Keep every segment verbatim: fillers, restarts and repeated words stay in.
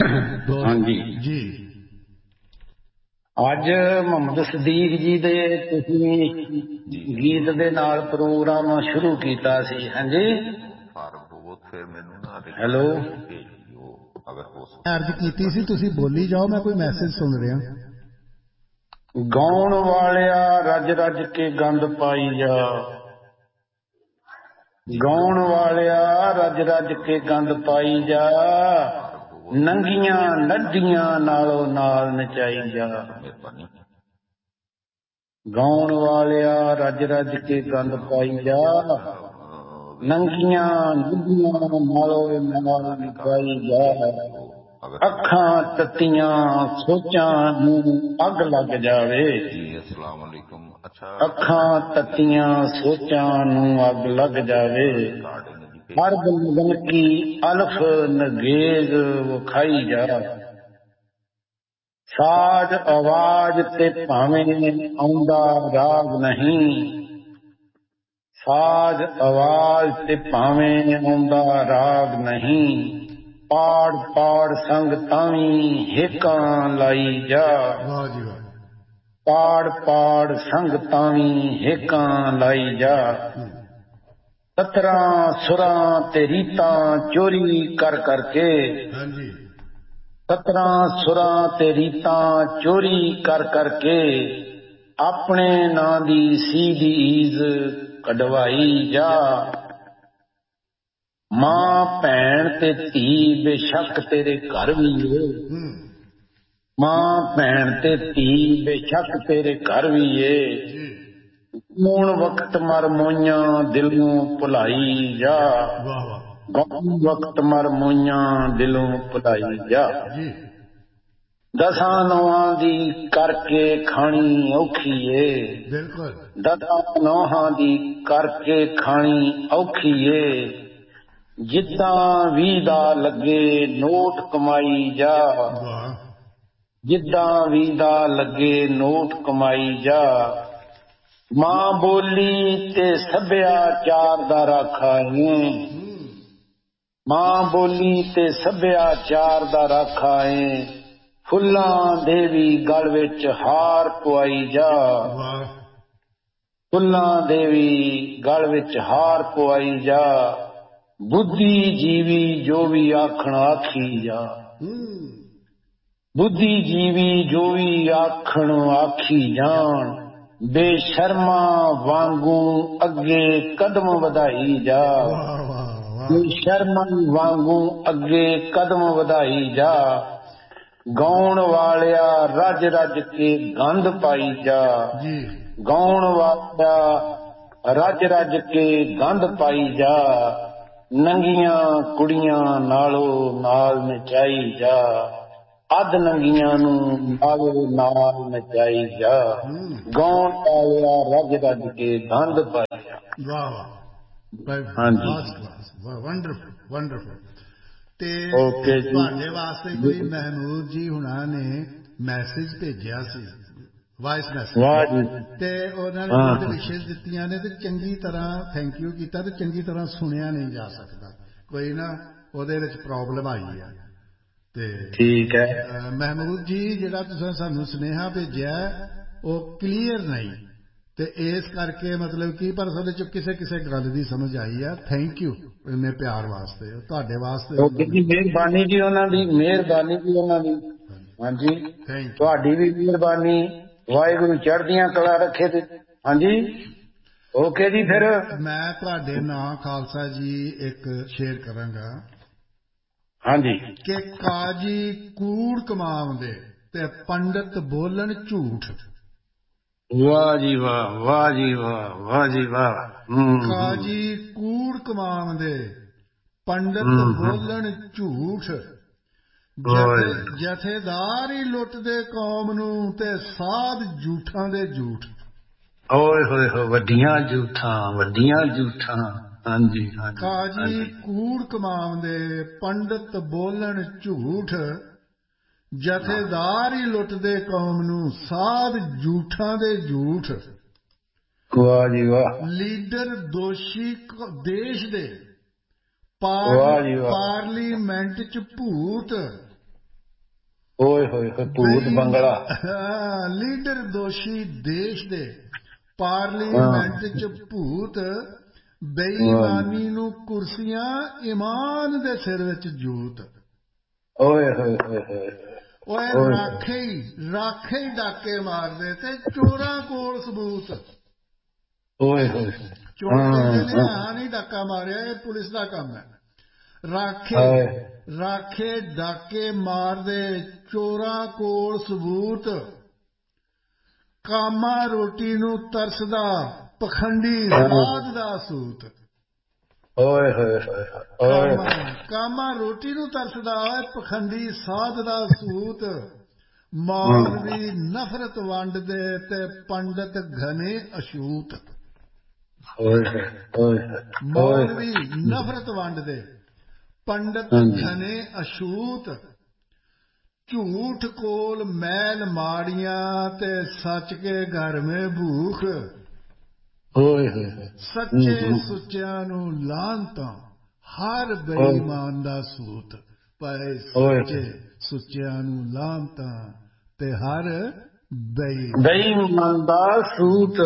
हाँ जी जी ਅੱਜ ਮੁਹੰਮਦ ਸਦੀਕ ਜੀ ਦੇ ਤੁਸੀਂ ਗੀਤ ਦੇ ਨਾਲ ਪ੍ਰੋਗਰਾਮ ਸ਼ੁਰੂ ਕੀਤਾ ਸੀ। ਹਾਂਜੀ ਹੈਲੋ अर्ज कीती सी तुसी बोली जाओ मैं कोई मैसेज सुन रहा। ਗਾਉਣ ਵਾਲਿਆ ਰੱਜ ਰੱਜ ਕੇ ਗੰਦ ਪਾਈ ਜਾ, ਗਾਉਣ ਵਾਲਿਆ ਰੱਜ ਰੱਜ ਕੇ ਗੰਦ ਪਾਈ ਜਾ, ਨੰਗੀਆਂ ਨੱਡੀਆਂ ਨਾਲੋਂ ਨਾਲ ਨਚਾਈ ਜਾ। ਗਾਉਣ ਵਾਲਿਆ ਰੱਜ ਰੱਜ ਕੇ ਗੰਦ ਪਾਈ ਜਾ, ਨੰਗੀਆਂ ਨੱਡੀਆਂ ਨਾਲੋਂ ਨਾਲ ਨਚਾਈ ਜਾ। ਅੱਖਾਂ ਤੱਤੀਆਂ ਸੋਚਾਂ ਨੂੰ ਅੱਗ ਲੱਗ ਜਾਵੇ, ਅੱਖਾਂ ਤੱਤੀਆਂ ਸੋਚਾਂ ਨੂੰ ਅੱਗ ਲੱਗ ਜਾਵੇ। ਹਰ ਬਲਗਨ ਕੀ ਅਲਫ ਨਗੇਜ਼ ਵਿਖਾਈ ਜਾ, ਸਾਜ ਆਵਾਜ਼ ਤੇ ਭਾਵੇਂ ਆਉਂਦਾ ਰਾਗ ਨਹੀਂ, ਸਾਜ ਆਵਾਜ਼ ਤੇ ਭਾਵੇਂ ਆਉਂਦਾ ਰਾਗ ਨਹੀਂ। ਪਾੜ ਪਾੜ ਸੰਗ ਤਾਵੀਂ ਹੇਕਾਂ ਲਾਈ ਜਾ, ਪਾੜ ਪਾੜ ਸੰਗ ਤਾਵੀਂ ਹੇਕਾਂ ਲਾਈ ਜਾ। ਸਤਰਾਂ ਸੁਰਾਂ ਤੇ ਰੀਤਾਂ ਚੋਰੀ ਕਰ ਕਰਕੇ, ਸਤਰਾਂ ਸੁਰਾਂ ਤੇ ਰੀਤਾਂ ਚੋਰੀ ਕਰ ਕਰਕੇ, ਆਪਣੇ ਨਾਂ ਦੀ ਸੀਡੀਜ਼ ਕਢਵਾਈ ਜਾ। ਮਾਂ ਭੈਣ ਤੇ ਧੀ ਬੇਸ਼ੱਕ ਤੇਰੇ ਘਰ ਵੀ ਏ, ਮਾਂ ਭੈਣ ਤੇ ਧੀ ਬੇਸ਼ੱਕ ਤੇਰੇ ਘਰ ਵੀ ਏ। ਗਾਉਣ ਵਕਤ ਮਰ ਮੋਈਆਂ ਦਿਲੋਂ ਭੁਲਾਈ ਜਾ, ਗਾਉਣ ਵਕਤ ਮਰ ਮੋਈਆਂ ਦਿਲੋਂ ਭੁਲਾਈ ਜਾ। ਦਸਾਂ ਨੌਹਾਂ ਦੀ ਕਰਕੇ ਖਾਣੀ ਔਖੀ ਏ, ਦਸਾਂ ਨੌਹਾਂ ਦੀ ਕਰਕੇ ਖਾਣੀ ਔਖੀ ਏ। ਜਿੱਦਾਂ ਵੀ ਦਾ ਲੱਗੇ ਨੋਟ ਕਮਾਈ ਜਾ, ਜਿੱਦਾਂ ਵੀ ਦਾ ਲੱਗੇ ਨੋਟ ਕਮਾਈ ਜਾ। ਮਾਂ ਬੋਲੀ ਤੇ ਸੱਭਿਆਚਾਰ ਦਾ ਰਾਖਾ ਏ, ਮਾਂ ਬੋਲੀ ਤੇ ਸੱਭਿਆਚਾਰ ਦਾ ਰਾਖਾ ਏ। ਫੁੱਲਾਂ ਦੇ ਵੀ ਗਲ ਵਿੱਚ ਹਾਰ ਪਵਾਈ ਜਾ, ਫੁੱਲਾਂ ਦੇ ਵੀ ਗਲ ਵਿੱਚ ਹਾਰ ਪਵਾਈ ਜਾ। ਬੁੱਧੀ ਜੀਵੀ ਜੋ ਵੀ ਆਖਣ ਆਖੀ ਜਾ, ਬੁੱਧੀ ਜੀਵੀ ਜੋ ਵੀ ਆਖਣ ਆਖੀ ਜਾਣ। ਬੇਸ਼ਰਮਾ ਵਾਂਗੂ ਅੱਗੇ ਕਦਮ ਵਧਾਈ ਜਾ, ਬੇਸ਼ਰਮਾ ਵਾਂਗੂ ਅੱਗੇ ਕਦਮ ਵਧਾਈ ਜਾ। ਗਾਉਣ ਵਾਲਿਆ ਰੱਜ ਰੱਜ ਕੇ ਗੰਦ ਪਾਈ ਜਾ, ਗਾਉਣ ਵਾਲਿਆ ਰੱਜ ਰੱਜ ਕੇ ਗੰਦ ਪਾਈ ਜਾ। ਨੰਗੀਆਂ ਕੁੜੀਆਂ ਨਾਲੋਂ ਨਾਲ ਨਚਾਈ ਜਾ, ਅੱਧ ਨੰਗੀਆਂ ਨੂੰ ਨਾਲੋਂ ਨਾਲ ਨਚਾਈ ਜਾ। ਗਾਉਣ ਵਾਲਿਆ ਰੱਜ ਰੱਜ ਕੇ ਗੰਦ ਪਾਈ ਜਾ। ਹਾਂਜੀ ਵੰਡਰਫੁਲ ਵੰਡਰਫੁਲ। ਤੇ ਤੁਹਾਡੇ ਵਾਸਤੇ ਕੋਈ ਮਹਿਮੂਦ ਜੀ ਹੁਣਾਂ ਨੇ ਮੈਸੇਜ ਭੇਜਿਆ ਸੀ, ਵਾਇਸ ਮੈਸੇਜ, ਤੇ ਉਹਨਾਂ ਨੇ ਕੁਝ ਵਿਸ਼ੇਸ਼ ਦਿੱਤੀਆਂ ਨੇ ਤੇ ਚੰਗੀ ਤਰ੍ਹਾਂ ਥੈਂਕ ਯੂ ਕੀਤਾ ਤੇ ਚੰਗੀ ਤਰ੍ਹਾਂ ਸੁਣਿਆ ਨਹੀਂ ਜਾ ਸਕਦਾ, ਕੋਈ ਨਾ ਉਹਦੇ ਵਿੱਚ ਪ੍ਰੋਬਲਮ ਆਈ ਆ। ਤੇ ਠੀਕ ਹੈ ਮਹਿਮੂਦ ਜੀ ਜਿਹੜਾ ਤੁਸੀਂ ਸਾਨੂੰ ਸੁਨੇਹਾ ਭੇਜਿਆ ਉਹ ਕਲੀਅਰ ਨਹੀਂ, ਤੇ ਇਸ ਕਰਕੇ ਮਤਲਬ ਕੀ ਪਰ ਉਹਦੇ ਚ ਕਿਸੇ ਕਿਸੇ ਗੱਲ ਦੀ ਸਮਝ ਆਈ ਆ। ਥੈਂਕ ਯੂ ਇੰਨੇ ਪਿਆਰ ਵਾਸਤੇ, ਤੁਹਾਡੇ ਵਾਸਤੇ ਮਿਹਰਬਾਨੀ ਜੀ, ਉਹਨਾਂ ਦੀ ਮਿਹਰਬਾਨੀ ਜੀ ਉਹਨਾਂ ਦੀ। ਹਾਂਜੀ ਤੁਹਾਡੀ ਵੀ ਮਿਹਰਬਾਨੀ, ਵਾਹਿਗੁਰੂ ਚੜ੍ਹਦੀਆਂ ਕਲਾ ਰੱਖੇ ਤੇ। ਹਾਂਜੀ ਓਕੇ ਜੀ। ਫਿਰ ਮੈਂ ਤੁਹਾਡੇ ਨਾਂ ਖਾਲਸਾ ਜੀ ਇੱਕ ਸ਼ੇਅਰ ਕਰਾਂਗਾ। ਹਾਂਜੀ ਕਿ ਕਾਜੀ ਕੂੜ ਕਮਾਉਂਦੇ ਤੇ ਪੰਡਤ ਬੋਲਣ ਝੂਠ। ਵਾਹ ਜੀ ਵਾਹ, ਵਾਹ ਜੀ ਵਾਹ, ਵਾਹ ਜੀ ਵਾਹ। ਕਾਜੀ ਕੂੜ ਕਮਾਉਂਦੇ ਪੰਡਤ ਬੋਲਣ ਝੂਠ, ਜਥੇਦਾਰ ਹੀ ਲੁੱਟਦੇ ਕੌਮ ਨੂੰ ਤੇ ਸਾਧ ਝੂਠਾਂ ਦੇ ਝੂਠ। ਓਏ ਹੋਏ ਹੋਏ ਵੱਡੀਆਂ ਝੂਠਾਂ, ਵੱਡੀਆਂ ਝੂਠਾਂ। ਹਾਂਜੀ ਕਾਜੀ ਕੂੜ ਕਮਾਉਂਦੇ ਪੰਡਤ ਬੋਲਣ ਝੂਠ, ਜਥੇਦਾਰ ਹੀ ਲੁੱਟਦੇ ਕੌਮ ਨੂੰ ਸਾਧ ਝੂਠਾਂ ਦੇ ਝੂਠ। ਵਾਹ ਜੀ ਵਾਹ। ਲੀਡਰ ਦੋਸ਼ੀ ਦੇਸ਼ ਦੇ ਪਾਰਲੀਮੈਂਟ ਚ ਭੂਤ, ਓਏ ਹੋਏ ਭੂਤ ਬੰਗਲਾ। ਲੀਡਰ ਦੋਸ਼ੀ ਦੇਸ਼ ਦੇ ਪਾਰਲੀਮੈਂਟ ਚ ਭੂਤ ਬੇਈਮਾਨੀ ਨੂੰ ਕੁਰਸੀਆਂ ਇਮਾਨ ਦੇ ਸਿਰ ਵਿੱਚ ਜੂਤ। ਓਏ ਹੋਏ ਹੋਏ ਓਏ ਰਾਖੇ ਹੀ ਰਾਖੇ ਹੀ ਡਾਕੇ ਮਾਰਦੇ ਤੇ ਚੋਰਾਂ ਕੋਲ ਸਬੂਤ। ਓਏ ਹੋਏ ਚੋਰ ਕਹਿੰਦੇ ਨੇ ਹਾਂ ਨਹੀਂ ਡਾਕਾ ਮਾਰਿਆ, ਇਹ ਪੁਲਿਸ ਦਾ ਕੰਮ ਹੈ। ਰਾਖੇ ਰਾਖੇ ਡਾਕੇ ਮਾਰਦੇ ਚੋਰਾਂ ਕੋਲ ਸਬੂਤ। ਕਾਮਾ ਰੋਟੀ ਨੂੰ ਤਰਸਦਾ ਪਖੰਡੀ ਸਾਧ ਦਾ ਸੂਤ। ਓਏ ਹੋਏ ਹੋਏ ਕਾਮਾ ਰੋਟੀ ਨੂੰ ਤਰਸਦਾ ਹੈ ਪਖੰਡੀ ਸਾਧ ਦਾ ਸੂਤ। ਮੌਲਵੀ ਨਫ਼ਰਤ ਵੰਡਦੇ ਤੇ ਪੰਡਤ ਘਨੇ ਅਛੂਤ। ਮੌਲਵੀ ਨਫ਼ਰਤ ਵੰਡਦੇ ਪੰਡਤ ਘਨੇ ਅਛੂਤ। ਝੂਠ ਕੋਲ ਮੈਲ ਮਾੜੀਆਂ ਤੇ ਸੱਚ ਕੇ ਘਰ ਮੇ ਭੂਖ। ਸੱਚੇ ਸੁੱਚਿਆਂ ਨੂੰ ਲਾਹਨਤਾਂ ਹਰ ਬੇਈਮਾਨ ਦਾ ਸੂਤ। ਪਏ ਸੱਚੇ ਸੁੱਚਿਆਂ ਨੂੰ ਲਾਹਨਤਾਂ ਤੇ ਹਰ ਬੇਈਮਾਨ ਦਾ ਸੂਤ।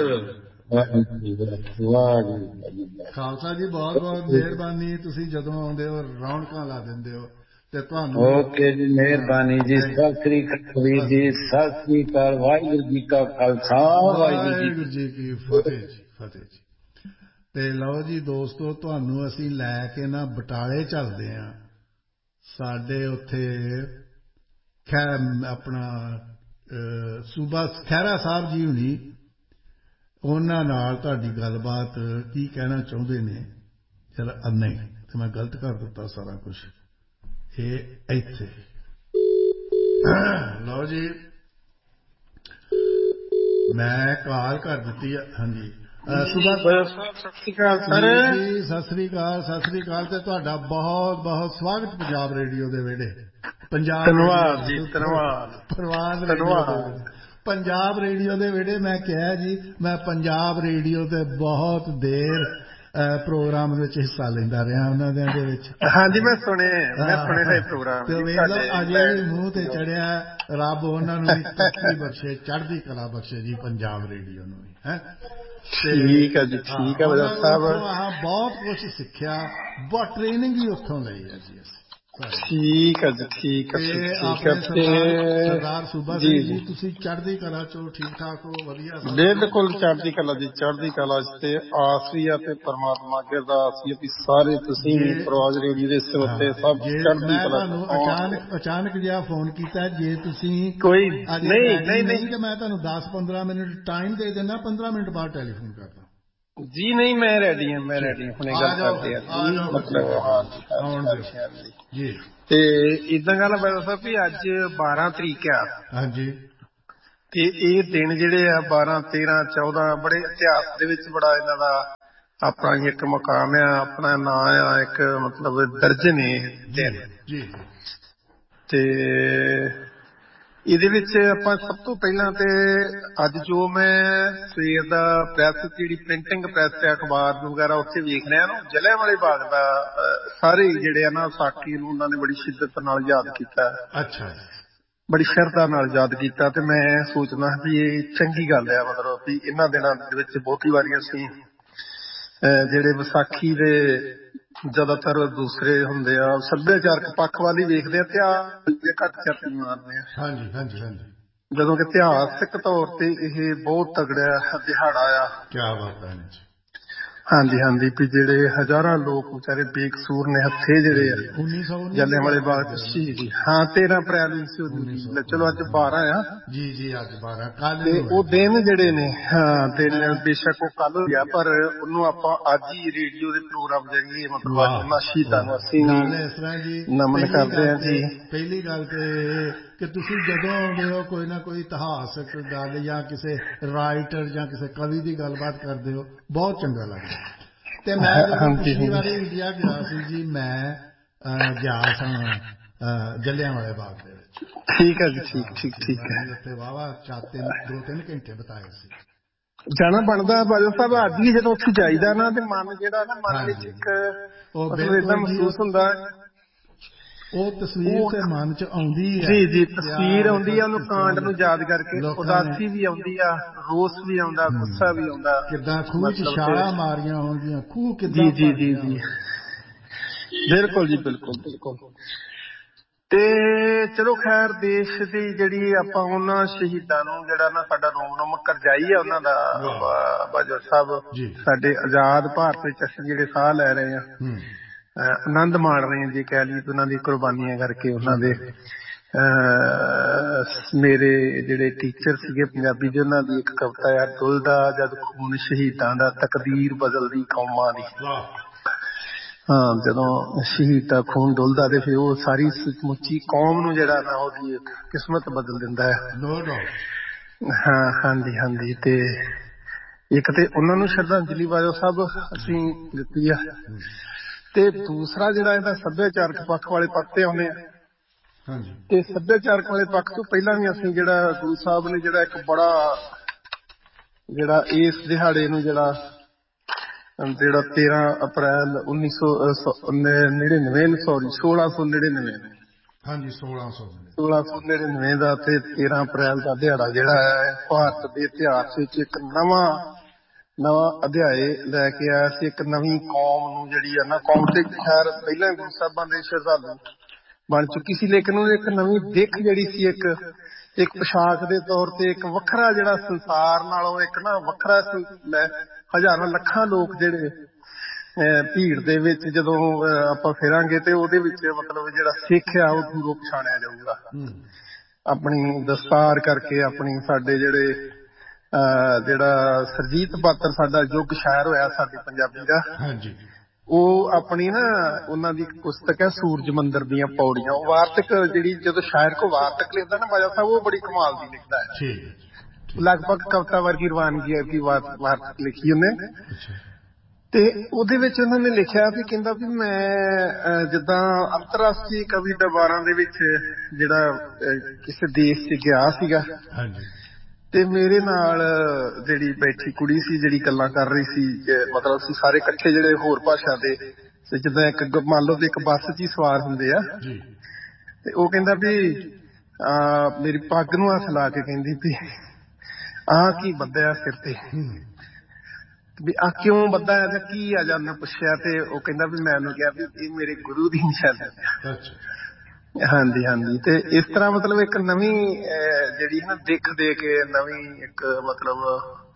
ਖਾਲਸਾ ਜੀ ਬਹੁਤ ਬਹੁਤ ਮਿਹਰਬਾਨੀ, ਤੁਸੀਂ ਜਦੋਂ ਆਉਂਦੇ ਹੋ ਰੌਣਕਾਂ ਲਾ ਦਿੰਦੇ ਹੋ ਤੇ ਤੁਹਾਨੂੰ। ਓਕੇ ਜੀ, ਮਿਹਰਬਾਨੀ ਜੀ। ਸਤਿ ਸ੍ਰੀ ਅਕਾਲ ਵੀਰ ਜੀ, ਸਤਿ ਸ੍ਰੀ ਅਕਾਲ। ਵਾਹਿਗੁਰੂ ਜੀ ਕਾ ਖਾਲਸਾ, ਵਾਹਿਗੁਰੂ ਜੀ ਕੀ ਫਤਿਹ ਜੀ, ਫਤਿਹ ਜੀ। ਤੇ ਲਓ ਜੀ ਦੋਸਤੋ, ਤੁਹਾਨੂੰ ਅਸੀਂ ਲੈ ਕੇ ਨਾ ਬਟਾਲੇ ਚੱਲਦੇ ਹਾਂ। ਸਾਡੇ ਉੱਥੇ ਖੈ ਆਪਣਾ ਸੂਬਾ ਖਹਿਰਾ ਸਾਹਿਬ ਜੀ ਹੁਣੀ, ਉਹਨਾਂ ਨਾਲ ਤੁਹਾਡੀ ਗੱਲਬਾਤ ਕੀ ਕਹਿਣਾ ਚਾਹੁੰਦੇ ਨੇ। ਚਲ ਨਹੀਂ ਤੇ ਮੈਂ ਗਲਤ ਕਰ ਦਿੱਤਾ ਸਾਰਾ ਕੁਛ। ਇਹ ਇੱਥੇ ਲਓ ਜੀ, ਮੈਂ ਕਾਲ ਕਰ ਦਿੱਤੀ। ਹਾਂਜੀ ਸੁਭਾ ਸਤਿ ਸ਼੍ਰੀ ਅਕਾਲ ਸਰ ਜੀ। ਸਤਿ ਸ੍ਰੀ ਅਕਾਲ, ਸਤਿ ਸ੍ਰੀ ਅਕਾਲ। ਤੇ ਤੁਹਾਡਾ ਬਹੁਤ ਬਹੁਤ ਸਵਾਗਤ ਪੰਜਾਬ ਰੇਡੀਓ ਦੇ ਵਿਹੜੇ। ਪੰਜਾਬ ਧੰਨਵਾਦ ਜੀ, ਧੰਨਵਾਦ। ਪ੍ਰਵਾਦ ਰੇਡੀਓ ਦੇ ਵਿਹੜੇ, ਪੰਜਾਬ ਰੇਡੀਓ ਦੇ ਵਿਹੜੇ। ਮੈਂ ਕਿਹਾ ਜੀ ਮੈਂ ਪੰਜਾਬ ਰੇਡੀਓ ਤੇ ਬਹੁਤ ਦੇਰ ਪ੍ਰੋਗਰਾਮ ਵਿੱਚ ਹਿੱਸਾ ਲੈਂਦਾ ਰਿਹਾ ਉਹਨਾਂ ਦੇ ਵਿੱਚ। ਹਾਂਜੀ ਮੈਂ ਸੁਣੇ ਮੈਂ ਸੁਣੇ ਹੋਏ ਪ੍ਰੋਗਰਾਮ। ਤੇ ਵੇਖ ਲਓ ਅਜੇ ਵੀ ਮੂੰਹ ਤੇ ਚੜਿਆ। ਰੱਬ ਉਹਨਾਂ ਨੂੰ ਵੀ ਤਰੱਕੀ ਬਖਸ਼ੇ, ਚੜ੍ਹਦੀ ਕਲਾ ਬਖਸ਼ੇ ਜੀ ਪੰਜਾਬ ਰੇਡੀਓ ਨੂੰ ਵੀ। ਹੈ ਠੀਕ ਹੈ ਜੀ, ਠੀਕ ਹੈ ਬਜਾ ਸਾਹਿਬ। ਆਹ ਬਹੁਤ ਕੁਛ ਸਿੱਖਿਆ, ਬਹੁਤ ਟ੍ਰੇਨਿੰਗ ਹੀ ਉੱਥੋਂ ਲਈ ਹੈ ਜੀ ਅਸੀਂ। ਠੀਕ ਹੈ ਜੀ, ਠੀਕ ਹੈ। ਤੇ ਆਪਣੇ ਸਰਦਾਰ ਸਰਦਾਰ ਸੂਬਾ ਸਿੰਘ ਜੀ, ਤੁਸੀਂ ਚੜ੍ਹਦੀ ਕਲਾ ਚੋਂ ਠੀਕ ਠਾਕ ਹੋ? ਵਧੀਆ ਬਿਲਕੁਲ ਚੜ੍ਹਦੀ ਕਲਾ ਜੀ, ਚੜ੍ਹਦੀ ਕਲਾ ਤੇ ਆਸ ਵੀ ਆ ਤੇ ਪਰਮਾਤਮਾ ਅੱਗੇ ਅਰਦਾਸ ਵੀ ਵੀ ਸਾਰੇ ਤੁਸੀਂ ਵੀ ਪ੍ਰਵਾਜ ਰੇਡੀਓ ਦੇ ਸਿਰ ਉੱਤੇ ਸਭ ਚੜ੍ਹਦੀ ਕਲਾ। ਮੈਂ ਤੁਹਾਨੂੰ ਅਚਾਨਕ ਅਚਾਨਕ ਜਿਹਾ ਫੋਨ ਕੀਤਾ। ਜੇ ਤੁਸੀਂ ਕੋਈ ਨਹੀਂ ਨਹੀਂ ਨਹੀਂ ਤੇ ਮੈਂ ਤੁਹਾਨੂੰ ਦਸ ਪੰਦਰਾਂ ਮਿੰਟ ਟਾਈਮ ਦੇ ਦੇਣਾ, ਪੰਦਰਾਂ ਮਿੰਟ ਬਾਅਦ ਟੈਲੀਫੋਨ ਕਰਦਾ ਜੀ। ਨਹੀਂ ਮੈਂ ਰੈਡੀ ਹਾਂ, ਮੈਂ ਰੈਡੀ ਹਾਂ, ਹੁਣੇ ਗੱਲ ਕਰਦੇ ਆ ਜੀ। ਮਤਲਬ ਜੀ ਤੇ ਏਦਾਂ ਗੱਲ ਬਾਬਾ ਸਾਹਿਬ ਵੀ ਅੱਜ ਬਾਰਾਂ ਤਰੀਕ ਆ। ਹਾਂਜੀ। ਤੇ ਇਹ ਦਿਨ ਜਿਹੜੇ ਆ ਬਾਰਾਂ ਤੇਰਾਂ ਚੌਦਾਂ ਬੜੇ ਇਤਿਹਾਸ ਦੇ ਵਿੱਚ ਬੜਾ ਇਹਨਾਂ ਦਾ ਆਪਣਾ ਇੱਕ ਮੁਕਾਮ ਆ, ਆਪਣਾ ਨਾਂ ਆ, ਇੱਕ ਮਤਲਬ ਦਰਜ ਨੇ ਦਿਨ। ਤੇ ਇਹਦੇ ਵਿੱਚ ਆਪਾਂ ਸਭ ਤੋਂ ਪਹਿਲਾਂ ਤੇ ਅੱਜ ਜੋ ਮੈਂ ਸਵੇਰ ਦਾ ਪ੍ਰੈਸ ਜਿਹੜੀ ਪ੍ਰਿੰਟਿੰਗ ਪ੍ਰੈਸ ਹੈ ਅਖਬਾਰ ਵਗੈਰਾ ਉੱਥੇ ਵੇਖ ਰਿਹਾ ਨਾ, ਜਲ੍ਹਿਆਂਵਾਲੇ ਬਾਗ ਦਾ ਸਾਰੇ ਜਿਹੜੇ ਆ ਨਾ ਵਿਸਾਖੀ ਨੂੰ ਉਹਨਾਂ ਨੇ ਬੜੀ ਸ਼ਿੱਦਤ ਨਾਲ ਯਾਦ ਕੀਤਾ। ਅੱਛਾ। ਬੜੀ ਸ਼ਰਧਾ ਨਾਲ ਯਾਦ ਕੀਤਾ। ਤੇ ਮੈਂ ਸੋਚਦਾ ਵੀ ਇਹ ਚੰਗੀ ਗੱਲ ਆ, ਮਤਲਬ ਵੀ ਇਹਨਾਂ ਦਿਨਾਂ ਦੇ ਵਿੱਚ ਬਹੁਤੀ ਵਾਰੀ ਅਸੀਂ ਜਿਹੜੇ ਵਿਸਾਖੀ ਦੇ ਜ਼ਿਆਦਾਤਰ ਦੂਸਰੇ ਹੁੰਦੇ ਆ ਸੱਭਿਆਚਾਰਕ ਪੱਖ ਵੱਲ ਹੀ ਵੇਖਦੇ ਆ ਤੇ ਆ ਘੱਟ ਝਾਤੀ ਮਾਰਦੇ ਆ। ਹਾਂਜੀ ਹਾਂਜੀ ਹਾਂਜੀ। ਜਦੋਂ ਕਿ ਇਤਿਹਾਸਕ ਤੌਰ ਤੇ ਇਹ ਬਹੁਤ ਤਗੜਾ ਦਿਹਾੜਾ ਆ। ਕਿਆ ਬਾਤ ਹੈ। ਹਾਂਜੀ ਹਾਂਜੀ ਵੀ ਜਿਹੜੇ ਹਜ਼ਾਰਾਂ ਲੋਕ ਵਿਚਾਰੇ ਬੇਕਸੂਰ ਨੇ ਹੱਥੇ ਜਿਹੜੇ ਆ ਜਲ੍ਹਿਆਂਵਾਲੇ ਬਾਗ ਚ ਸ਼ਹੀਦ। ਹਾਂ ਤੇਰਾਂ ਅਪ੍ਰੈਲ ਉੱਨੀ ਸੌ ਉੱਨੀ। ਚਲੋ ਅੱਜ ਬਾਰਾਂ ਆ ਜੀ ਜੀ, ਅੱਜ ਬਾਰਾਂ। ਕੱਲ ਤੇ ਉਹ ਦਿਨ ਜਿਹੜੇ ਨੇ ਹਾਂ ਦਿਨ ਬੇਸ਼ੱਕ ਉਹ ਕੱਲ ਹੋ ਗਿਆ, ਪਰ ਉਹਨੂੰ ਆਪਾਂ ਅੱਜ ਹੀ ਰੇਡੀਓ ਦੇ ਪ੍ਰੋਗਰਾਮ ਜਰੀਏ ਮਤਲਬ ਅੱਜ ਉਹਨਾਂ ਸ਼ਹੀਦਾਂ ਨੂੰ ਅਸੀਂ ਇਸ ਤਰ੍ਹਾਂ ਜੀ ਨਮਨ ਕਰਦੇ ਹਾਂ ਜੀ। ਪਹਿਲੀ ਗੱਲ ਤੇ ਕਿ ਤੁਸੀਂ ਜਦੋਂ ਆਉਂਦੇ ਹੋ ਕੋਈ ਨਾ ਕੋਈ ਇਤਿਹਾਸਕ ਗੱਲ ਜਾਂ ਕਿਸੇ ਰਾਈਟਰ ਜਾਂ ਕਿਸੇ ਕਵੀ ਦੀ ਗੱਲਬਾਤ ਕਰਦੇ ਹੋ, ਬਹੁਤ ਚੰਗਾ ਲੱਗਦਾ। ਤੇ ਮੈਂ ਜਦੋਂ ਪਿਛਲੀ ਵਾਰੀ ਇੰਡੀਆ ਗਿਆ ਸੀ ਜੀ, ਮੈਂ ਗਿਆ ਸਾਂ ਜਲ੍ਹਿਆਂਵਾਲੇ ਬਾਗ ਦੇ ਵਿੱਚ। ਠੀਕ ਹੈ ਜੀ, ਠੀਕ ਠੀਕ ਠੀਕ ਹੈ। ਉੱਥੇ ਵਾਹਵਾ ਚਾਰ ਤਿੰਨ ਦੋ ਤਿੰਨ ਘੰਟੇ ਬਿਤਾਏ ਸੀ। ਜਾਣਾ ਬਣਦਾ ਬਾਜਵਾ ਸਾਹਿਬ। ਅੱਜ ਵੀ ਜਦੋਂ ਉੱਥੇ ਜਾਈਦਾ ਨਾ ਤੇ ਮਨ ਜਿਹੜਾ ਨਾ ਮਨ ਵਿੱਚ ਇੱਕ ਮਤਲਬ ਏਦਾਂ ਮਹਿਸੂਸ ਹੁੰਦਾ ਉਹ ਤਸਵੀਰ ਤੇ ਮਨ ਚ ਆਉਂਦੀ ਹੈ। ਜੀ ਜੀ ਤਸਵੀਰ ਆਉਂਦੀ ਆ, ਉਹਨੂੰ ਕਾਂਡ ਨੂੰ ਯਾਦ ਕਰਕੇ ਉਦਾਸੀ ਵੀ ਆਉਂਦੀ ਆ, ਰੋਸ ਵੀ ਆਉਂਦਾ, ਗੁੱਸਾ ਵੀ ਆਉਂਦਾ। ਕਿੱਦਾਂ ਖੂਹ ਚ ਛਾਲਾਂ ਮਾਰੀਆਂ ਹੋਣਗੀਆਂ, ਖੂਹ ਕਿੱਦਾਂ ਜੀ ਜੀ ਜੀ ਜੀ ਬਿਲਕੁਲ ਜੀ ਬਿਲਕੁਲ ਬਿਲਕੁਲ। ਤੇ ਚਲੋ ਖੈਰ ਦੇਸ਼ ਦੀ ਜਿਹੜੀ ਆਪਾਂ ਉਹਨਾਂ ਸ਼ਹੀਦਾਂ ਨੂੰ ਜਿਹੜਾ ਨਾ ਸਾਡਾ ਰੋਮ ਰੋਮ ਕਰਜਾਈ ਆ ਉਹਨਾਂ ਦਾ ਬਾਜਵਾ ਸਾਹਿਬ, ਸਾਡੇ ਆਜ਼ਾਦ ਭਾਰਤ ਵਿੱਚ ਅਸੀਂ ਜਿਹੜੇ ਸਾਹ ਲੈ ਰਹੇ ਹਾਂ, ਆਨੰਦ ਮਾਣ ਰਹੇ ਹਾਂ ਜੇ ਕਹਿ ਲਈਏ, ਉਹਨਾਂ ਦੀ ਕੁਰਬਾਨੀਆਂ ਕਰਕੇ। ਉਹਨਾਂ ਦੇ ਮੇਰੇ ਜਿਹੜੇ ਟੀਚਰ ਸੀਗੇ ਪੰਜਾਬੀ ਦੇ, ਉਹਨਾਂ ਦੀ ਇੱਕ ਕਵਿਤਾ ਆ, ਦੁਲਦਾ ਜਦ ਖੂਨ ਸ਼ਹੀਦਾਂ ਦਾ ਤਕਦੀਰ ਬਦਲਦੀ ਕੌਮਾਂ ਦੀ। ਹਾਂ, ਜਦੋਂ ਸ਼ਹੀਦ ਦਾ ਖੂਨ ਡੁੱਲਦਾ ਤੇ ਫਿਰ ਉਹ ਸਾਰੀ ਸਮੁੱਚੀ ਕੌਮ ਨੂੰ ਜਿਹੜਾ ਨਾ ਉਹਦੀ ਕਿਸਮਤ ਬਦਲ ਦਿੰਦਾ ਹੈ। ਹਾਂ ਹਾਂਜੀ ਹਾਂਜੀ। ਤੇ ਇੱਕ ਤੇ ਉਹਨਾਂ ਨੂੰ ਸ਼ਰਧਾਂਜਲੀ ਬਾਜਵਾ ਸਾਹਿਬ ਅਸੀਂ ਦਿੱਤੀ ਆ, ਤੇ ਦੂਸਰਾ ਜਿਹੜਾ ਇਹਦਾ ਸੱਭਿਆਚਾਰਕ ਪੱਖ ਵਾਲੇ ਪੱਖ ਤੇ ਆਉਂਦੇ ਆ। ਤੇ ਸੱਭਿਆਚਾਰਕ ਵਾਲੇ ਪੱਖ ਤੋਂ ਪਹਿਲਾਂ ਵੀ ਅਸੀਂ ਜਿਹੜਾ ਗੁਰੂ ਸਾਹਿਬ ਨੇ ਜਿਹੜਾ ਇੱਕ ਬੜਾ ਜਿਹੜਾ ਇਸ ਦਿਹਾੜੇ ਨੂੰ ਜਿਹੜਾ ਜਿਹੜਾ ਤੇਰਾਂ ਅਪ੍ਰੈਲ ਉੱਨੀ ਸੌ ਨੜਿਨਵੇਂ ਸੌਰੀ ਸੋਲਾਂ ਸੌ ਨੜਿਨਵੇਂ ਹਾਂਜੀ ਸੋਲਾਂ ਸੌ ਸੋਲਾਂ ਸੌ ਨੜਿਨਵੇਂ ਦਾ ਤੇ ਤੇਰਾਂ ਅਪ੍ਰੈਲ ਦਾ ਦਿਹਾੜਾ ਜਿਹੜਾ ਹੈ ਭਾਰਤ ਦੇ ਇਤਿਹਾਸ ਵਿੱਚ ਇੱਕ ਨਵਾਂ ਨਵਾਂ ਅਧਿਆਏ ਲੈ ਕੇ ਆਇਆ ਸੀ। ਇੱਕ ਨਵੀਂ ਕੌਮ ਨੂੰ ਜਿਹੜੀ ਆ ਨਾ, ਕੌਮ ਤੇ ਖੈਰ ਪਹਿਲਾਂ ਗੁਰੂ ਸਾਹਿਬਾਂ ਦੇ ਸ਼ਰਧਾਲੂ ਬਣ ਚੁੱਕੀ ਸੀ, ਲੇਕਿਨ ਉਹ ਇੱਕ ਨਵੀਂ ਦਿੱਖ ਜਿਹੜੀ ਸੀ, ਇੱਕ ਇੱਕ ਪੋਸ਼ਾਕ ਦੇ ਤੌਰ ਤੇ ਇੱਕ ਵੱਖਰਾ ਜਿਹੜਾ ਸੰਸਾਰ ਨਾਲੋਂ ਇੱਕ ਨਾ ਵੱਖਰਾ ਹਜ਼ਾਰਾਂ ਲੱਖਾਂ ਲੋਕ ਜਿਹੜੇ ਭੀੜ ਦੇ ਵਿੱਚ ਜਦੋਂ ਆਪਾਂ ਫਿਰਾਂਗੇ ਤੇ ਉਹਦੇ ਵਿੱਚ ਮਤਲਬ ਜਿਹੜਾ ਸਿੱਖ ਆ ਉਹ ਦੂਰੋਂ ਪਛਾਣਿਆ ਜਾਊਗਾ ਆਪਣੀ ਦਸਤਾਰ ਕਰਕੇ। ਆਪਣੀ ਸਾਡੇ ਜਿਹੜੇ ਜਿਹੜਾ ਸਰਜੀਤ ਪਾਤਰ ਸਾਡਾ ਯੁੱਗ ਸ਼ਾਇਰ ਹੋਇਆ ਸਾਡੇ ਪੰਜਾਬੀ ਦਾ, ਉਹ ਆਪਣੀ ਨਾ ਉਹਨਾਂ ਦੀ ਇੱਕ ਪੁਸਤਕ ਹੈ ਸੂਰਜ ਮੰਦਿਰ ਦੀਆਂ ਪੌੜੀਆਂ। ਉਹ ਵਾਰਤਕ ਜਿਹੜੀ ਜਦੋਂ ਸ਼ਾਇਰ ਕੋ ਵਾਰਤਕ ਲਿਖਦਾ ਨਾ ਬਾਜਾ ਸਾਹਿਬ, ਉਹ ਬੜੀ ਕਮਾਲ ਦੀ ਲਿਖਦਾ ਹੈ, ਲਗਭਗ ਕਵਿਤਾ ਵਰਗੀ ਰਵਾਨਗੀ ਕੀ ਵਾਰਤਕ ਲਿਖੀ ਉਹਨੇ। ਤੇ ਉਹਦੇ ਵਿੱਚ ਉਹਨਾਂ ਨੇ ਲਿਖਿਆ ਵੀ ਕਹਿੰਦਾ ਵੀ ਮੈਂ ਜਿੱਦਾਂ ਅੰਤਰਰਾਸ਼ਟਰੀ ਕਵੀ ਦਰਬਾਰਾਂ ਦੇ ਵਿੱਚ ਜਿਹੜਾ ਕਿਸੇ ਦੇਸ਼ ਚ ਗਿਆ ਸੀਗਾ, ਤੇ ਮੇਰੇ ਨਾਲ ਜਿਹੜੀ ਬੈਠੀ ਕੁੜੀ ਸੀ ਜਿਹੜੀ ਗੱਲਾਂ ਕਰ ਰਹੀ ਸੀ, ਮਤਲਬ ਅਸੀਂ ਸਾਰੇ ਇਕੱਠੇ ਜਿਹੜੇ ਹੋਰ ਭਾਸ਼ਾ ਦੇ, ਜਿੱਦਾਂ ਇੱਕ ਮੰਨ ਲਓ ਵੀ ਇੱਕ ਬੱਸ ਚ ਹੀ ਸਵਾਰ ਹੁੰਦੇ ਆ, ਤੇ ਉਹ ਕਹਿੰਦਾ ਵੀ ਅਹ ਮੇਰੀ ਪੱਗ ਨੂੰ ਹੱਥ ਲਾ ਕੇ ਕਹਿੰਦੀ ਵੀ ਆਹ ਕੀ ਬੱਧਿਆ ਸਿਰ ਤੇ, ਵੀ ਆਹ ਕਿਉਂ ਬੱਧਾ ਹੈ ਜਾਂ ਕੀ ਆ ਜਾਂ ਪੁੱਛਿਆ, ਤੇ ਉਹ ਕਹਿੰਦਾ ਵੀ ਮੈਂ ਉਹਨੂੰ ਕਿਹਾ ਵੀ ਇਹ ਮੇਰੇ ਗੁਰੂ ਦੀ ਨਿਸ਼ਾਨੀ। ਹਾਂਜੀ ਹਾਂਜੀ। ਤੇ ਇਸ ਤਰ੍ਹਾਂ ਮਤਲਬ ਇੱਕ ਨਵੀਂ ਜਿਹੜੀ ਹੈ ਨਾ ਦਿੱਖ ਦੇ ਕੇ, ਨਵੀਂ ਇੱਕ ਮਤਲਬ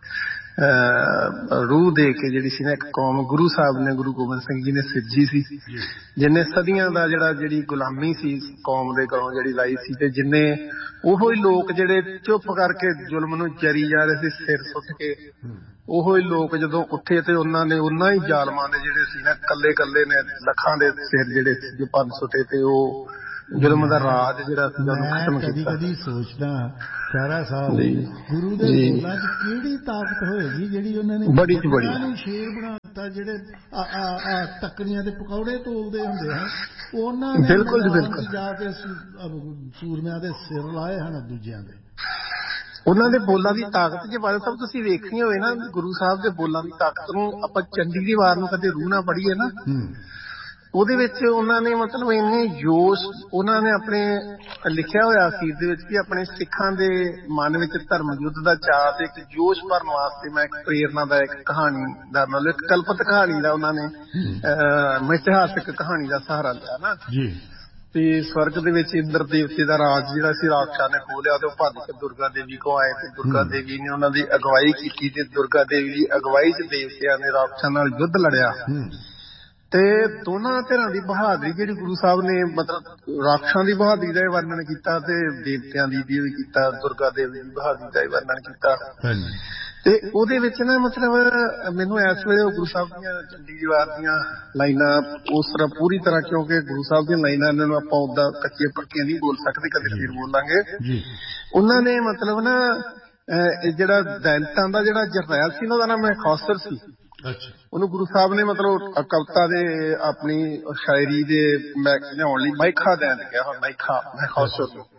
ਰੂਹ ਦੇ ਕੇ ਜਿਹੜੀ ਸੀ ਨਾ ਇੱਕ ਕੌਮ ਗੁਰੂ ਸਾਹਿਬ ਨੇ, ਗੁਰੂ ਗੋਬਿੰਦ ਸਿੰਘ ਜੀ ਨੇ ਸਿਰਜੀ ਸੀ, ਜਿੰਨੇ ਸਦੀਆਂ ਦਾ ਜਿਹੜਾ ਜਿਹੜੀ ਗੁਲਾਮੀ ਸੀ ਕੌਮ ਦੇ ਕੋਲੋਂ ਜਿਹੜੀ ਲਾਈ ਸੀ, ਤੇ ਜਿੰਨੇ ਉਹੋ ਹੀ ਲੋਕ ਜਿਹੜੇ ਚੁੱਪ ਕਰਕੇ ਜ਼ੁਲਮ ਨੂੰ ਜਰੀ ਜਾ ਰਹੇ ਸੀ ਸਿਰ ਸੁੱਟ ਕੇ, ਉਹੋ ਹੀ ਲੋਕ ਜਦੋਂ ਉੱਠੇ ਤੇ ਉਹਨਾਂ ਨੇ ਉਹਨਾਂ ਹੀ ਜ਼ਾਲਮਾਂ ਦੇ ਜਿਹੜੇ ਸੀ ਨਾ ਕੱਲੇ ਕੱਲੇ ਨੇ ਲੱਖਾਂ ਦੇ ਸਿਰ ਜਿਹੜੇ ਸੀ ਪੰਨ ਸੁੱਟੇ, ਤੇ ਉਹ ਜ਼ੁਲਮ ਦਾ ਰਾਜ ਜਿਹੜਾ ਸੀ ਉਹਨੂੰ ਖਤਮ ਕੀਤਾ। ਕਦੀ ਕਦੀ ਸੋਚਦਾ ਖਹਿਰਾ ਸਾਹਿਬ, ਗੁਰੂ ਦੇ ਬੋਲਾਂ ਚ ਕਿਹੜੀ ਤਾਕਤ ਹੋਏਗੀ ਜਿਹੜੀ ਉਹਨਾਂ ਨੇ ਬੜੀ ਚ ਬੜੀ ਨੂੰ ਸ਼ੇਰ ਬਣਾ ਦਿੱਤਾ। ਜਿਹੜੇ ਟੱਕਰੀਆਂ ਦੇ ਪਕੌੜੇ ਤੋਲਦੇ ਹੁੰਦੇ ਹਨ, ਉਹਨਾਂ ਨੇ ਬਿਲਕੁਲ ਜੀ ਬਿਲਕੁਲ ਜਾ ਕੇ ਸੂਰਮਿਆਂ ਦੇ ਸਿਰ ਲਾਏ ਹਨ ਦੂਜਿਆਂ ਦੇ। ਉਹਨਾਂ ਦੇ ਬੋਲਾਂ ਦੀ ਤਾਕਤ ਜੇ ਬਾਦਲ ਸਾਹਿਬ ਤੁਸੀਂ ਵੇਖਣੀ ਹੋਵੇ ਨਾ, ਗੁਰੂ ਸਾਹਿਬ ਦੇ ਬੋਲਾਂ ਦੀ ਤਾਕਤ ਨੂੰ ਆਪਾਂ ਚੰਡੀ ਦੀ ਵਾਰ ਨੂੰ ਕਦੇ ਰੂਹ ਨਾ ਪੜੀਏ ਨਾ, ਉਹਦੇ ਵਿੱਚ ਉਹਨਾਂ ਨੇ ਮਤਲਬ ਇੰਨੇ ਜੋਸ਼ ਉਹਨਾਂ ਨੇ ਆਪਣੇ ਲਿਖਿਆ ਹੋਇਆ ਅਖੀਰ ਦੇ ਵਿੱਚ ਕਿ ਆਪਣੇ ਸਿੱਖਾਂ ਦੇ ਮਨ ਵਿੱਚ ਧਰਮ ਯੁੱਧ ਦਾ ਚਾਅ ਤੇ ਇੱਕ ਜੋਸ਼ ਭਰਨ ਵਾਸਤੇ ਮੈਂ ਇੱਕ ਪ੍ਰੇਰਨਾ ਦਾ ਇੱਕ ਕਹਾਣੀ ਦਾ ਮਤਲਬ ਇੱਕ ਕਲਪਤ ਕਹਾਣੀ ਦਾ ਉਹਨਾਂ ਨੇ ਅਹ ਇਤਿਹਾਸਿਕ ਕਹਾਣੀ ਦਾ ਸਹਾਰਾ ਲਿਆ ਨਾ ਜੀ। ਤੇ ਸਵਰਗ ਦੇ ਵਿੱਚ ਇੰਦਰ ਦੇਵਤੇ ਦਾ ਰਾਜ ਜਿਹੜਾ ਸੀ ਰਾਖਸ਼ਾਂ ਨੇ ਖੋਹ ਲਿਆ, ਤੇ ਉਹ ਭੱਜ ਕੇ ਦੁਰਗਾ ਦੇਵੀ ਕੋਲ ਆਏ, ਤੇ ਦੁਰਗਾ ਦੇਵੀ ਨੇ ਉਹਨਾਂ ਦੀ ਅਗਵਾਈ ਕੀਤੀ, ਤੇ ਦੁਰਗਾ ਦੇਵੀ ਦੀ ਅਗਵਾਈ ਚ ਦੇਵਤਿਆਂ ਨੇ ਰਾਖਸ਼ਾਂ ਨਾਲ ਯੁੱਧ ਲੜਿਆ। ਤੇ ਦੋਨਾਂ ਧਿਰਾਂ ਦੀ ਬਹਾਦਰੀ ਜਿਹੜੀ ਗੁਰੂ ਸਾਹਿਬ ਨੇ ਮਤਲਬ ਰਾਖਸ਼ਾਂ ਦੀ ਬਹਾਦਰੀ ਦਾ ਵਰਣਨ ਕੀਤਾ, ਤੇ ਦੇਵਤਿਆਂ ਦੀ ਵੀ ਕੀਤਾ, ਦੁਰਗਾ ਦੇਵੀ ਦੀ ਬਹਾਦਰੀ ਦਾ ਵਰਣਨ ਕੀਤਾ। ਤੇ ਉਹਦੇ ਵਿੱਚ ਨਾ ਮਤਲਬ ਮੈਨੂੰ ਇਸ ਵੇਲੇ ਗੁਰੂ ਸਾਹਿਬ ਦੀਆਂ ਚੰਡੀ ਦੀ ਵਾਰ ਦੀਆਂ ਲਾਈਨਾਂ ਉਸ ਤਰ੍ਹਾਂ ਪੂਰੀ ਤਰ੍ਹਾਂ, ਕਿਉਂਕਿ ਗੁਰੂ ਸਾਹਿਬ ਦੀਆਂ ਲਾਈਨਾਂ ਇਹਨਾਂ ਨੂੰ ਆਪਾਂ ਓਦਾਂ ਕੱਚੀਆਂ ਪੱਕੀਆਂ ਨਹੀਂ ਬੋਲ ਸਕਦੇ, ਕਦੇ ਫਿਰ ਬੋਲਾਂਗੇ। ਉਹਨਾਂ ਨੇ ਮਤਲਬ ਨਾ ਜਿਹੜਾ ਦੈਂਤਾਂ ਦਾ ਜਿਹੜਾ ਜਰਨੈਲ ਸੀ ਉਹਦਾ ਨਾਮ ਖੌਸਰ ਸੀ। ਉਹਨੂੰ ਗੁਰੂ ਸਾਹਿਬ ਨੇ ਮਤਲਬ ਕਵਿਤਾ ਦੇ ਆਪਣੀ ਸ਼ਾਇਰੀ ਦੇ ਲਿਆਉਣ ਲਈ ਮਾਇਖਾ ਦੈਂਤ ਕਿਹਾ, ਮਾਇਖਾ ਖੌਸਰ ਨੂੰ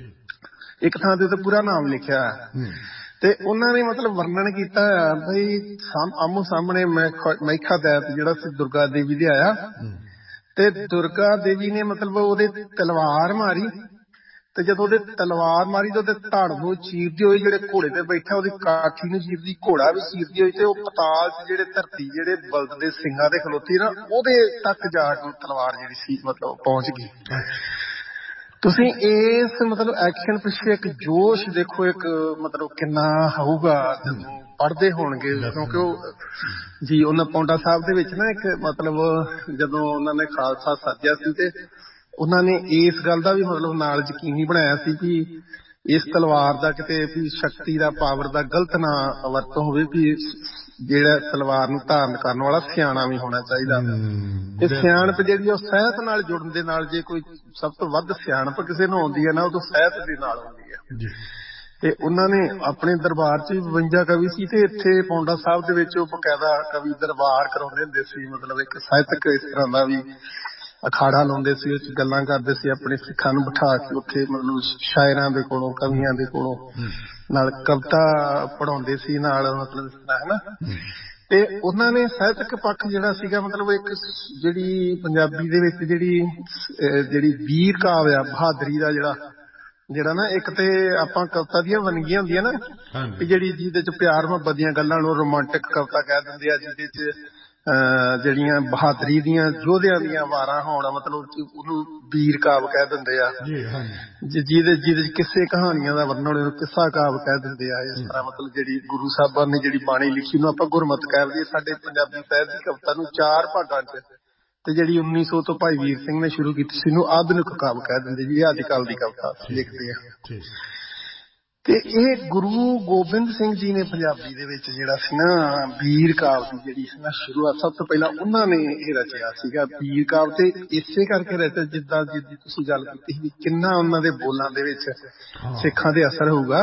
ਇੱਕ ਥਾਂ ਤੇ ਉਹਦਾ ਪੂਰਾ ਨਾਮ ਲਿਖਿਆ। ਤੇ ਉਹਨਾਂ ਨੇ ਮਤਲਬ ਵਰਣਨ ਕੀਤਾ ਬਈ ਆਮੋ ਸਾਹਮਣੇ ਮਾਇਖਾ ਦੈਂਤ ਜਿਹੜਾ ਸੀ ਦੁਰਗਾ ਦੇਵੀ ਦੇ ਆਇਆ, ਤੇ ਦੁਰਗਾ ਦੇਵੀ ਨੇ ਮਤਲਬ ਉਹਦੇ ਤਲਵਾਰ ਮਾਰੀ, ਤੇ ਜਦੋਂ ਉਹਦੇ ਤਲਵਾਰ ਮਾਰੀ ਤੇ ਉਹਦੇ ਧੜ ਨੂੰ ਚੀਰਦੀ ਹੋਈ ਜਿਹੜੇ ਘੋੜੇ ਤੇ ਬੈਠਾ ਉਹਦੀ ਕਾਠੀ ਨੂੰ ਚੀਰਦੀ, ਘੋੜਾ ਵੀ ਚੀਰਦੀ ਹੋਈ, ਤੇ ਉਹ ਪਤਾਲ ਚ ਜਿਹੜੇ ਧਰਤੀ ਜਿਹੜੇ ਬਲਦ ਦੇ ਸਿੰਘਾਂ ਤੇ ਖਲੋਤੀ ਨਾ ਉਹਦੇ ਤੱਕ ਜਾ ਕੇ ਤਲਵਾਰ ਜਿਹੜੀ ਸੀ ਮਤਲਬ ਪਹੁੰਚ ਗਈ। ਤੁਸੀਂ ਇਸ ਮਤਲਬ ਐਕਸ਼ਨ ਪਿੱਛੇ ਇੱਕ ਜੋਸ਼ ਦੇਖੋ, ਇੱਕ ਮਤਲਬ ਕਿੰਨਾ ਹੋਊਗਾ ਜਦੋਂ ਪੜ੍ਹਦੇ ਹੋਣਗੇ, ਕਿਉਂਕਿ ਉਹ ਜੀ ਉਹਨਾਂ ਪੌਂਟਾ ਸਾਹਿਬ ਦੇ ਵਿੱਚ ਨਾ ਇੱਕ ਮਤਲਬ ਜਦੋਂ ਉਹਨਾਂ ਨੇ ਖਾਲਸਾ ਸਾਜਿਆ ਸੀ ਤੇ ਉਹਨਾਂ ਨੇ ਇਸ ਗੱਲ ਦਾ ਵੀ ਮਤਲਬ ਨਾਲ ਯਕੀਨੀ ਬਣਾਇਆ ਸੀ ਕਿ ਇਸ ਤਲਵਾਰ ਦਾ ਕਿਤੇ ਵੀ ਸ਼ਕਤੀ ਦਾ ਪਾਵਰ ਦਾ ਗਲਤ ਨਾ ਵਰਤੋਂ ਹੋਵੇ, ਵੀ ਜਿਹੜਾ ਤਲਵਾਰ ਨੂੰ ਧਾਰਨ ਕਰਨ ਵਾਲਾ ਸਿਆਣਾ ਵੀ ਹੋਣਾ ਚਾਹੀਦਾ। ਤੇ ਸਿਆਣਪ ਜਿਹੜੀ ਉਹ ਸਹਿਤ ਨਾਲ ਜੁੜਨ ਦੇ ਨਾਲ, ਜੇ ਕੋਈ ਸਭ ਤੋਂ ਵੱਧ ਸਿਆਣਪ ਕਿਸੇ ਨੂੰ ਆਉਂਦੀ ਹੈ ਨਾ ਉਹ ਤੋਂ ਸਹਿਤ ਦੇ ਨਾਲ ਆਉਂਦੀ ਹੈ। ਤੇ ਉਹਨਾਂ ਨੇ ਆਪਣੇ ਦਰਬਾਰ ਚ ਵੀ ਬਵੰਜਾ ਕਵੀ ਸੀ, ਤੇ ਇੱਥੇ ਪੌਂਡਾ ਸਾਹਿਬ ਦੇ ਵਿੱਚ ਉਹ ਬਕਾਇਦਾ ਕਵੀ ਦਰਬਾਰ ਕਰਾਉਂਦੇ ਹੁੰਦੇ ਸੀ, ਮਤਲਬ ਇੱਕ ਸਾਹਿਤਕ ਇਸ ਤਰ੍ਹਾਂ ਦਾ ਵੀ ਅਖਾੜਾ ਲਾਉਂਦੇ ਸੀ, ਉਹ ਚ ਗੱਲਾਂ ਕਰਦੇ ਸੀ, ਆਪਣੇ ਸਿੱਖਾਂ ਨੂੰ ਬਿਠਾ ਕੇ ਉੱਥੇ ਮਤਲਬ ਸ਼ਾਇਰਾਂ ਦੇ ਕੋਲੋਂ ਕਵੀਆਂ ਦੇ ਕੋਲੋਂ ਨਾਲ ਕਵਿਤਾ ਪੜ੍ਹਾਉਂਦੇ ਸੀ ਨਾਲ, ਮਤਲਬ ਇਸ ਤਰ੍ਹਾਂ ਹੈ ਨਾ। ਤੇ ਉਹਨਾਂ ਨੇ ਸਾਹਿਤਕ ਪੱਖ ਜਿਹੜਾ ਸੀਗਾ ਮਤਲਬ ਇੱਕ ਜਿਹੜੀ ਪੰਜਾਬੀ ਦੇ ਵਿੱਚ ਜਿਹੜੀ ਜਿਹੜੀ ਵੀਰ ਕਾਵਿ ਆ, ਬਹਾਦਰੀ ਦਾ ਜਿਹੜਾ ਜਿਹੜਾ ਨਾ, ਇੱਕ ਤੇ ਆਪਾਂ ਕਵਿਤਾ ਦੀਆਂ ਵੰਨਗੀਆਂ ਹੁੰਦੀਆਂ ਨਾ ਵੀ ਜਿਹੜੀ ਜਿਹਦੇ ਚ ਪਿਆਰ ਮੁਹੱਬਤ ਦੀਆਂ ਗੱਲਾਂ ਨੂੰ ਰੋਮਾਂਟਿਕ ਕਵਿਤਾ ਕਹਿ ਦਿੰਦੇ ਆ, ਜਿਹਦੇ ਚ ਅਹ ਜਿਹੜੀਆਂ ਬਹਾਦਰੀ ਦੀਆਂ ਯੋਧਿਆਂ ਦੀਆਂ ਵਾਰਾਂ ਹੋਣ ਮਤਲਬ ਉਹਨੂੰ ਵੀਰ ਕਾਵਿ ਕਹਿ ਦਿੰਦੇ ਆ, ਜਿਹਦੇ ਜਿਹਦੇ ਚ ਕਿਸੇ ਕਹਾਣੀਆਂ ਦਾ ਵਰਣਨ ਉਹਨੂੰ ਕਿੱਸਾ ਕਾਵਿ ਕਹਿ ਦਿੰਦੇ ਆ। ਇਸ ਤਰ੍ਹਾਂ ਮਤਲਬ ਜਿਹੜੀ ਗੁਰੂ ਸਾਹਿਬਾਂ ਨੇ ਜਿਹੜੀ ਬਾਣੀ ਲਿਖੀ ਨੂੰ ਆਪਾਂ ਗੁਰਮਤ ਕਹਿ ਦਈਏ, ਸਾਡੇ ਪੰਜਾਬੀ ਸਾਹਿਤ ਦੀ ਕਵਿਤਾ ਨੂੰ ਚਾਰ ਭਾਗਾਂ ਚ, ਤੇ ਜਿਹੜੀ ਉੱਨੀ ਸੌ ਤੋਂ ਭਾਈ ਵੀਰ ਸਿੰਘ ਨੇ ਸ਼ੁਰੂ ਕੀਤੀ ਸੀ ਇਹਨੂੰ ਆਧੁਨਿਕ ਕਾਵਿ ਕਹਿ ਦਿੰਦੇ ਜੀ, ਅੱਜ ਕੱਲ ਦੀ ਕਵਿਤਾ ਲਿਖਦੇ ਆ। ਤੇ ਇਹ ਗੁਰੂ ਗੋਬਿੰਦ ਸਿੰਘ ਜੀ ਨੇ ਪੰਜਾਬੀ ਦੇ ਵਿੱਚ ਜਿਹੜਾ ਸੀ ਨਾ ਵੀਰ ਕਾਵਿ ਦੀ ਜਿਹੜੀ ਸੀ ਨਾ ਸ਼ੁਰੂਆਤ, ਸਭ ਤੋਂ ਪਹਿਲਾਂ ਉਹਨਾਂ ਨੇ ਇਹ ਰਚਿਆ ਸੀਗਾ ਵੀਰ ਕਾਵਿ। ਤੇ ਇਸੇ ਕਰਕੇ ਰਚਿਆ ਜਿੱਦਾਂ ਜਿੱਦੀ ਤੁਸੀਂ ਗੱਲ ਕੀਤੀ ਸੀ ਕਿੰਨਾ ਉਹਨਾਂ ਦੇ ਬੋਲਾਂ ਦੇ ਵਿੱਚ ਸਿੱਖਾਂ ਦੇ ਅਸਰ ਹੋਊਗਾ,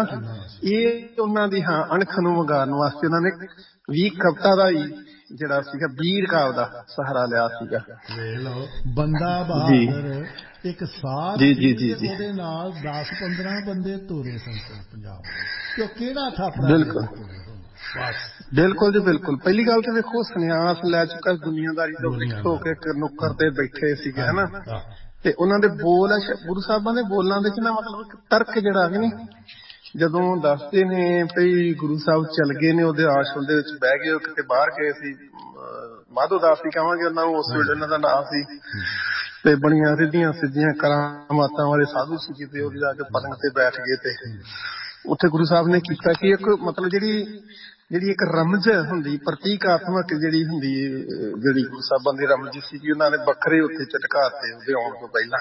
ਇਹ ਉਹਨਾਂ ਦੀ ਹਾਂ ਅਣਖ ਨੂੰ ਵੰਗਾਰਨ ਵਾਸਤੇ ਉਹਨਾਂ ਨੇ ਵੀ ਕਵਿਤਾ ਦਾ ਹੀ ਜਿਹੜਾ ਸੀਗਾ ਵੀਰ ਕਾਵਿ ਦਾ ਸਹਾਰਾ ਲਿਆ ਸੀਗਾ। ਵੇਖ ਲਓ, ਬੰਦਾ ਬਹਾਦਰ ਇੱਕ ਸਾਧ ਜੀ ਜੀ ਜੀ ਜੀ ਉਹਦੇ ਨਾਲ ਦਸ ਪੰਦਰਾਂ ਬੰਦੇ ਤੋਰੇ ਸਨ ਪੰਜਾਬ ਦੇ, ਕਿਹੜਾ ਥਾਪੜਾ। ਬਿਲਕੁਲ ਬਿਲਕੁਲ ਜੀ ਬਿਲਕੁਲ। ਪਹਿਲੀ ਗੱਲ ਤੇ ਦੇਖੋ ਸੰਨਿਆਸ ਲੈ ਚੁੱਕਾ ਦੁਨੀਆਦਾਰੀ ਤੋਂ ਮੁਕਤ ਹੋ ਕੇ ਇੱਕ ਨੁੱਕਰ ਤੇ ਬੈਠੇ ਸੀਗੇ ਹਨਾ, ਤੇ ਉਹਨਾਂ ਦੇ ਬੋਲ ਗੁਰੂ ਸਾਹਿਬਾਂ ਦੇ ਬੋਲਾਂ ਦੇ ਚ ਨਾ ਮਤਲਬ ਇੱਕ ਤਰਕ ਜਿਹੜਾ ਹੈ ਨੀ, ਜਦੋਂ ਦੱਸਦੇ ਨੇ ਭਈ ਗੁਰੂ ਸਾਹਿਬ ਚੱਲ ਗਏ ਨੇ ਉਹਦੇ ਆਸ਼ਰਮ ਦੇ ਵਿੱਚ ਬਹਿ ਗਏ, ਉਹ ਕਿਤੇ ਬਾਹਰ ਗਏ ਸੀ, ਮਾਧੋ ਦਾਸ ਹੀ ਕਹਾਂਗੇ ਉਹਨਾਂ ਨੂੰ, ਉਸ ਵੇਲੇ ਉਹਨਾਂ ਦਾ ਨਾਮ ਸੀ, ਤੇ ਬੜੀਆਂ ਰਿੱਧੀਆਂ ਸਿੱਧੀਆਂ ਕਰਾਮਾਤਾਂ ਵਾਲੇ ਸਾਧੂ ਸੀ, ਕਿਤੇ ਉਹ ਜਾ ਕੇ ਪਲੰਗ ਤੇ ਬੈਠ ਗਏ। ਤੇ ਉੱਥੇ ਗੁਰੂ ਸਾਹਿਬ ਨੇ ਕੀਤਾ ਕਿ ਇੱਕ ਮਤਲਬ ਜਿਹੜੀ ਜਿਹੜੀ ਇੱਕ ਰਮਜ ਹੁੰਦੀ ਪ੍ਰਤੀਕਾਤਮਕ ਜਿਹੜੀ ਹੁੰਦੀ ਜਿਹੜੀ ਗੁਰੂ ਸਾਹਿਬਾਂ ਦੀ ਰਮਜ ਸੀ ਕਿ ਉਹਨਾਂ ਨੇ ਵੱਖਰੇ ਉੱਥੇ ਝਟਕਾਤੇ ਉਹਦੇ ਆਉਣ ਤੋਂ ਪਹਿਲਾਂ।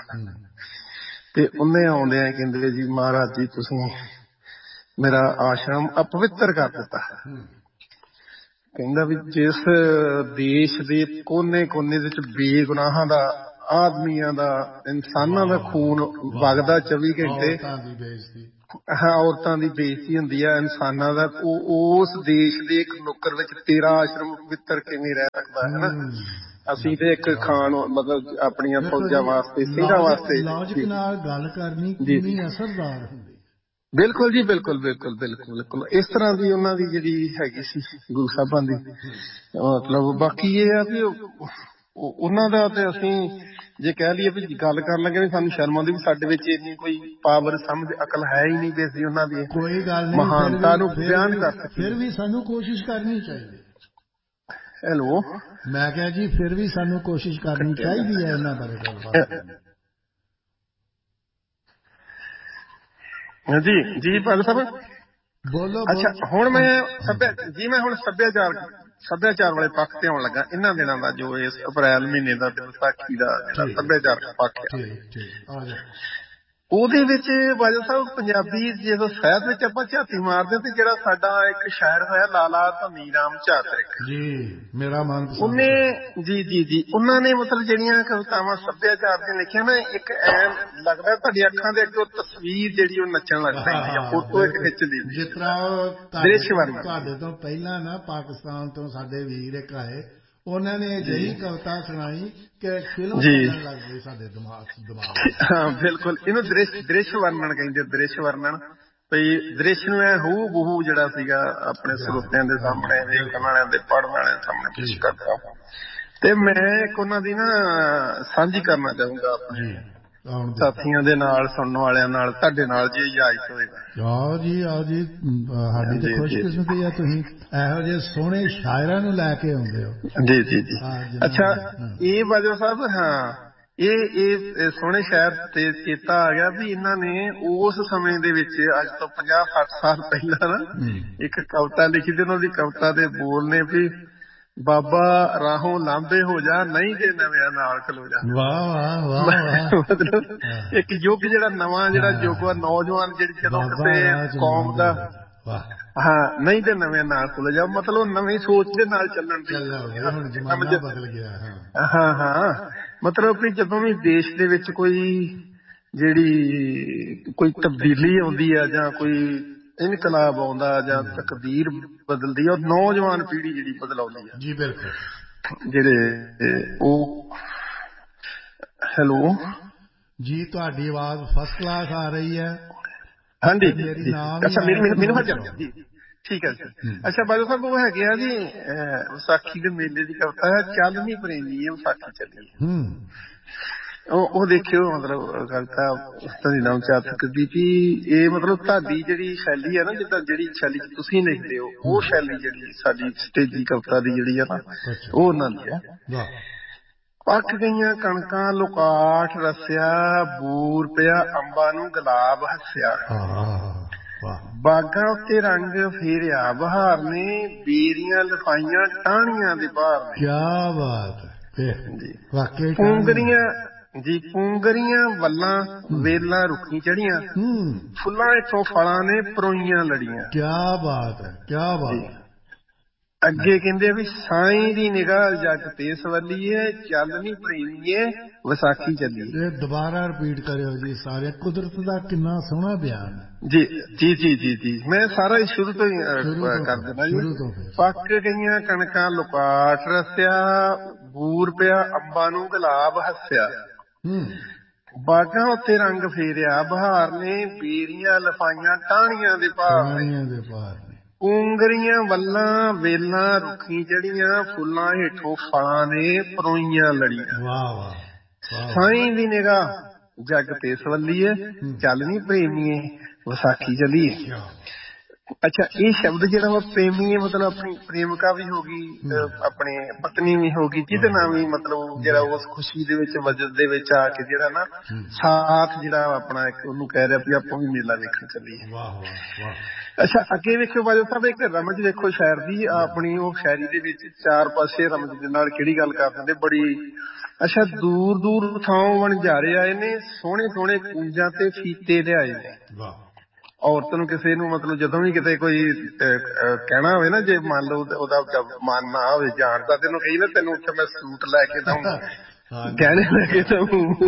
ਤੇ ਉਹਨੇ ਆਉਂਦਿਆਂ ਕਹਿੰਦੇ ਜੀ ਮਹਾਰਾਜ ਜੀ ਤੁਸੀਂ ਮੇਰਾ ਆਸ਼ਰਮ ਅਪਵਿੱਤਰ ਕਰ ਦਿੱਤਾ। ਕਹਿੰਦਾ ਵੀ ਜਿਸ ਦੇਸ਼ ਦੇ ਕੋਨੇ ਕੋਨੇ ਵਿੱਚ ਬੇਗੁਨਾਹਾਂ ਦਾ, ਆਦਮੀਆਂ ਦਾ, ਇਨਸਾਨਾਂ ਦਾ ਖੂਨ ਵਗਦਾ ਚੌਵੀ ਘੰਟੇ, ਹਾਂ ਔਰਤਾਂ ਦੀ ਬੇਇੱਜ਼ਤੀ ਹੁੰਦੀ ਆ, ਇਨਸਾਨਾਂ ਦਾ, ਉਹ ਉਸ ਦੇਸ਼ ਦੇ ਇੱਕ ਨੁੱਕਰ ਵਿੱਚ ਤੇਰਾ ਆਸ਼ਰਮ ਪਵਿੱਤਰ ਕਿਵੇਂ ਰਹਿ ਸਕਦਾ ਹੈ ਨਾ। ਅਸੀਂ ਤੇ ਇੱਕ ਖਾਨ ਮਤਲਬ ਆਪਣੀਆਂ ਫੌਜਾਂ ਵਾਸਤੇ, ਸਿੰਘਾਂ ਵਾਸਤੇ ਲੌਜਿਕ ਨਾਲ ਗੱਲ ਕਰਨੀ ਕਿੰਨੀ ਅਸਰਦਾਰ ਹੁੰਦੀ। ਬਿਲਕੁਲ ਜੀ ਬਿਲਕੁਲ ਬਿਲਕੁਲ ਬਿਲਕੁਲ ਬਿਲਕੁਲ ਇਸ ਤਰ੍ਹਾਂ ਦੀ ਉਹਨਾਂ ਦੀ ਜਿਹੜੀ ਹੈਗੀ ਸੀ ਗੁਰੂ ਸਾਹਿਬਾਂ ਦੀ ਮਤਲਬ। ਬਾਕੀ ਇਹ ਆ ਵੀ ਉਹਨਾਂ ਦਾ ਤੇ ਅਸੀਂ ਜੇ ਕਹਿ ਲਈਏ ਵੀ ਗੱਲ ਕਰਨ ਲੱਗੇ ਵੀ ਸਾਨੂੰ ਸ਼ਰਮ ਆਉਂਦੀ ਵੀ ਸਾਡੇ ਵਿੱਚ ਇੰਨੀ ਕੋਈ ਪਾਵਰ ਸਮਝ ਅਕਲ ਹੈ ਹੀ ਨਹੀਂ ਵੀ ਅਸੀਂ ਉਹਨਾਂ ਦੀ ਕੋਈ ਗੱਲ ਨਹੀਂ ਮਹਾਨਤਾ ਨੂੰ ਬਿਆਨ ਕਰ ਸਕੀਏ। ਫਿਰ ਵੀ ਸਾਨੂੰ ਕੋਸ਼ਿਸ਼ ਕਰਨੀ ਚਾਹੀਦੀ। ਹੈਲੋ, ਮੈਂ ਕਿਹਾ ਜੀ ਫਿਰ ਵੀ ਸਾਨੂੰ ਕੋਸ਼ਿਸ਼ ਕਰਨੀ ਚਾਹੀਦੀ ਹੈ ਇਹਨਾਂ ਬਾਰੇ ਗੱਲਬਾਤ। ਜੀ ਜੀ ਭਾਗ ਸਾਹਿਬ ਬੋਲੋ। ਅੱਛਾ ਹੁਣ ਮੈਂ ਸੱਭਿਆ ਜੀ ਮੈਂ ਹੁਣ ਸੱਭਿਆਚਾਰ ਸੱਭਿਆਚਾਰ ਵਾਲੇ ਪੱਖ ਤੇ ਆਉਣ ਲੱਗਾ। ਇਹਨਾਂ ਦਿਨਾਂ ਦਾ ਜੋ ਇਸ ਅਪ੍ਰੈਲ ਮਹੀਨੇ ਦਾ ਵਿਸਾਖੀ ਦਾ ਜਿਹੜਾ ਸੱਭਿਆਚਾਰਕ ਪੱਖ ਹੈ ਉਹਦੇ ਵਿੱਚ ਬਾਜਾ ਸਾਹਿਬ ਪੰਜਾਬੀ ਜਦੋਂ ਸਾਹਿਤ ਵਿੱਚ ਆਪਾਂ ਝਾਤੀ ਮਾਰਦੇ ਤੇ ਜਿਹੜਾ ਸਾਡਾ ਇੱਕ ਸ਼ਾਇਰ ਹੋਇਆ ਲਾਲਾ ਧਨੀ ਰਾਮ ਚਾਤਰਿਕ ਜੀ ਮੇਰਾ ਮਨਪਸੰਦ, ਉਹਨੇ ਜੀ ਜੀ ਜੀ ਉਹਨਾਂ ਨੇ ਮਤਲਬ ਜਿਹੜੀਆਂ ਕਵਿਤਾਵਾਂ ਸੱਭਿਆਚਾਰ ਦੀਆਂ ਲਿਖੀਆਂ ਨਾ ਇੱਕ ਐਨ ਲੱਗਦਾ ਤੁਹਾਡੀ ਅੱਖਾਂ ਦੇ ਅੱਗੇ ਤਸਵੀਰ ਜਿਹੜੀ ਉਹ ਨੱਚਣ ਲੱਗ ਪੈਂਦੀ ਆ, ਫੋਟੋ ਇੱਕ ਖਿੱਚਦੀ ਜਿਸ ਤਰ੍ਹਾਂ ਦ੍ਰਿਸ਼ ਵਰਣਨ। ਤੁਹਾਡੇ ਤੋਂ ਪਹਿਲਾਂ ਨਾ ਪਾਕਿਸਤਾਨ ਤੋਂ ਸਾਡੇ ਵੀਰ ਇੱਕ ਆਏ, ਉਹਨਾਂ ਨੇ ਅਜਿਹੀ ਕਵਿਤਾ ਸੁਣਾਈ ਕਿ ਫਿਲਮ ਚੱਲਣ ਲੱਗ ਗਈ ਸਾਡੇ ਦਿਮਾਗ ਦਿਮਾਗ ਹਾਂ ਬਿਲਕੁਲ। ਇਹਨੂੰ ਦ੍ਰਿਸ਼ ਦ੍ਰਿਸ਼ ਵਰਣਨ ਕਹਿੰਦੇ, ਦ੍ਰਿਸ਼ ਵਰਣਨ। ਭਈ ਦ੍ਰਿਸ਼ ਨੂੰ ਐ ਹੂ ਬਹੂ ਜਿਹੜਾ ਸੀਗਾ ਆਪਣੇ ਸਰੋਤਿਆਂ ਦੇ ਸਾਹਮਣੇ, ਵੇਖਣ ਵਾਲਿਆਂ ਦੇ, ਪੜ੍ਹਨ ਵਾਲਿਆਂ ਦੇ ਸਾਹਮਣੇ ਪੇਸ਼ ਕਰਦਾ। ਤੇ ਮੈਂ ਇੱਕ ਉਹਨਾਂ ਦੀ ਨਾ ਸਾਂਝੀ ਕਰਨਾ ਚਾਹੂੰਗਾ ਆਪਣੇ ਸਾਥੀਆਂ ਦੇ ਨਾਲ, ਸੁਣਨ ਵਾਲਿਆਂ ਨਾਲ, ਤੁਹਾਡੇ ਨਾਲ ਜੇ ਇਜਾਜ਼ਤ ਹੋਵੇਗਾ। ਆਓ ਜੀ, ਆਓ ਜੀ, ਸਾਡੀ ਤਾਂ ਖੁਸ਼ਕਿਸਮਤੀ ਆ, ਤੁਸੀਂ ਇਹੋ ਜਿਹੇ ਸੋਹਣੇ ਸ਼ਾਇਰਾਂ ਨੂੰ ਲੈ ਕੇ ਆਉਂਦੇ ਹੋ। ਜੀ ਜੀ ਜੀ। ਅੱਛਾ, ਇਹ ਬਾਜਵਾ ਸਾਹਿਬ, ਹਾਂ, ਇਹ ਇਹ ਸੋਹਣੇ ਸ਼ਾਇਰ ਤੇ ਚੇਤਾ ਆ ਗਿਆ ਵੀ ਇਹਨਾਂ ਨੇ ਉਸ ਸਮੇਂ ਦੇ ਵਿੱਚ, ਅੱਜ ਤੋਂ ਪੰਜਾਹ ਸੱਠ ਸਾਲ ਪਹਿਲਾਂ ਨਾ, ਇੱਕ ਕਵਿਤਾ ਲਿਖੀ ਤੇ ਉਹਨਾਂ ਦੀ ਕਵਿਤਾ ਦੇ ਬੋਲ ਨੇ ਵੀ ਬਾਬਾ ਰਾਹੋਂ ਲਾਂਭੇ ਹੋ ਜਾ, ਨਹੀਂ ਤੇ ਨਵਿਆਂ ਨਾਲ ਖਲੋ ਜਾ। ਵਾਹ ਵਾਹ ਵਾਹ। ਮਤਲਬ ਇੱਕ ਯੁੱਗ ਜਿਹੜਾ ਨਵਾਂ ਜਿਹੜਾ ਯੁੱਗ ਆ, ਨੌਜਵਾਨ ਜਿਹੜੀ ਜਦੋਂ ਕਿਸੇ ਕੌਮ ਦਾ, ਹਾਂ, ਨਹੀਂ ਤੇ ਨਵੇਂ ਨਾਲ ਖਲੋ ਜਾ, ਮਤਲਬ ਨਵੀਂ ਸੋਚ ਦੇ ਨਾਲ ਚੱਲਣ ਦੀ। ਹਾਂ ਹਾਂ, ਮਤਲਬ ਵੀ ਜਦੋਂ ਵੀ ਦੇਸ਼ ਦੇ ਵਿੱਚ ਕੋਈ ਜਿਹੜੀ ਕੋਈ ਤਬਦੀਲੀ ਆਉਂਦੀ ਆ ਜਾਂ ਕੋਈ ਇਨਕਲਾਬ ਆਉਂਦਾ ਜਾਂ ਤਕਦੀਰ ਬਦਲਦੀ ਆ, ਨੌਜਵਾਨ ਪੀੜ੍ਹੀ ਜਿਹੜੀ ਬਦਲਾਉਂਦੀ ਆ। ਜੀ ਬਿਲਕੁਲ। ਜਿਹੜੇ ਉਹ, ਹੈਲੋ ਜੀ, ਤੁਹਾਡੀ ਆਵਾਜ਼ ਫਸਟ ਕਲਾਸ ਆ ਰਹੀ ਹੈ। ਹਾਂਜੀ, ਅੱਛਾ, ਮੈਨੂੰ ਜੀ, ਠੀਕ ਹੈ ਜੀ। ਅੱਛਾ ਬਾਜਵਾ ਸਾਹਿਬ, ਉਹ ਹੈਗੇ ਆ ਜੀ ਵਿਸਾਖੀ ਦੇ ਮੇਲੇ ਦੀ ਕਵਿਤਾ ਹੈ, ਚੱਲ ਨੀ ਪ੍ਰੇਮੀਏ ਵਿਸਾਖੀ ਚੱਲੀਏ। ਉਹ ਉਹ ਦੇਖਿਓ, ਮਤਲਬ ਕਵਿਤਾ ਧਨੀ ਰਾਮ ਚਾਤਕ ਦੀ ਵੀ ਇਹ ਮਤਲਬ ਤੁਹਾਡੀ ਜਿਹੜੀ ਸ਼ੈਲੀ ਹੈ ਨਾ, ਜਿੱਦਾਂ ਜਿਹੜੀ ਸ਼ੈਲੀ ਤੁਸੀਂ ਲਿਖਦੇ ਹੋ, ਉਹ ਸ਼ੈਲੀ ਜਿਹੜੀ ਸਾਡੀ ਸਟੇਜੀ ਕਵਿਤਾ ਦੀ ਜਿਹੜੀ ਆ ਨਾ, ਉਹ ਉਹਨਾਂ ਦੀ ਹੈ। ਪੱਕ ਗਈਆਂ ਕਣਕਾਂ ਲੁਕਾਠ ਰਸਿਆ, ਬੂਰ ਪਿਆ ਅੰਬਾਂ ਨੂੰ ਗੁਲਾਬ ਹੱਸਿਆ, ਬਾਗਾਂ ਉੱਤੇ ਰੰਗ ਫੇਰਿਆ ਬਹਾਰ ਨੇ, ਬੇਰੀਆਂ ਲਿਫਾਈਆਂ ਟਾਹਣੀਆਂ ਦੇ ਬਾਹਰ ਨੇ। ਕਿਆ ਬਾਤ ਹੈ। ਪੂੰਗਰੀਆਂ ਜੀ, ਪੂੰਗਰੀਆਂ ਵੱਲਾਂ ਵੇਲਾਂ ਰੁੱਖੀ ਚੜੀਆਂ, ਫੁੱਲਾਂ ਇੱਥੋਂ ਫਲਾਂ ਨੇ ਪਰੋਈਆਂ ਲੜੀਆਂ। ਕਿਆ ਬਾਤ ਹੈ, ਕਿਆ ਬਾਤ ਹੈ। ਅੱਗੇ ਕਹਿੰਦੇ ਵੀ ਸਾਈਂ ਦੀ ਨਿਗਾਹ ਜੱਗ ਤੇ ਸਵੱਲੀਏ, ਚੱਲ ਨੀ ਪ੍ਰੇਮੀਏ ਵਿਸਾਖੀ ਚੱਲੀਏ। ਦੁਬਾਰਾ ਰਿਪੀਟ ਕਰਿਓ ਜੀ ਸਾਰੇ, ਕੁਦਰਤ ਦਾ ਕਿੰਨਾ ਸੋਹਣਾ ਬਿਆਨ ਹੈ। ਜੀ ਜੀ ਜੀ ਜੀ ਜੀ, ਮੈਂ ਸਾਰਾ ਹੀ ਸ਼ੁਰੂ ਤੋਂ ਹੀ ਕਰ ਦੇਣਾ ਜੀ। ਪੱਕ ਗਈਆਂ ਕਣਕਾਂ ਲੁਕਾਠ ਰਸਿਆ, ਬੂਰ ਪਿਆ ਅੰਬਾਂ ਨੂੰ ਗੁਲਾਬ ਹੱਸਿਆ, ਬਾਗਾਂ ਉੱਤੇ ਰੰਗ ਫੇਰਿਆ ਬਹਾਰ ਨੇ, ਬੇਰੀਆਂ ਲਿਫਾਈਆਂ ਟਾਹਣੀਆਂ ਦੇ ਭਾਰ ਨੇ, ਪੂੰਗਰੀਆਂ ਵੱਲਾਂ ਵੇਲਾਂ ਰੁੱਖੀ ਚੜੀਆਂ, ਫੁੱਲਾਂ ਹੇਠੋਂ ਫਲਾਂ ਨੇ ਪਰੋਈਆਂ ਲੜੀਆਂ। ਵਾਹ ਵਾਹ। ਸਾਈਂ ਦੀ ਨਿਗਾਹ ਜੱਗ ਤੇ ਸਵੱਲੀਏ, ਚੱਲ ਨੀ ਪ੍ਰੇਮੀਏ ਵਿਸਾਖੀ ਚੱਲੀਏ। ਅੱਛਾ, ਇਹ ਸ਼ਬਦ ਜਿਹੜਾ ਵਾ ਪ੍ਰੇਮੀਏ, ਮਤਲਬ ਆਪਣੀ ਪ੍ਰੇਮਿਕਾ ਵੀ ਹੋ ਗਈ, ਆਪਣੇ ਪਤਨੀ ਵੀ ਹੋ ਗਈ, ਜਿਹਦੇ ਨਾਲ ਵੀ ਮਤਲਬ ਜਿਹੜਾ ਉਸ ਖੁਸ਼ੀ ਦੇ ਵਿੱਚ ਵਜਦ ਦੇ ਵਿੱਚ ਆ ਕੇ ਜਿਹੜਾ ਨਾ ਸਾਥ ਜਿਹੜਾ ਆਪਣਾ ਇੱਕ ਉਹਨੂੰ ਕਹਿ ਰਿਹਾ ਵੀ ਆਪਾਂ ਵੀ ਮੇਲਾ ਵੇਖਣ ਚੱਲੀਏ। ਅੱਛਾ, ਅੱਗੇ ਵੇਖਿਓ ਬਾਜਵਾ ਸਾਹਿਬ, ਇੱਕ ਰਮਜ ਵੇਖੋ ਸ਼ਾਇਰ ਦੀ, ਆਪਣੀ ਉਹ ਸ਼ਾਇਰੀ ਦੇ ਵਿੱਚ ਚਾਰ ਪਾਸੇ ਰਮਜ ਦੇ ਨਾਲ ਕਿਹੜੀ ਗੱਲ ਕਰ ਦਿੰਦੇ ਬੜੀ। ਅੱਛਾ, ਦੂਰ ਦੂਰ ਥਾਂ ਵਣਜਾਰੇ ਆਏ ਨੇ, ਸੋਹਣੇ ਸੋਹਣੇ ਕੂੰਜਾਂ ਤੇ ਫੀਤੇ ਲਿਆਏ ਨੇ। ਔਰਤ ਨੂੰ ਕਿਸੇ ਨੂੰ ਮਤਲਬ ਜਦੋਂ ਵੀ ਕਿਤੇ ਕੋਈ ਕਹਿਣਾ ਹੋਵੇ ਨਾ, ਜੇ ਮੰਨ ਲਓ ਉਹਦਾ ਮਨ ਨਾ ਹੋਵੇ ਜਾਣ ਦਾ, ਤੈਨੂੰ ਕਹੀ ਨਾ ਤੈਨੂੰ ਉੱਥੇ ਮੈਂ ਸੂਟ ਲੈ ਕੇ ਦਊਂ, ਗਹਿਣੇ ਲੈ ਕੇ ਦਊਂ,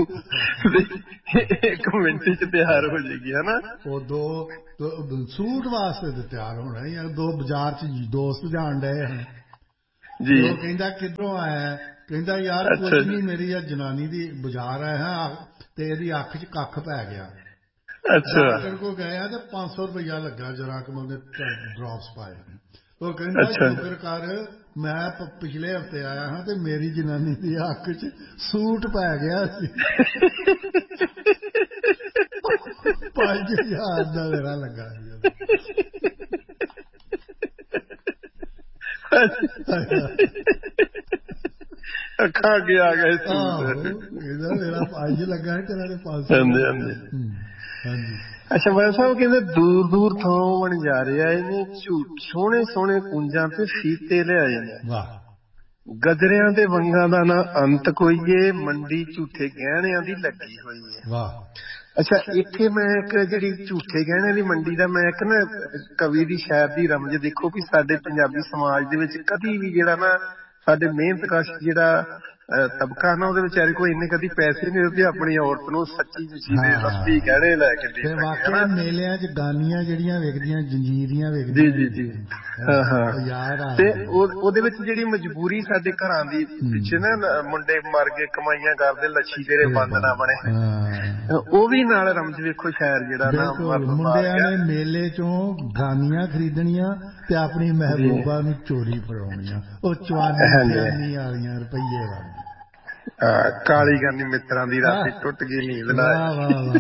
ਇੱਕ ਮਿੰਟ ਚ ਤਿਆਰ ਹੋ ਜਾਏਗੀ, ਹਨਾ। ਉਹ ਦੋ ਸੂਟ ਵਾਸਤੇ ਤੇ ਤਿਆਰ ਹੋਣਾ, ਜਾਂ ਦੋ ਬਾਜ਼ਾਰ ਚ ਦੋਸਤ ਜਾਣ ਡਏ ਹਨ ਜੀ, ਉਹ ਕਹਿੰਦਾ ਕਿੱਧਰੋਂ ਆਇਆ, ਕਹਿੰਦਾ ਯਾਰ ਕੁਛ ਨੀ, ਮੇਰੀ ਆ ਜਨਾਨੀ ਦੀ ਬਾਜ਼ਾਰ ਆਇਆ ਤੇ ਇਹਦੀ ਅੱਖ ਚ ਕੱਖ ਪੈ ਗਿਆ, ਡਾਕਟਰ ਕੋ ਗਏ ਤੇ ਪੰਜ ਸੌ ਰੁਪਇਆ ਲੱਗਾ ਜਰਾ ਕਿ ਉਹਨੇ ਡ੍ਰੌਪਸ ਪਾਏ। ਉਹ ਕਹਿੰਦਾ ਸ਼ੁਕਰ ਕਰ ਮੈਂ ਪਿਛਲੇ ਹਫ਼ਤੇ ਆਇਆ ਹਾਂ ਤੇ ਮੇਰੀ ਜਨਾਨੀ ਦੀ ਅੱਖ ਚ ਸੂਟ ਪੈ ਗਿਆ ਸੀ, ਪੰਜ ਹਜ਼ਾਰ ਦਾ ਮੇਰਾ ਲੱਗਾ ਸੀ। ਅੱਖਾਂ ਅੱਗੇ ਆ ਗਏ ਸੂਟ, ਮੇਰਾ ਪੰਜ ਲੱਗਾ ਤੇਰਾ ਨੇ ਪੰਜ ਸੌ। ਹਾਂਜੀ। ਅੱਛਾ ਬਾਜਵਾ ਸਾਹਿਬ ਕਹਿੰਦੇ ਦੂਰ ਦੂਰ ਥਾਂ ਵਣਜਾਰੇ ਆਏ ਨੇ, ਸੋਹਣੇ ਸੋਹਣੇ ਕੁੰਜਾਂ ਤੇ ਫੀਤੇ ਲਿਆਏ ਨੇ, ਗਜਰਿਆਂ ਤੇ ਵੰਗਾਂ ਦਾ ਨਾ ਅੰਤ ਕੋਈਏ, ਮੰਡੀ ਝੂਠੇ ਗਹਿਣਿਆਂ ਦੀ ਲੱਗੀ ਹੋਈ ਹੈ। ਅੱਛਾ, ਇੱਥੇ ਮੈਂ ਇੱਕ ਜਿਹੜੀ ਝੂਠੇ ਗਹਿਣਿਆਂ ਦੀ ਮੰਡੀ ਦਾ, ਮੈਂ ਇੱਕ ਨਾ ਕਵੀ ਦੀ ਸ਼ਾਇਰ ਦੀ ਰਮਜ ਦੇਖੋ ਵੀ ਸਾਡੇ ਪੰਜਾਬੀ ਸਮਾਜ ਦੇ ਵਿੱਚ ਕਦੀ ਵੀ ਜਿਹੜਾ ਨਾ ਸਾਡੇ ਮਿਹਨਤਕਸ਼ ਜਿਹੜਾ ਤਬਕਾ ਨਾ ਉਹਦੇ ਵਿਚਾਰੇ ਕੋਈ ਇੰਨੇ ਕਦੀ ਪੈਸੇ ਨਹੀਂ ਹੁੰਦੇ ਆਪਣੀ ਔਰਤ ਨੂੰ ਸੱਚੀ ਸੁੱਚੀ ਦੇ ਸਸਤੀ ਗਹਿਣੇ ਲੈ ਕੇ ਦੇ ਸਕੇ। ਮੇਲਿਆਂ ਚ ਗਾਨੀਆਂ ਜਿਹੜੀਆਂ ਵੇਖਦੀਆਂ ਜੰਜੀਰੀਆਂ ਵੇਖਦੀਆਂ ਜੀ ਜੀ ਜੀ ਹਾਂ ਹਾਂ ਤੇ ਉਹਦੇ ਵਿੱਚ ਜਿਹੜੀ ਮਜਬੂਰੀ ਸਾਡੇ ਘਰਾਂ ਦੀ ਪਿੱਛੇ ਨਾ ਮੁੰਡੇ ਮਰ ਗਏ ਕਮਾਈਆਂ ਕਰਦੇ ਲੱਛੀ ਤੇਰੇ ਬੰਦ ਨਾ ਬਣੇ ਉਹ ਵੀ ਨਾਲ ਰਮਜ ਵੇਖੋ ਸ਼ਾਇਰ ਜਿਹੜਾ ਨਾ ਮੁੰਡਿਆਂ ਨੇ ਮੇਲੇ ਚੋਂ ਗਾਨੀਆਂ ਖਰੀਦਣੀਆਂ ਤੇ ਆਪਣੀ ਮਹਿਬੂਬਾ ਨੂੰ ਚੋਰੀ ਫੜਾਉਣੀਆਂ ਉਹ ਚਵਾਨੀ ਵਾਲੀਆਂ ਰੁਪਈਏ ਵਾਲੀ ਕਾਲੀ ਗਾਨੀ ਮਿੱਤਰਾਂ ਦੀ ਰਾਤੀ ਟੁੱਟ ਗਈ ਨੀਂਦ ਨਾਲ।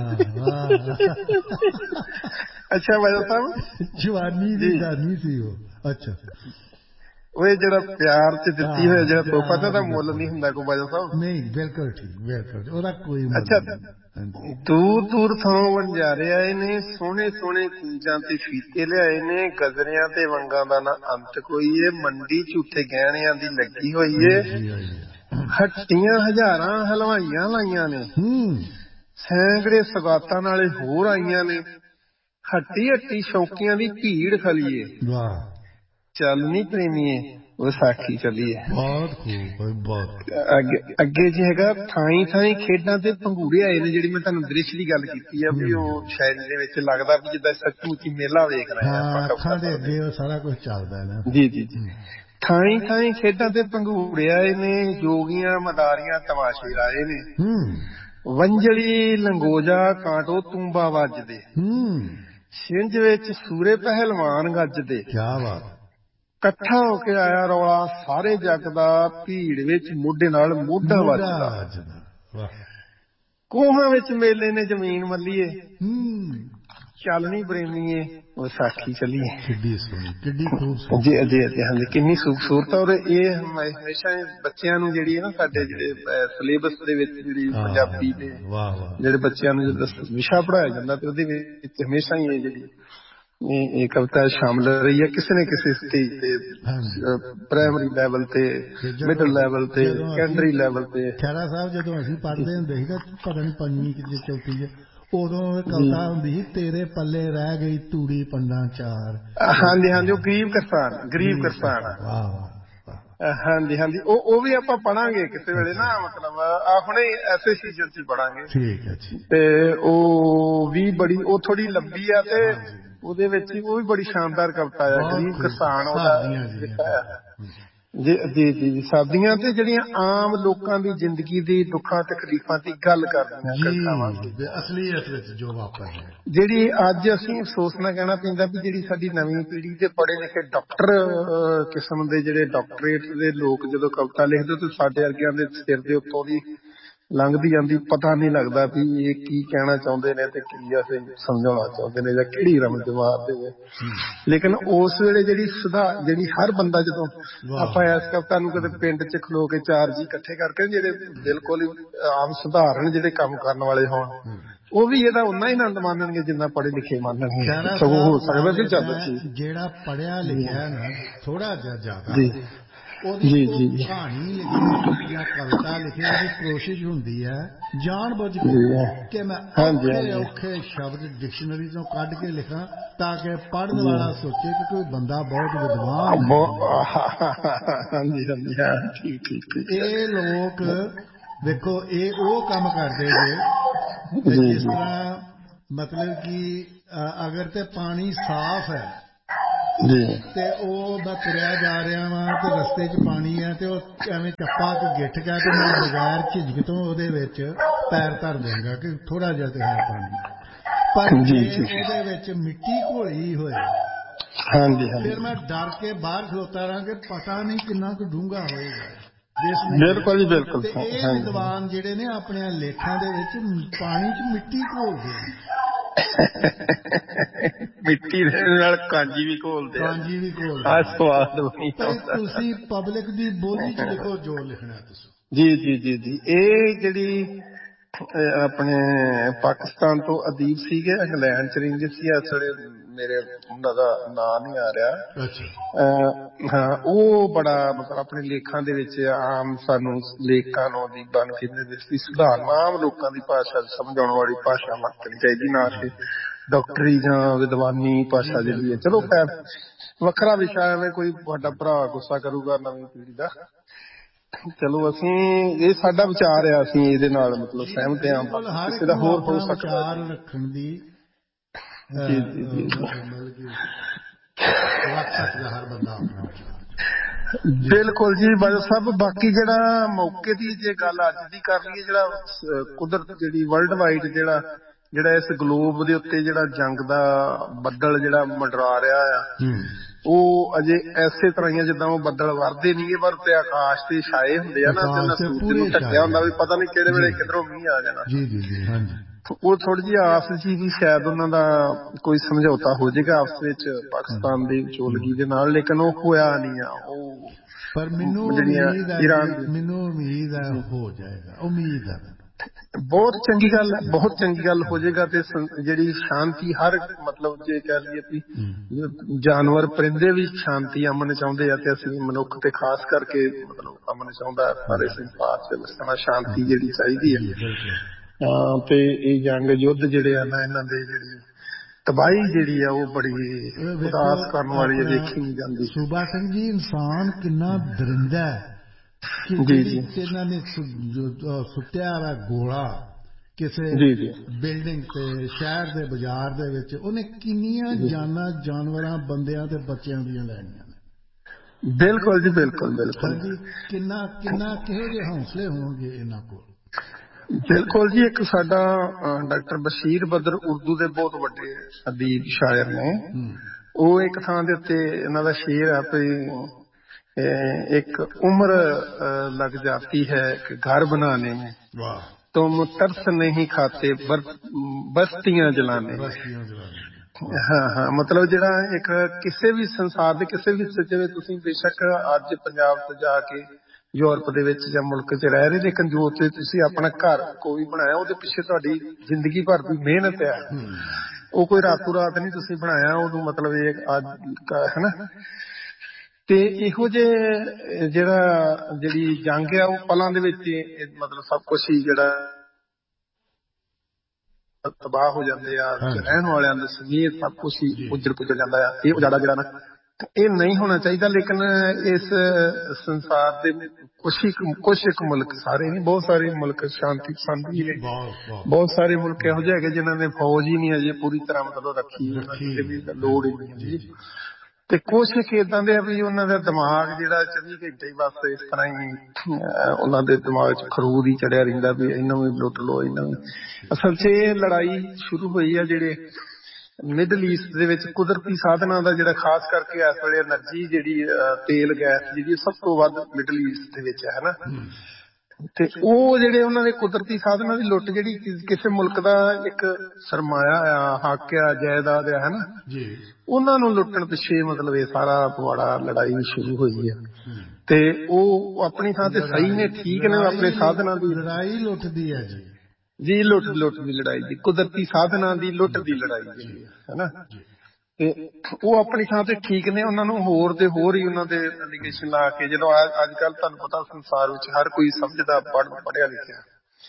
ਅੱਛਾ ਬਾਜਾ ਸਾਹਿਬ ਜਵਾਨੀ ਦੀ ਗਾਨੀ ਸੀ ਉਹ। ਅੱਛਾ ਉਹ ਜਿਹੜਾ ਪਿਆਰ ਚ ਦਿੱਤੀ ਹੋਇਆ ਜਿਹੜਾ ਤੋਹਫਾ ਤੇ ਉਹਦਾ ਮੁੱਲ ਨਹੀਂ ਹੁੰਦਾ ਕੋਈ ਬਾਜਾ ਸਾਹਿਬ। ਨਹੀਂ ਬਿਲਕੁਲ ਠੀਕ ਬਿਲਕੁਲ ਉਹਦਾ ਕੋਈ। ਅੱਛਾ ਦੂਰ ਦੂਰ ਥਾਂ ਵਣਜਾਰੇ ਆਏ ਨੇ ਸੋਹਣੇ ਸੋਹਣੇ ਕੂੰਜਾਂ ਤੇ ਫੀਤੇ ਲਿਆਏ ਨੇ ਗਜਰਿਆਂ ਤੇ ਵੰਗਾਂ ਦਾ ਨਾ ਅੰਤ ਕੋਈ ਏ ਮੰਡੀ ਝੂਠੇ ਗਹਿਣਿਆਂ ਦੀ ਲੱਗੀ ਹੋਈ ਏ ਹੱਟੀਆਂ ਹਜ਼ਾਰਾਂ ਹਲਵਾਈਆਂ ਲਾਈਆਂ ਨੇ ਸੈਂਕੜੇ ਸਗਾਤਾਂ ਨਾਲੇ ਹੋਰ ਆਈਆਂ ਨੇ ਹੱਟੀ ਹੱਟੀ ਸ਼ੌਕੀਆਂ ਦੀ ਭੀੜ ਖਲੀਏ ਚੱਲ ਨੀ ਪ੍ਰੇਮੀਏ ਵਿਸਾਖੀ ਚੱਲੀਏ। ਬਹੁਤ ਖੂਬ ਬਹੁਤ ਅੱਗੇ ਅੱਗੇ ਜੀ ਹੈਗਾ ਥਾਈ ਥਾਈ ਖੇਡਾਂ ਤੇ ਪੰਘੂੜੇ ਆਏ ਨੇ ਜਿਹੜੀ ਮੈਂ ਤੁਹਾਨੂੰ ਦ੍ਰਿਸ਼ ਦੀ ਗੱਲ ਕੀਤੀ ਆ ਵੀ ਉਹ ਸ਼ਾਇਰੀ ਦੇ ਵਿੱਚ ਲੱਗਦਾ ਵੀ ਜਿੱਦਾਂ ਸੱਚਮੁੱਚੀ ਮੇਲਾ ਵੇਖ ਰਹੇ ਆ ਅੱਖਾਂ ਦੇ ਅੱਗੇ ਉਹ ਸਾਰਾ ਕੁਝ ਚੱਲਦਾ ਨਾ। ਜੀ ਜੀ ਜੀ ਥਾਈ ਥਾਈ ਖੇਡਾਂ ਤੇ ਪੰਘੂੜੇ ਆਏ ਨੇ ਜੋਗੀਆਂ ਮਦਾਰੀਆਂ ਤਮਾਸ਼ੇ ਲਾਏ ਨੇ ਵੰਜਲੀ ਲੰਗੋਜਾ ਕਾਂਟੋ ਤੂੰਬਾ ਵੱਜਦੇ ਛਿੰਝ ਵਿੱਚ ਸੂਰੇ ਪਹਿਲਵਾਨ ਗੱਜਦੇ ਕਿਆ ਬਾਤ ਇਕੱਠਾ ਹੋ ਕੇ ਆਇਆ ਰੌਲਾ ਸਾਰੇ ਜੱਗ ਦਾ ਭੀੜ ਵਿੱਚ ਮੋਢੇ ਨਾਲ ਮੋਢਾ ਵੱਜਦਾ ਕੋਹਾਂ ਵਿੱਚ ਮੇਲੇ ਨੇ ਜ਼ਮੀਨ ਮੱਲੀਏ ਚੱਲ ਨੀ ਪ੍ਰੇਮੀਏ ਵਿਸਾਖੀ ਚੱਲੀਏ। ਕਿੱਡੀ ਸੋਹਣੀ ਕਿੱਡੀ ਖੂਬਸੂਰਤ ਜੀ ਜੀ ਜੀ ਹਾਂਜੀ ਕਿੰਨੀ ਖੂਬਸੂਰਤ ਔਰ ਇਹ ਹਮੇਸ਼ਾ ਬੱਚਿਆਂ ਨੂੰ ਜਿਹੜੀ ਹੈ ਨਾ ਸਾਡੇ ਜਿਹੜੇ ਸਿਲੇਬਸ ਦੇ ਵਿੱਚ ਜਿਹੜੀ ਪੰਜਾਬੀ ਦੇ ਜਿਹੜੇ ਬੱਚਿਆਂ ਨੂੰ ਜਦੋਂ ਵਿਸ਼ਾ ਪੜ੍ਹਾਇਆ ਜਾਂਦਾ ਤੇ ਉਹਦੇ ਵਿੱਚ ਹਮੇਸ਼ਾ ਹੀ ਇਹ ਜਿਹੜੀ ਇਹ ਕਵਿਤਾ ਸ਼ਾਮਲ ਰਹੀ ਹੈ ਕਿਸੇ ਨਾ ਕਿਸੇ ਸਟੇਜ ਤੇ ਪ੍ਰਾਇਮਰੀ ਲੈਵਲ ਤੇ ਮਿਡਲ ਲੈਵਲ ਤੇ ਸੈਕੰਡਰੀ ਲੈਵਲ ਤੇ। ਖਹਿਰਾ ਸਾਹਿਬ ਜਦੋਂ ਅਸੀਂ ਪੜ੍ਹਦੇ ਹੁੰਦੇ ਸੀ ਤਾਂ ਪਤਾ ਨਹੀਂ ਪੰਜਵੀਂ ਕਿ ਚੌਥੀ ਚ ਉਦੋਂ ਕਵਿਤਾ ਹੁੰਦੀ ਸੀ ਤੇਰੇ ਪੱਲੇ ਰਹਿ ਗਈ ਤੂੜੀ ਪੰਡਾਂ ਚਾਰ। ਹਾਂਜੀ ਹਾਂਜੀ ਉਹ ਗਰੀਬ ਕਿਸਾਨ ਗਰੀਬ ਕਿਸਾਨ ਹਾਂਜੀ ਹਾਂਜੀ ਉਹ ਉਹ ਵੀ ਆਪਾਂ ਪੜਾਂਗੇ ਕਿਸੇ ਵੇਲੇ ਨਾ ਮਤਲਬ ਆ ਹੁਣੇ ਐਸੇ ਸੀਜ਼ਨ ਚ ਪੜਾਂਗੇ। ਠੀਕ ਹੈ ਜੀ। ਤੇ ਉਹ ਵੀ ਬੜੀ ਉਹ ਥੋੜੀ ਲੰਬੀ ਆ ਤੇ ਉਹਦੇ ਵਿੱਚ ਉਹ ਵੀ ਬੜੀ ਸ਼ਾਨਦਾਰ ਕਵਿਤਾ ਆ ਗਰੀਬ ਕਿਸਾਨ ਉਹਦਾ ਜੀ ਜੀ ਜੀ ਸਾਦੀਆਂ ਤੇ ਜਿਹੜੀਆਂ ਆਮ ਲੋਕਾਂ ਦੀ ਜ਼ਿੰਦਗੀ ਦੀ ਦੁੱਖਾਂ ਤਕਲੀਫਾਂ ਦੀ ਗੱਲ ਕਰਦੀਆਂ ਅਸਲੀਅਤ ਵਿੱਚ ਜੋ ਵਾਪਰ ਹੈ ਜਿਹੜੀ ਅੱਜ ਅਸੀਂ ਅਫਸੋਸ ਨਾਲ ਕਹਿਣਾ ਪੈਂਦਾ ਵੀ ਜਿਹੜੀ ਸਾਡੀ ਨਵੀਂ ਪੀੜ੍ਹੀ ਦੇ ਪੜ੍ਹੇ ਲਿਖੇ ਡਾਕਟਰ ਕਿਸਮ ਦੇ ਜਿਹੜੇ ਡਾਕਟਰੇਟ ਦੇ ਲੋਕ ਜਦੋਂ ਕਵਿਤਾ ਲਿਖਦੇ ਤੇ ਸਾਡੇ ਵਰਗਿਆਂ ਦੇ ਸਿਰ ਦੇ ਉੱਤੋਂ ਦੀ ਲੰਘਦੀ ਜਾਂਦੀ ਪਤਾ ਨਹੀਂ ਲੱਗਦਾ ਵੀ ਇਹ ਕੀ ਕਹਿਣਾ ਚਾਹੁੰਦੇ ਨੇ ਤੇ ਕੀ ਅਸੀਂ ਸਮਝਾਉਣਾ ਚਾਹੁੰਦੇ ਨੇ ਜਾਂ ਕਿਹੜੀ ਰਮਜ ਮਾਰਦੇ ਨੇ। ਲੇਕਿਨ ਉਸ ਵੇਲੇ ਜਿਹੜੀ ਸੁਧਾ ਜਿਹੜੀ ਹਰ ਬੰਦਾ ਜਦੋਂ ਆਪਾਂ ਇਸ ਕਵਿਤਾ ਨੂੰ ਕਦੇ ਪਿੰਡ ਚ ਖਲੋ ਕੇ ਚਾਰ ਜੀ ਇਕੱਠੇ ਕਰਕੇ ਜਿਹੜੇ ਬਿਲਕੁਲ ਹੀ ਆਮ ਸਧਾਰਨ ਜਿਹੜੇ ਕੰਮ ਕਰਨ ਵਾਲੇ ਹੋਣ ਉਹ ਵੀ ਇਹਦਾ ਉਨਾ ਹੀ ਆਨੰਦ ਮਾਣਨਗੇ ਜਿੰਨਾ ਪੜ੍ਹੇ ਲਿਖੇ ਮਾਣਨਗੇ। ਸਗੋਂ ਹੋ ਸਕਦਾ ਵੀ ਚੱਲ ਜਿਹੜਾ ਪੜ੍ਹਿਆ ਲਿਖਿਆ ਨਾ ਥੋੜਾ ਜਿਹਾ ਜ਼ਿਆਦਾ ਉਹਦੀ ਕਹਾਣੀ ਲਿਖੇ ਜਾਂ ਕਵਿਤਾ ਲਿਖੇ ਉਹਦੀ ਕੋਸ਼ਿਸ਼ ਹੁੰਦੀ ਹੈ ਜਾਣ ਬੁੱਝ ਕੇ ਕਿ ਮੈਂ ਔਖੇ ਔਖੇ ਸ਼ਬਦ ਡਿਕਸ਼ਨਰੀ ਤੋਂ ਕੱਢ ਕੇ ਲਿਖਾਂ ਤਾਂ ਕਿ ਪੜ੍ਹਨ ਵਾਲਾ ਸੋਚੇ ਕਿ ਕੋਈ ਬੰਦਾ ਬਹੁਤ ਵਿਦਵਾਨ ਹੈ। ਇਹ ਲੋਕ ਵੇਖੋ ਇਹ ਉਹ ਕੰਮ ਕਰਦੇ ਜੇ ਜਿਸ ਤਰ੍ਹਾਂ ਮਤਲਬ ਕਿ ਅਗਰ ਤੇ ਪਾਣੀ ਸਾਫ਼ ਹੈ ਤੇ ਉਹ ਮੈਂ ਤੁਰਿਆ ਜਾ ਰਿਹਾ ਵਾਂ ਤੇ ਰਸਤੇ ਚ ਪਾਣੀ ਹੈ ਤੇ ਉਹ ਐਵੇਂ ਚੱਪਾ ਕੇ ਗਿੱਠ ਗਿਆ ਤੇ ਮੈਂ ਬਗੈਰ ਝਿਜਕ ਤੋਂ ਉਹਦੇ ਵਿੱਚ ਪੈਰ ਧਰ ਦਿਆਂਗਾ ਕਿ ਥੋੜਾ ਜਿਹਾ ਤੇ ਹੈ ਪਾਣੀ ਪਰ ਜੇ ਉਹਦੇ ਵਿੱਚ ਮਿੱਟੀ ਘੋਲੀ ਹੋਏ ਫਿਰ ਮੈਂ ਡਰ ਕੇ ਬਾਹਰ ਖਲੋਤਾ ਰਹਾਂ ਕਿ ਪਤਾ ਨਹੀਂ ਕਿੰਨਾ ਕੁ ਡੂੰਘਾ ਹੋਏਗਾ। ਬਿਲਕੁਲ ਜੀ ਬਿਲਕੁਲ। ਤੇ ਇਹ ਵਿਦਵਾਨ ਜਿਹੜੇ ਨੇ ਆਪਣੇ ਲੇਖਾਂ ਦੇ ਵਿੱਚ ਪਾਣੀ ਚ ਮਿੱਟੀ ਘੋਲਦੇ ਨੇ ਮਿੱਟੀ ਦੇ ਨਾਲ ਕਾਂਜੀ ਵੀ ਘੋਲਦੇ ਕਾਂਜੀ ਵੀ ਘੋਲਦੇ ਆ ਸਵਾਦ ਬਣੀ। ਤੁਸੀਂ ਪਬਲਿਕ ਦੀ ਬੋਲੀ ਚ ਲਿਖੋ ਜੋ ਲਿਖਣਾ ਤੁਸੀਂ। ਜੀ ਜੀ ਜੀ ਜੀ ਇਹ ਜਿਹੜੀ ਆਪਣੇ ਪਾਕਿਸਤਾਨ ਤੋਂ ਅਦੀਬ ਸੀਗੇ ਇੰਗਲੈਂਡ ਚ ਰਹਿੰਦੇ ਸੀ ਇਸ ਵੇਲੇ ਮੇਰੇ ਉਹਨਾਂ ਦਾ ਨਾਂ ਨਹੀਂ ਆ ਰਿਹਾ। ਹਾਂ ਉਹ ਬੜਾ ਮਤਲਬ ਆਪਣੇ ਲੇਖਾਂ ਦੇ ਵਿੱਚ ਆਮ ਸਾਨੂੰ ਲੇਖਾਂ ਨੂੰ ਅਦੀਬਾਂ ਨੂੰ ਕਹਿੰਦੇ ਵਿੱਚ ਵੀ ਸੁਧਾਰਨ ਆਮ ਲੋਕਾਂ ਦੀ ਭਾਸ਼ਾ ਸਮਝਾਉਣ ਵਾਲੀ ਭਾਸ਼ਾ ਵਰਤਣੀ ਚਾਹੀਦੀ ਨਾ ਕਿ ਡਾਕਟਰੀ ਜਾਂ ਵਿਦਵਾਨੀ ਭਾਸ਼ਾ ਜਿਹੜੀ ਹੈ। ਚਲੋ ਖੈਰ ਵੱਖਰਾ ਵਿਸ਼ਾ ਐਵੇਂ ਕੋਈ ਤੁਹਾਡਾ ਭਰਾ ਗੁੱਸਾ ਕਰੂਗਾ ਨਵੀਂ ਪੀੜ੍ਹੀ ਦਾ ਚਲੋ ਅਸੀਂ ਇਹ ਸਾਡਾ ਵਿਚਾਰ ਆ, ਅਸੀਂ ਇਹਦੇ ਨਾਲ ਮਤਲਬ ਸਹਿਮਤ ਹਾਂ। ਕਿਸੇ ਦਾ ਹੋਰ ਹੋ ਸਕਦਾ ਵਿਚਾਰ ਰੱਖਣ ਦੀ ਜੀ ਜੀ ਜੀ ਮਤਲਬ ਕਿ ਰੱਖ ਸਕਦਾ ਹਰ ਬੰਦਾ ਆਪਣਾ ਵਿਚਾਰ। ਬਿਲਕੁਲ ਜੀ ਬਾਜਵਾ ਸਾਹਿਬ। ਬਾਕੀ ਜਿਹੜਾ ਮੌਕੇ ਦੀ ਜੇ ਗੱਲ ਅੱਜ ਦੀ ਕਰ ਲਈਏ, ਜਿਹੜਾ ਕੁਦਰਤ ਜਿਹੜੀ ਵਰਲਡ ਵਾਈਡ ਜਿਹੜਾ ਜਿਹੜਾ ਇਸ ਗਲੋਬ ਦੇ ਉੱਤੇ ਜਿਹੜਾ ਜੰਗ ਦਾ ਬੱਦਲ ਜਿਹੜਾ ਮੰਡਰਾ ਰਿਹਾ ਆ, ਉਹ ਅਜੇ ਐਸੇ ਤਰ੍ਹਾਂ ਹੀ ਆ ਜਿੱਦਾਂ ਉਹ ਬੱਦਲ ਵਰਦੇ ਨੀ ਗੇ, ਪਰ ਉੱਤੇ ਆਕਾਸ਼ ਤੇ ਛਾਏ ਹੁੰਦੇ ਆ ਨਾ, ਤੇ ਸੂਰਜ ਨੂੰ ਢੱਕਿਆ ਹੁੰਦਾ ਵੀ ਪਤਾ ਨੀ ਕਿਹੜੇ ਵੇਲੇ ਕਿੱਧਰੋਂ ਮੀਂਹ ਆ ਜਾਣਾ। ਜੀ ਜੀ ਜੀ ਹਾਂਜੀ। ਉਹ ਥੋੜੀ ਜਿਹੀ ਆਸ ਜੀ ਵੀ ਸ਼ਾਇਦ ਉਹਨਾਂ ਦਾ ਕੋਈ ਸਮਝੌਤਾ ਹੋ ਜਾਏਗਾ ਆਪਸ ਵਿੱਚ ਪਾਕਿਸਤਾਨ ਦੀ ਵਿਚੋਲਗੀ ਦੇ ਨਾਲ, ਲੇਕਿਨ ਉਹ ਹੋਇਆ ਨਹੀਂ ਆ। ਉਹ ਪਰ ਮੈਨੂੰ ਉਮੀਦ ਹੈ, ਮੈਨੂੰ ਉਮੀਦ ਹੈ ਹੋ ਜਾਏਗਾ, ਉਮੀਦ ਹੈ। ਬਹੁਤ ਚੰਗੀ ਗੱਲ ਹੈ, ਬਹੁਤ ਚੰਗੀ ਗੱਲ ਹੋ ਜਾਏਗਾ। ਤੇ ਜਿਹੜੀ ਸ਼ਾਂਤੀ ਹਰ ਮਤਲਬ ਜੇ ਕਹਿ ਲਈਏ ਵੀ ਜਾਨਵਰ ਪਰਿੰਦੇ ਵੀ ਸ਼ਾਂਤੀ ਅਮਨ ਚਾਹੁੰਦੇ ਆ, ਤੇ ਅਸੀਂ ਮਨੁੱਖ ਤੇ ਖਾਸ ਕਰਕੇ ਮਤਲਬ ਅਮਨ ਚਾਹੁੰਦਾ ਸਾਰੇ ਸੰਸਾਰ ਚ ਵਸਣਾ, ਸ਼ਾਂਤੀ ਜਿਹੜੀ ਚਾਹੀਦੀ ਹੈ। ਹਾਂ, ਤੇ ਇਹ ਜੰਗ ਯੁੱਧ ਜਿਹੜੇ ਆ ਨਾ, ਇਹਨਾਂ ਦੇ ਜਿਹੜੀ ਤਬਾਹੀ ਜਿਹੜੀ ਆ ਉਹ ਬੜੀ ਉਦਾਸ ਕਰਨ ਵਾਲੀ ਹੈ, ਵੇਖੀ ਨਹੀਂ ਜਾਂਦੀ। ਸੂਬਾ ਸਿੰਘ ਜੀ, ਇਨਸਾਨ ਕਿੰਨਾ ਦਰਿੰਦਾ ਹੈ ਕਿ ਜਿਹੜੀ ਇਹਨਾਂ ਨੇ ਸੁੱਟਿਆ ਵਾ ਗੋਲਾ ਕਿਸੇ ਬਿਲਡਿੰਗ ਤੇ ਸ਼ਹਿਰ ਦੇ ਬਾਜ਼ਾਰ ਦੇ ਵਿੱਚ, ਉਹਨੇ ਕਿੰਨੀਆਂ ਜਾਨਾਂ ਜਾਨਵਰਾਂ ਬੰਦਿਆਂ ਤੇ ਬੱਚਿਆਂ ਦੀਆਂ ਲੈਣੀਆਂ ਨੇ। ਬਿਲਕੁਲ ਜੀ, ਬਿਲਕੁਲ ਬਿਲਕੁਲ। ਕਿੰਨਾ ਕਿੰਨਾ ਕਿਹੋ ਜਿਹੇ ਹੌਸਲੇ ਹੋਣਗੇ ਇਹਨਾਂ ਕੋਲ। ਬਿਲਕੁਲ ਜੀ। ਇੱਕ ਸਾਡਾ ਡਾਕਟਰ ਬਸ਼ੀਰ ਬਦਰ ਉਰਦੂ ਦੇ ਬਹੁਤ ਵੱਡੇ ਅਦੀਬ ਸ਼ਾਇਰ ਨੇ, ਉਹ ਇੱਕ ਥਾਂ ਦੇ ਉੱਤੇ ਇਹਨਾਂ ਦਾ ਸ਼ੇਰ ਆ ਵੀ एक उम्र लग जाती है कि घर बनाने में, तुम तरस नहीं खाते बस्तियां जलाने में। हाँ हाँ, मतलब ਜਿਹੜਾ ਇੱਕ ਕਿਸੇ ਵੀ ਸੰਸਾਰ ਦੇ ਕਿਸੇ ਵੀ ਹਿੱਸੇ ਵਿੱਚ ਤੁਸੀਂ ਬੇਸ਼ੱਕ ਅੱਜ ਪੰਜਾਬ ਤੋਂ ਜਾ ਕੇ ਯੂਰਪ ਦੇ ਵਿੱਚ ਜਾਂ ਮੁਲਕ 'ਚ ਰਹਿ ਰਹੇ, ਲੇਕਿਨ ਜੋ ਤੇ ਤੁਸੀਂ ਆਪਣਾ ਘਰ ਕੋਈ ਬਣਾਇਆ ਉਹਦੇ ਪਿੱਛੇ ਤੁਹਾਡੀ ਜ਼ਿੰਦਗੀ ਭਰ ਦੀ ਮਿਹਨਤ ਹੈ। ਉਹ ਕੋਈ ਰਾਤੋਂ ਰਾਤ ਨਹੀਂ ਤੁਸੀਂ ਬਣਾਇਆ ਉਹਨੂੰ, ਮਤਲਬ ਇਹ ਅੱਜ ਹੈ ਨਾ। ਤੇ ਇਹੋ ਜਿਹੇ ਜਿਹੜਾ ਜਿਹੜੀ ਜੰਗ ਆ ਉਹ ਪਲਾਂ ਦੇ ਵਿੱਚ ਮਤਲਬ ਸਭ ਕੁਛ ਹੀ ਜਿਹੜਾ ਤਬਾਹ ਹੋ ਜਾਂਦੇ ਆ, ਰਹਿਣ ਵਾਲਿਆਂ ਦੇ ਸਮੇਤ ਸਭ ਕੁਛ ਹੀ ਉੱਜੜ ਪੁੱਜੜ ਜਾਂਦਾ ਆ। ਇਹ ਉਜਾੜਾ ਜਿਹੜਾ ਨਾ ਇਹ ਨਹੀਂ ਹੋਣਾ ਚਾਹੀਦਾ, ਲੇਕਿਨ ਇਸ ਸੰਸਾਰ ਦੇ ਕੁਛ ਹੀ ਕੁਛ ਇੱਕ ਮੁਲਕ, ਸਾਰੇ ਨਹੀਂ ਬਹੁਤ ਸਾਰੇ ਮੁਲਕ ਸ਼ਾਂਤੀ ਪਸੰਦ ਵੀ ਨੇ, ਬਹੁਤ ਸਾਰੇ ਮੁਲਕ ਇਹੋ ਜਿਹੇ ਹੈਗੇ ਜਿਨ੍ਹਾਂ ਨੇ ਫੌਜ ਹੀ ਨਹੀਂ ਅਜੇ ਪੂਰੀ ਤਰ੍ਹਾਂ ਮਤਲਬ ਰੱਖੀ, ਵੀ ਲੋੜ ਹੀ ਨਹੀਂ ਜੀ। ਤੇ ਕੁਛ ਏਦਾਂ ਦੇ ਆ ਵੀ ਉਹਨਾਂ ਦਾ ਦਿਮਾਗ ਜਿਹੜਾ ਚੌਵੀ ਘੰਟੇ ਬਸ ਇਸ ਤਰ੍ਹਾਂ ਹੀ ਉਹਨਾਂ ਦੇ ਦਿਮਾਗ 'ਚ ਖਰੂਦ ਹੀ ਚੜਿਆ ਰਹਿੰਦਾ ਵੀ ਇਹਨਾਂ ਵੀ ਲੁੱਟ ਲਓ, ਇਹਨਾਂ ਵੀ। ਅਸਲ 'ਚ ਇਹ ਲੜਾਈ ਸ਼ੁਰੂ ਹੋਈ ਆ ਜਿਹੜੇ ਮਿਡਲ ਈਸਟ ਦੇ ਵਿੱਚ ਕੁਦਰਤੀ ਸਾਧਨਾਂ ਦਾ, ਜਿਹੜਾ ਖਾਸ ਕਰਕੇ ਇਸ ਵੇਲੇ ਐਨਰਜੀ ਜਿਹੜੀ ਤੇਲ ਗੈਸ ਜਿਹੜੀ ਸਭ ਤੋਂ ਵੱਧ ਮਿਡਲ ਈਸਟ ਦੇ ਵਿੱਚ ਹੈ ਨਾ। ਤੇ ਉਹ ਜਿਹੜੇ ਉਹਨਾਂ ਦੇ ਕੁਦਰਤੀ ਸਾਧਨਾਂ ਦੀ ਲੁੱਟ ਜਿਹੜੀ ਕਿਸੇ ਮੁਲਕ ਦਾ ਇੱਕ ਸਰਮਾਇਆ ਆ, ਹੱਕ ਆ, ਜਾਇਦਾਦ ਆ, ਹੈ ਨਾ, ਉਹਨਾਂ ਨੂੰ ਲੁੱਟਣ ਪਿੱਛੇ ਮਤਲਬ ਇਹ ਸਾਰਾ ਪਵਾੜਾ ਲੜਾਈ ਸ਼ੁਰੂ ਹੋਈ ਹੈ। ਤੇ ਉਹ ਆਪਣੀ ਥਾਂ ਤੇ ਸਹੀ ਨੇ, ਠੀਕ ਨੇ, ਆਪਣੇ ਸਾਧਨਾਂ ਦੀ ਲੜਾਈ ਲੁੱਟਦੀ ਹੈ ਜੀ ਜੀ ਲੁੱਟ ਲੁੱਟ ਦੀ ਲੜਾਈ ਜੀ, ਕੁਦਰਤੀ ਸਾਧਨਾਂ ਦੀ ਲੁੱਟ ਦੀ ਲੜਾਈ ਜਿਹੜੀ ਹੈ ਨਾ। ਤੇ ਉਹ ਆਪਣੀ ਥਾਂ ਤੇ ਠੀਕ ਨੇ, ਉਹਨਾਂ ਨੂੰ ਹੋਰ ਦੇ ਹੋਰ ਹੀ ਉਹਨਾਂ ਦੇ ਐਲੀਗੇਸ਼ਨ ਲਾ ਕੇ, ਜਦੋਂ ਅੱਜ ਕੱਲ੍ਹ ਤੁਹਾਨੂੰ ਪਤਾ ਸੰਸਾਰ ਵਿੱਚ ਹਰ ਕੋਈ ਸਮਝਦਾ ਪੜ੍ਹ ਪੜ੍ਹਿਆ ਲਿਖਿਆ,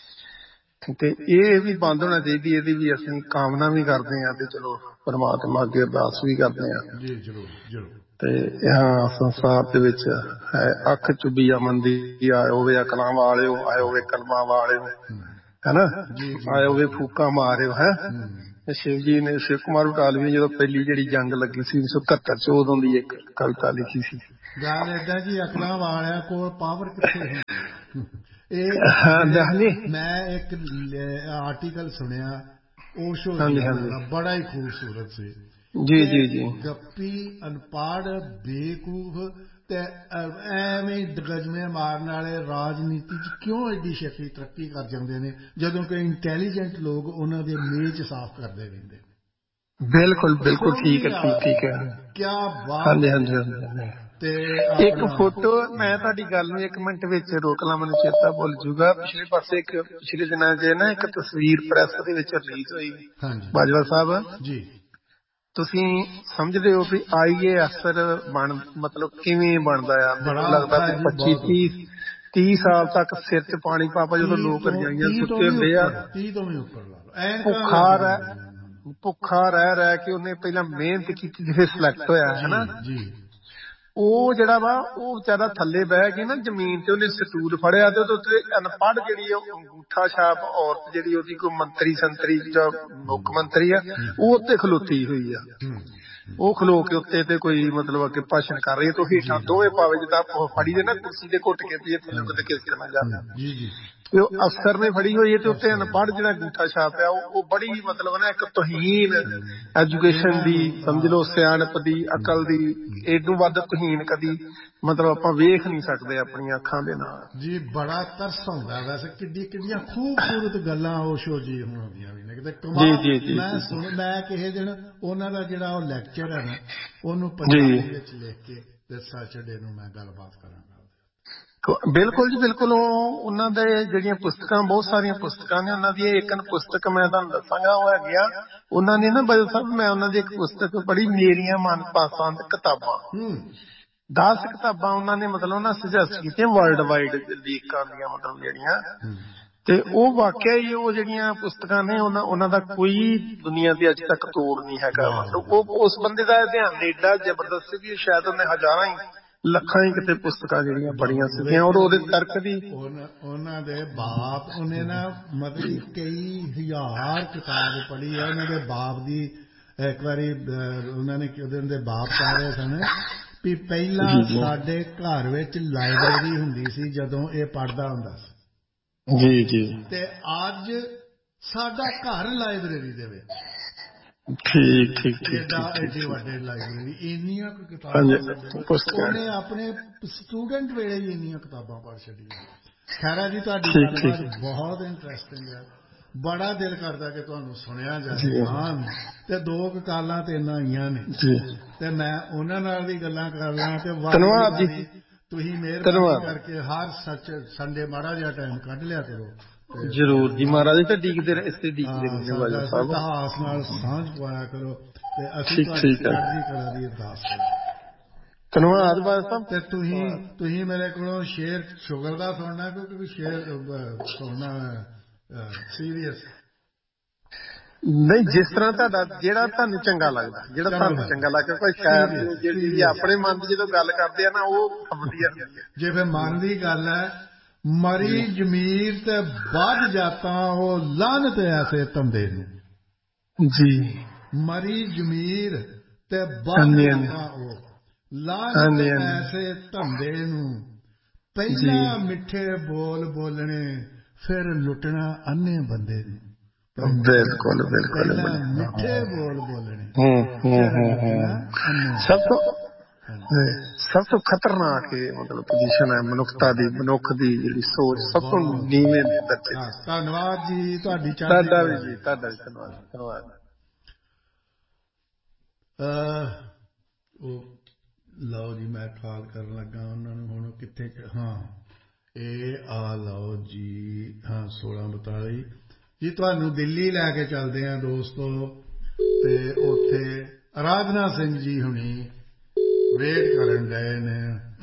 ਤੇ ਇਹ ਵੀ ਬੰਦ ਹੋਣਾ ਚਾਹੀਦੀ। ਇਹਦੀ ਵੀ ਅਸੀਂ ਕਾਮਨਾ ਵੀ ਕਰਦੇ ਹਾਂ ਤੇ ਚਲੋ ਪਰਮਾਤਮਾ ਅੱਗੇ ਅਰਦਾਸ ਵੀ ਕਰਦੇ ਹਾਂ ਜੀ, ਜ਼ਰੂਰ ਜ਼ਰੂਰ। ਤੇ ਹਾਂ, ਸੰਸਾਰ ਦੇ ਵਿੱਚ ਹੈ ਅੱਖ ਚੁੱਭੀ ਅਮਨ ਦੀ, ਆਏ ਹੋਵੇ ਅਕਲਾਂ ਵਾਲਿਓ, ਆਏ ਹੋਵੇ ਕਲਮਾਂ ਵਾਲਿਓ, ਹੈ ਨਾ, ਆਏ ਹੋਵੇ ਫੂਕਾਂ ਮਾਰਿਓ। ਹੈ ਸ਼ਿਵ ਜੀ ਨੇ, ਸ਼ਿਵ ਕੁਮਾਰ ਬਟਾਲਵੀ ਨੇ ਜਦੋਂ ਪਹਿਲੀ ਜਿਹੜੀ ਜੰਗ ਲੱਗੀ ਸੀ ਉੱਨੀ ਸੌ ਇਕਹੱਤਰ ਚ, ਉਦੋਂ ਦੀ ਇੱਕ ਕਵਿਤਾ ਲਿਖੀ ਸੀ। ਗੱਲ ਏਦਾਂ ਜੀ, ਅਕਲਾਂ ਵਾਲਿਆਂ ਕੋਲ ਪਾਵਰ ਕਿੱਥੇ ਹੁੰਦੀ। ਇਹ ਮੈਂ ਇੱਕ ਆਰਟੀਕਲ ਸੁਣਿਆ ਓਸ਼ੋ ਜੀ ਦਾ, ਬੜਾ ਹੀ ਖੂਬਸੂਰਤ ਸੀ ਜੀ ਜੀ ਜੀ। ਗੱਪੀ ਅਨਪੜ੍ਹ ਬੇਵਕੂਫ ਤੇ ਐਵੇਂ ਗਜਮੇ ਮਾਰਨ ਵਾਲੇ ਰਾਜਨੀਤੀ ਚ ਕਿਉਂ ਐਡੀ ਛੇਤੀ ਤਰੱਕੀ ਕਰ ਜਾਂਦੇ ਨੇ, ਜਦੋਂ ਕਿ ਇੰਟੈਲੀਜੈਂਟ ਲੋਕ ਉਹਨਾਂ ਦੇ ਮੇਜ਼ ਸਾਫ਼ ਕਰਦੇ ਰਹਿੰਦੇ ਨੇ। ਬਿਲਕੁਲ ਬਿਲਕੁਲ, ਠੀਕ ਹੈ ਠੀਕ ਠੀਕ ਹੈ, ਕਿਆ ਬਾਤ। ਹਾਂਜੀ ਹਾਂਜੀ ਹਾਂਜੀ। ਤੇ ਇੱਕ ਫੋਟੋ ਮੈਂ ਤੁਹਾਡੀ ਗੱਲ ਨੂੰ ਇੱਕ ਮਿੰਟ ਵਿੱਚ ਰੋਕ ਲਾਂ, ਮੈਨੂੰ ਚੇਤਾ ਭੁੱਲ ਜੂਗਾ। ਪਿਛਲੇ ਪਾਸੇ ਇੱਕ ਪਿਛਲੇ ਦਿਨਾਂ ਚ ਨਾ ਇੱਕ ਤਸਵੀਰ ਪ੍ਰੈਸ ਦੇ ਵਿੱਚ ਰਿਲੀਜ਼ ਹੋਈ ਬਾਜਵਾ ਸਾਹਿਬ ਜੀ। ਤੁਸੀਂ ਸਮਝਦੇ ਹੋ ਵੀ ਆਈ ਏ ਅਫਸਰ ਬਣ ਮਤਲਬ ਕਿਵੇਂ ਬਣਦਾ ਆ? ਮੈਨੂੰ ਲੱਗਦਾ ਵੀ ਪੱਚੀ ਤੀਹ ਤੀਹ ਸਾਲ ਤੱਕ ਸਿਰ ਚ ਪਾਣੀ ਪਾ ਪਾ ਜਦੋਂ ਲੋਕ ਰਜਾਈਆਂ ਸੁੱਤੇ ਹੁੰਦੇ ਆ, ਭੁੱਖਾ ਰਹਿ ਭੁੱਖਾ ਰਹਿ ਰਹਿ ਕੇ ਉਹਨੇ ਪਹਿਲਾਂ ਮਿਹਨਤ ਕੀਤੀ, ਜਿੱਥੇ ਸਿਲੈਕਟ ਹੋਇਆ ਹੈ ਨਾ, ਉਹ ਜਿਹੜਾ ਵਾ ਉਹ ਵਿਚਾਰਾ ਥੱਲੇ ਬਹਿ ਕੇ ਨਾ ਜ਼ਮੀਨ ਤੇ ਉਹਨੇ ਸਟੂਲ ਫੜਿਆ ਤੇ ਉਹਦੇ ਉੱਤੇ ਅਨਪੜ੍ਹ ਜਿਹੜੀ ਆ ਅੰਗੂਠਾ ਛਾਪ ਔਰਤ ਜਿਹੜੀ ਉਹਦੀ ਕੋਈ ਮੰਤਰੀ ਸੰਤਰੀ ਜਾਂ ਮੁੱਖ ਮੰਤਰੀ ਆ ਉਹ ਉੱਤੇ ਖਲੋਤੀ ਹੋਈ ਆ। ਉਹ ਖਲੋ ਕੇ ਉੱਤੇ ਤੇ ਕੋਈ ਮਤਲਬ ਅੱਗੇ ਭਾਸ਼ਣ ਕਰ ਰਹੀ ਹੈ ਤੇ ਹੇਠਾਂ ਦੋਵੇਂ ਪਾਵੇ ਜਿੱਦਾਂ ਫੜੀ ਦੇ ਨਾ ਕੁਰਸੀ ਦੇ ਘੁੱਟ ਕੇ ਪੀਏ ਥੱਲੇ ਕਿਤੇ ਕਿਸ ਤਰ੍ਹਾਂ ਜਾਂਦੇ ਤੇ ਉਹ ਅਫਸਰ ਨੇ ਫੜੀ ਹੋਈ ਹੈ ਤੇ ਉੱਤੇ ਅਨਪੜ੍ਹ ਜਿਹੜਾ ਅੰਗੂਠਾ ਛਾਪ ਆ ਉਹ ਬੜੀ ਮਤਲਬ ਨਾ ਇੱਕ ਤੋਹੀਨ ਐਜੂਕੇਸ਼ਨ ਦੀ ਸਮਝ ਲਓ ਸਿਆਣਪ ਦੀ ਅਕਲ ਦੀ ਇਹਨੂੰ ਵੱਧ ਤੋਹੀਨ ਕਦੀ ਮਤਲਬ ਆਪਾਂ ਵੇਖ ਨਹੀਂ ਸਕਦੇ ਆਪਣੀਆਂ ਅੱਖਾਂ ਦੇ ਨਾਲ ਜੀ। ਬੜਾ ਤਰਸ ਆਉਂਦਾ ਵੈਸੇ ਕਿੱਡੀ ਕਿੱਡੀਆਂ ਖੂਬਸੂਰਤ ਗੱਲਾਂ ਓਸ਼ੋ ਜੀ ਹੁੰਦੀਆਂ ਵੀ ਨੇ ਕਿਤੇ ਕਮਾਲ। ਮੈਂ ਸੁਣ ਮੈਂ ਕਿਸੇ ਦਿਨ ਉਹਨਾਂ ਦਾ ਜਿਹੜਾ ਉਹ ਲੈਕਚਰ ਹੈ ਨਾ ਉਹਨੂੰ ਪੰਜਾਬੀ ਵਿੱਚ ਲਿਖ ਕੇ ਤੇ ਸੈਚਰਡੇ ਨੂੰ ਮੈਂ ਗੱਲਬਾਤ ਕਰਾਂਗਾ। ਬਿਲਕੁਲ ਜੀ ਬਿਲਕੁਲ। ਉਹ ਉਹਨਾਂ ਦੇ ਜਿਹੜੀਆਂ ਪੁਸਤਕਾਂ ਬਹੁਤ ਸਾਰੀਆਂ ਪੁਸਤਕਾਂ ਨੇ ਉਹਨਾਂ ਦੀ ਇੱਕ ਪੁਸਤਕ ਮੈਂ ਤੁਹਾਨੂੰ ਦੱਸਾਂਗਾ ਉਹ ਹੈਗੀ ਆ ਉਹਨਾਂ ਨੇ ਨਾ ਬਦਲ ਸਾਹਿਬ ਮੈਂ ਉਹਨਾਂ ਦੀ ਇੱਕ ਪੁਸਤਕ ਪੜ੍ਹੀ ਮੇਰੀਆਂ ਮਨਪਸੰਦ ਕਿਤਾਬਾਂ। ਦਸ ਕਿਤਾਬਾਂ ਉਹਨਾਂ ਨੇ ਮਤਲਬ ਨਾ ਸੁਜੈਸਟ ਕੀਤੀਆਂ ਵਰਲਡ ਵਾਈਡ ਲੀਕਾਂ ਦੀਆਂ ਮਤਲਬ ਜਿਹੜੀਆਂ ਤੇ ਉਹ ਵਾਕਿਆ ਹੀ ਉਹ ਜਿਹੜੀਆਂ ਪੁਸਤਕਾਂ ਨੇ ਉਹਨਾਂ ਉਹਨਾਂ ਦਾ ਕੋਈ ਦੁਨੀਆ ਦੀ ਅੱਜ ਤੱਕ ਤੋੜ ਨਹੀਂ ਹੈਗਾ। ਮਤਲਬ ਉਹ ਉਸ ਬੰਦੇ ਦਾ ਧਿਆਨ ਏਡਾ ਜ਼ਬਰਦਸਤ ਸੀ ਕਿ ਸ਼ਾਇਦ ਉਹਨੇ ਹਜ਼ਾਰਾਂ ਹੀ ਲੱਖਾਂ ਹੀ ਕਿਤੇ ਪੁਸਤਕਾਂ ਜਿਹੜੀਆਂ ਪੜ੍ਹੀਆਂ ਸੀਗੀਆਂ ਔਰ ਉਹਦੇ ਤਰਕ ਦੀ ਉਹਨਾਂ ਦੇ ਬਾਪ ਉਹਨੇ ਨਾ ਮਤਲਬ ਕਈ ਹਜ਼ਾਰ ਕਿਤਾਬ ਪੜ੍ਹੀ ਹੈ ਉਹਨਾਂ ਦੇ ਬਾਪ ਦੀ। ਇੱਕ ਵਾਰੀ ਉਹਨਾਂ ਨੇ ਉਹਦੇ ਦੇ ਬਾਪ ਕਹਿ ਰਹੇ ਸਨ ਵੀ ਪਹਿਲਾਂ ਸਾਡੇ ਘਰ ਵਿੱਚ ਲਾਇਬ੍ਰੇਰੀ ਹੁੰਦੀ ਸੀ ਜਦੋਂ ਇਹ ਪੜ੍ਹਦਾ ਹੁੰਦਾ ਸੀ ਜੀ ਜੀ ਤੇ ਅੱਜ ਸਾਡਾ ਘਰ ਲਾਇਬ੍ਰੇਰੀ ਦੇ ਵਿੱਚ ਠੀਕ ਠੀਕ ਠੀਕ ਏਡੇ ਵੱਡੇ ਲਾਇਬ੍ਰੇਰੀ ਇੰਨੀਆਂ ਕੁ ਕਿਤਾਬਾਂ ਉਹਨੇ ਆਪਣੇ ਸਟੂਡੈਂਟ ਵੇਲੇ ਹੀ ਇੰਨੀਆਂ ਕਿਤਾਬਾਂ ਪੜ੍ਹ ਛੱਡੀਆਂ। ਖੈਰਾ ਜੀ ਤੁਹਾਡੀ ਗੱਲਬਾਤ ਬਹੁਤ ਇੰਟਰਸਟਿੰਗ ਹੈ। ਬੜਾ ਦਿਲ ਕਰਦਾ ਕਿ ਤੁਹਾਨੂੰ ਸੁਣਿਆ ਜਾਏ ਤੇ ਦੋ ਕੁ ਕਾਲਾਂ ਤੇ ਇੰਨਾ ਆਈਆਂ ਨੇ ਤੇ ਮੈਂ ਉਹਨਾਂ ਨਾਲ ਵੀ ਗੱਲਾਂ ਕਰ ਲਾਂ ਤੇ ਧੰਨਵਾਦ ਜੀ। ਤੁਸੀਂ ਮਿਹਰਬਾਨੀ ਕਰਕੇ ਹਰ ਸੱਚ ਸੰਡੇ ਮਾੜਾ ਜਿਹਾ ਟਾਈਮ ਕੱਢ ਲਿਆ ਕਰੋ। ਜ਼ਰੂਰ ਜੀ ਮਹਾਰਾਜ ਤੇ ਡੀਕਦੇ ਇਸੇ ਡੀਕਦੇ ਇਤਿਹਾਸ ਨਾਲ ਸਾਂਝ ਪਾਇਆ ਕਰੋ ਤੇ ਅਸੀਂ ਤੁਹਾਡੀ ਚੜ੍ਹਦੀ ਕਲਾ ਦੀ ਅਰਦਾਸ ਕਰਾਂਗੇ। ਧੰਨਵਾਦ ਬਾਦ ਸਾਹਿਬ। ਤੇ ਤੁਸੀਂ ਤੁਸੀਂ ਮੇਰੇ ਕੋਲੋਂ ਸ਼ੇਰ ਸ਼ੁਗਰ ਦਾ ਸੁਣਨਾ ਕਿਉਂਕਿ ਸ਼ੇਰ ਸੁਣਨਾ ਸੀਰੀਅਸ ਨਹੀਂ ਜਿਸ ਤਰ੍ਹਾਂ ਤੁਹਾਡਾ ਜਿਹੜਾ ਤੁਹਾਨੂੰ ਚੰਗਾ ਲੱਗਦਾ ਜਿਹੜਾ ਤੁਹਾਨੂੰ ਚੰਗਾ ਲੱਗਦਾ ਕੋਈ ਸ਼ਾਇਰ ਜਿਹੜੀ ਆਪਣੇ ਮਨ ਦੀ ਜਦੋਂ ਗੱਲ ਕਰਦੇ ਆ ਨਾ ਉਹ ਵਧੀਆ ਜੇ ਫਿਰ ਮਨ ਦੀ ਗੱਲ ਹੈ ਮਰੀ ਜ਼ਮੀਰ ਤੇ ਵੱਧ ਜਾਤਾਂ ਉਹ ਲਾਹਨਤ ਐਸੇ ਧੰਦੇ ਨੂੰ ਜੀ। ਮਰੀ ਜ਼ਮੀਰ ਤੇ ਵੱਧ ਜਾਤਾਂ ਉਹ ਲਾਹਨਤ ਐਸੇ ਧੰਦੇ ਨੂੰ ਪਹਿਲਾਂ ਮਿੱਠੇ ਬੋਲ ਬੋਲਣੇ ਫਿਰ ਲੁੱਟਣਾ ਅੰਨੇ ਬੰਦੇ ਨੂੰ। ਬਿਲਕੁਲ ਬਿਲਕੁਲ ਪਹਿਲਾਂ ਮਿੱਠੇ ਬੋਲ ਬੋਲਣੇ ਸਭ ਤੋਂ ਸਭ ਤੋਂ ਖਤਰਨਾਕ ਮਤਲਬ ਪੋਜੀਸ਼ਨ ਹੈ ਮਨੁੱਖਤਾ ਦੀ ਮਨੁੱਖ ਦੀ ਜਿਹੜੀ ਸੋਚ ਸਭ ਤੋਂ ਨੀਵੇਂ ਦਰਜੇ। ਧੰਨਵਾਦ ਜੀ ਤੁਹਾਡੀ ਤੁਹਾਡਾ ਵੀ ਜੀ ਤੁਹਾਡਾ ਵੀ ਧੰਨਵਾਦ ਧੰਨਵਾਦ। ਉਹ ਲਓ ਜੀ ਮੈਂ ਕਾਲ ਕਰਨ ਲੱਗਾ ਉਹਨਾਂ ਨੂੰ ਹੁਣ ਕਿੱਥੇ ਹਾਂ ਇਹ ਆ ਲਓ ਜੀ ਹਾਂ ਸੋਲਾਂ ਬਤਾਲੀ ਜੀ ਤੁਹਾਨੂੰ ਦਿੱਲੀ ਲੈ ਕੇ ਚੱਲਦੇ ਆ ਦੋਸਤੋ ਤੇ ਉੱਥੇ ਅਰਾਧਨਾ ਸਿੰਘ ਜੀ ਹੁਣੀ ਵੇਟ ਕਰਨ ਗਏ ਨੇ।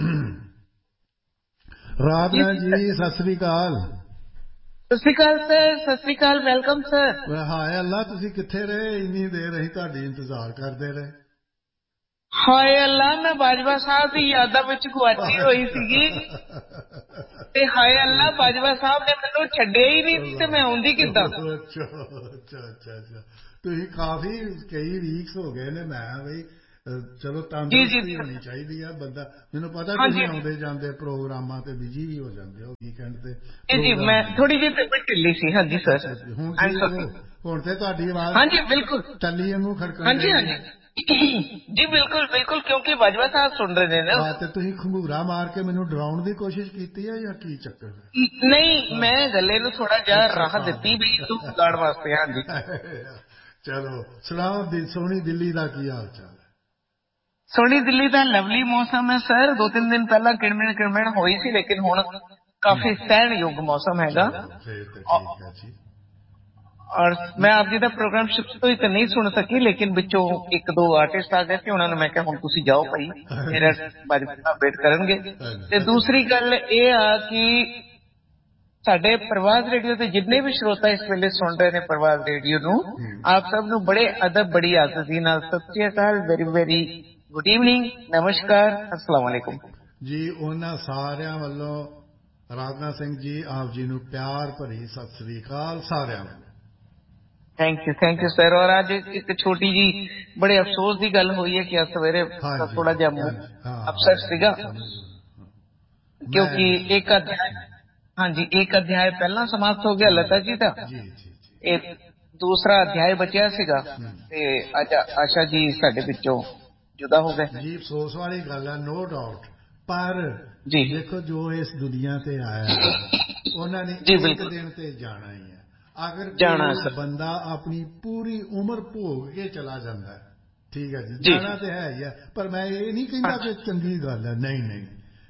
ਰਾਧਨਾ ਜੀ ਸਤਿ ਸ੍ਰੀ ਅਕਾਲ। ਸਤਿ ਸ੍ਰੀ ਅਕਾਲ ਸਰ। ਸਤਿ ਸ੍ਰੀ ਅਕਾਲ ਵੈਲਕਮ ਸਰ। ਹਾਏ ਅੱਲਾ ਤੁਸੀਂ ਕਿੱਥੇ ਰਹੇ ਇੰਨੀ ਦੇਰ ਅਸੀਂ ਤੁਹਾਡੀ ਇੰਤਜ਼ਾਰ ਕਰਦੇ ਰਹੇ। ਹਾਏ ਅੱਲਾ ਮੈਂ ਬਾਜਵਾ ਸਾਹਿਬ ਦੀ ਯਾਦਾਂ ਵਿੱਚ ਗੁਆਚੀ ਹੋਈ ਸੀਗੀ ਤੇ ਹਾਏ ਅੱਲਾ ਬਾਜਵਾ ਸਾਹਿਬ ਨੇ ਮੈਨੂੰ ਛੱਡਿਆ ਹੀ ਨਹੀਂ ਤੇ ਮੈਂ ਆਉਂਦੀ ਕਿੱਦਾਂ। ਅੱਛਾ ਅੱਛਾ ਅੱਛਾ ਅੱਛਾ ਤੁਸੀਂ ਕਾਫੀ ਕਈ ਵੀਕਸ ਹੋ ਗਏ ਨੇ। ਮੈਂ ਬਈ ਚਲੋ ਤੰਦਰੁਸਤੀ ਹੋਣੀ ਚਾਹੀਦੀ ਆ ਬੰਦਾ। ਮੈਨੂੰ ਪਤਾ ਤੁਸੀਂ ਆਉਂਦੇ ਜਾਂਦੇ ਪ੍ਰੋਗਰਾਮਾਂ ਤੇ ਬਿਜੀ ਵੀ ਹੋ ਜਾਂਦੇ ਹੋ ਵੀਕਐਂਡ ਤੇ। ਜੀ ਮੈਂ ਥੋੜੀ ਜਿਹੀ ਤਬੀਅਤ ਢਿੱਲੀ ਸੀ। ਹਾਂਜੀ ਸਰ ਹੁਣ ਹੁਣ ਤੇ ਤੁਹਾਡੀ ਆਵਾਜ਼ ਹਾਂਜੀ ਬਿਲਕੁਲ ਟੱਲੀ ਵਾਂਗੂ ਖੜਕਣ। ਹਾਂਜੀ ਹਾਂਜੀ ਜੀ ਬਿਲਕੁਲ ਬਿਲਕੁਲ ਕਿਉਂਕਿ ਬਾਜਵਾ ਸਾਹਿਬ ਸੁਣ ਰਹੇ ਨੇ ਨਾ। ਤੇ ਤੁਸੀਂ ਖੰਗੂਰਾ ਮਾਰ ਕੇ ਮੈਨੂੰ ਡਰਾਉਣ ਦੀ ਕੋਸ਼ਿਸ਼ ਕੀਤੀ ਹੈ ਜਾਂ ਕੀ ਚੱਕਰ? ਨਹੀਂ ਮੈਂ ਗੱਲੇ ਨੂੰ ਥੋੜਾ ਜਿਹਾ ਰਾਹਤ ਦਿੱਤੀ ਵੀ ਤੂੰ ਗਾਣ ਵਾਸਤੇ। ਹਾਂਜੀ ਚਲੋ ਸੁਣਾਓ ਸੋਹਣੀ ਦਿੱਲੀ ਦਾ ਕੀ ਹਾਲ ਚਾਲ ਹੈ? ਸੋਹਣੀ ਦਿੱਲੀ ਦਾ ਲਵਲੀ ਮੌਸਮ ਹੈ ਸਰ। ਦੋ ਤਿੰਨ ਦਿਨ ਪਹਿਲਾਂ ਕਿਣਮਿਣ ਕਿਣਮਿਣ ਹੋਈ ਸੀ ਲੇਕਿਨ ਹੁਣ ਕਾਫੀ ਸਹਿਣਯੋਗ ਮੌਸਮ ਹੈਗਾ। ਔਰ ਮੈਂ ਆਪ ਜੀ ਦਾ ਪ੍ਰੋਗਰਾਮ ਸ਼ੁਰੂ ਤੋਂ ਹੀ ਤਾਂ ਨਹੀਂ ਸੁਣ ਸਕੀ ਲੇਕਿਨ ਵਿੱਚੋਂ ਇੱਕ ਦੋ ਆਰਟਿਸਟ ਆ ਗਏ ਸੀ ਉਹਨਾਂ ਨੂੰ ਮੈਂ ਕਿਹਾ ਹੁਣ ਤੁਸੀਂ ਜਾਓ ਭਾਈ ਮੇਰਾ ਬਾਜਵਾ ਵੇਟ ਕਰਨਗੇ। ਤੇ ਦੂਸਰੀ ਗੱਲ ਇਹ ਆ ਕਿ ਸਾਡੇ ਪ੍ਰਵਾਜ਼ ਰੇਡੀਓ ਦੇ ਜਿੰਨੇ ਵੀ ਸਰੋਤਾ ਇਸ ਵੇਲੇ ਸੁਣ ਰਹੇ ਨੇ ਪ੍ਰਵਾਜ਼ ਰੇਡੀਓ ਨੂੰ ਆਪ ਸਭ ਨੂੰ ਬੜੇ ਅਦਬ ਬੜੀ ਆਜ਼ਦੀ ਨਾਲ ਸਤਿ ਸ਼੍ਰੀ ਅਕਾਲ ਵੈਰੀ ਵੈਰੀ ਗੁੱਡ ਈਵਨਿੰਗ, ਨਮਸਕਾਰ, अस्सलाम वालेकुम ਜੀ। ਉਹਨਾਂ ਸਾਰਿਆਂ ਵੱਲੋਂ ਰਾਜਨਾਥ ਸਿੰਘ ਜੀ ਆਪ ਜੀ ਨੂੰ ਪਿਆਰ ਭਰੀ ਸਤਿ ਸ੍ਰੀ ਅਕਾਲ ਸਾਰਿਆਂ ਨੂੰ। Thank you thank you sir. ਔਰ ਅੱਜ ਇੱਕ ਛੋਟੀ ਜੀ ਬੜੇ ਅਫਸੋਸ ਦੀ ਗੱਲ ਹੋਈ ਹੈ ਕਿ ਅੱਜ ਸਵੇਰੇ ਥੋੜਾ ਜਿਹਾ ਅਪਸੈਟ ਸੀਗਾ ਕਿਉਂਕਿ ਇੱਕ ਅਧਿਆਇ ਹਾਂਜੀ ਇੱਕ ਅਧਿਆਇ ਪਹਿਲਾਂ ਸਮਾਪਤ ਹੋ ਗਿਆ ਲਤਾ ਜੀ ਦਾ, ਇਹ ਦੂਸਰਾ ਅਧਿਆਇ ਬਚਿਆ ਸੀਗਾ ਤੇ ਅੱਜ ਆਸ਼ਾ ਜੀ ਸਾਡੇ ਵਿੱਚੋਂ ਜੁਦਾ ਹੋ ਗਏ ਜੀ। ਅਫਸੋਸ ਵਾਲੀ ਗੱਲ ਹੈ, ਨੋ ਡਾਊਟ। ਪਰ ਜੀ ਦੇਖੋ ਜੋ ਇਸ ਦੁਨੀਆ ਤੇ ਆਇਆ ਉਹਨਾਂ ਨੇ ਇੱਕ ਦਿਨ ਤੇ ਜਾਣਾ ਹੀ ਹੈ। ਅਗਰ ਕੋਈ ਬੰਦਾ ਆਪਣੀ ਪੂਰੀ ਉਮਰ ਭੋਗ ਕੇ ਚਲਾ ਜਾਂਦਾ, ਠੀਕ ਹੈ ਜੀ, ਜਾਣਾ ਤੇ ਹੈ ਹੀ ਹੈ। ਪਰ ਮੈਂ ਇਹ ਨਹੀਂ ਕਹਿੰਦਾ ਕਿ ਚੰਗੀ ਗੱਲ ਹੈ, ਨਹੀਂ ਨਹੀਂ,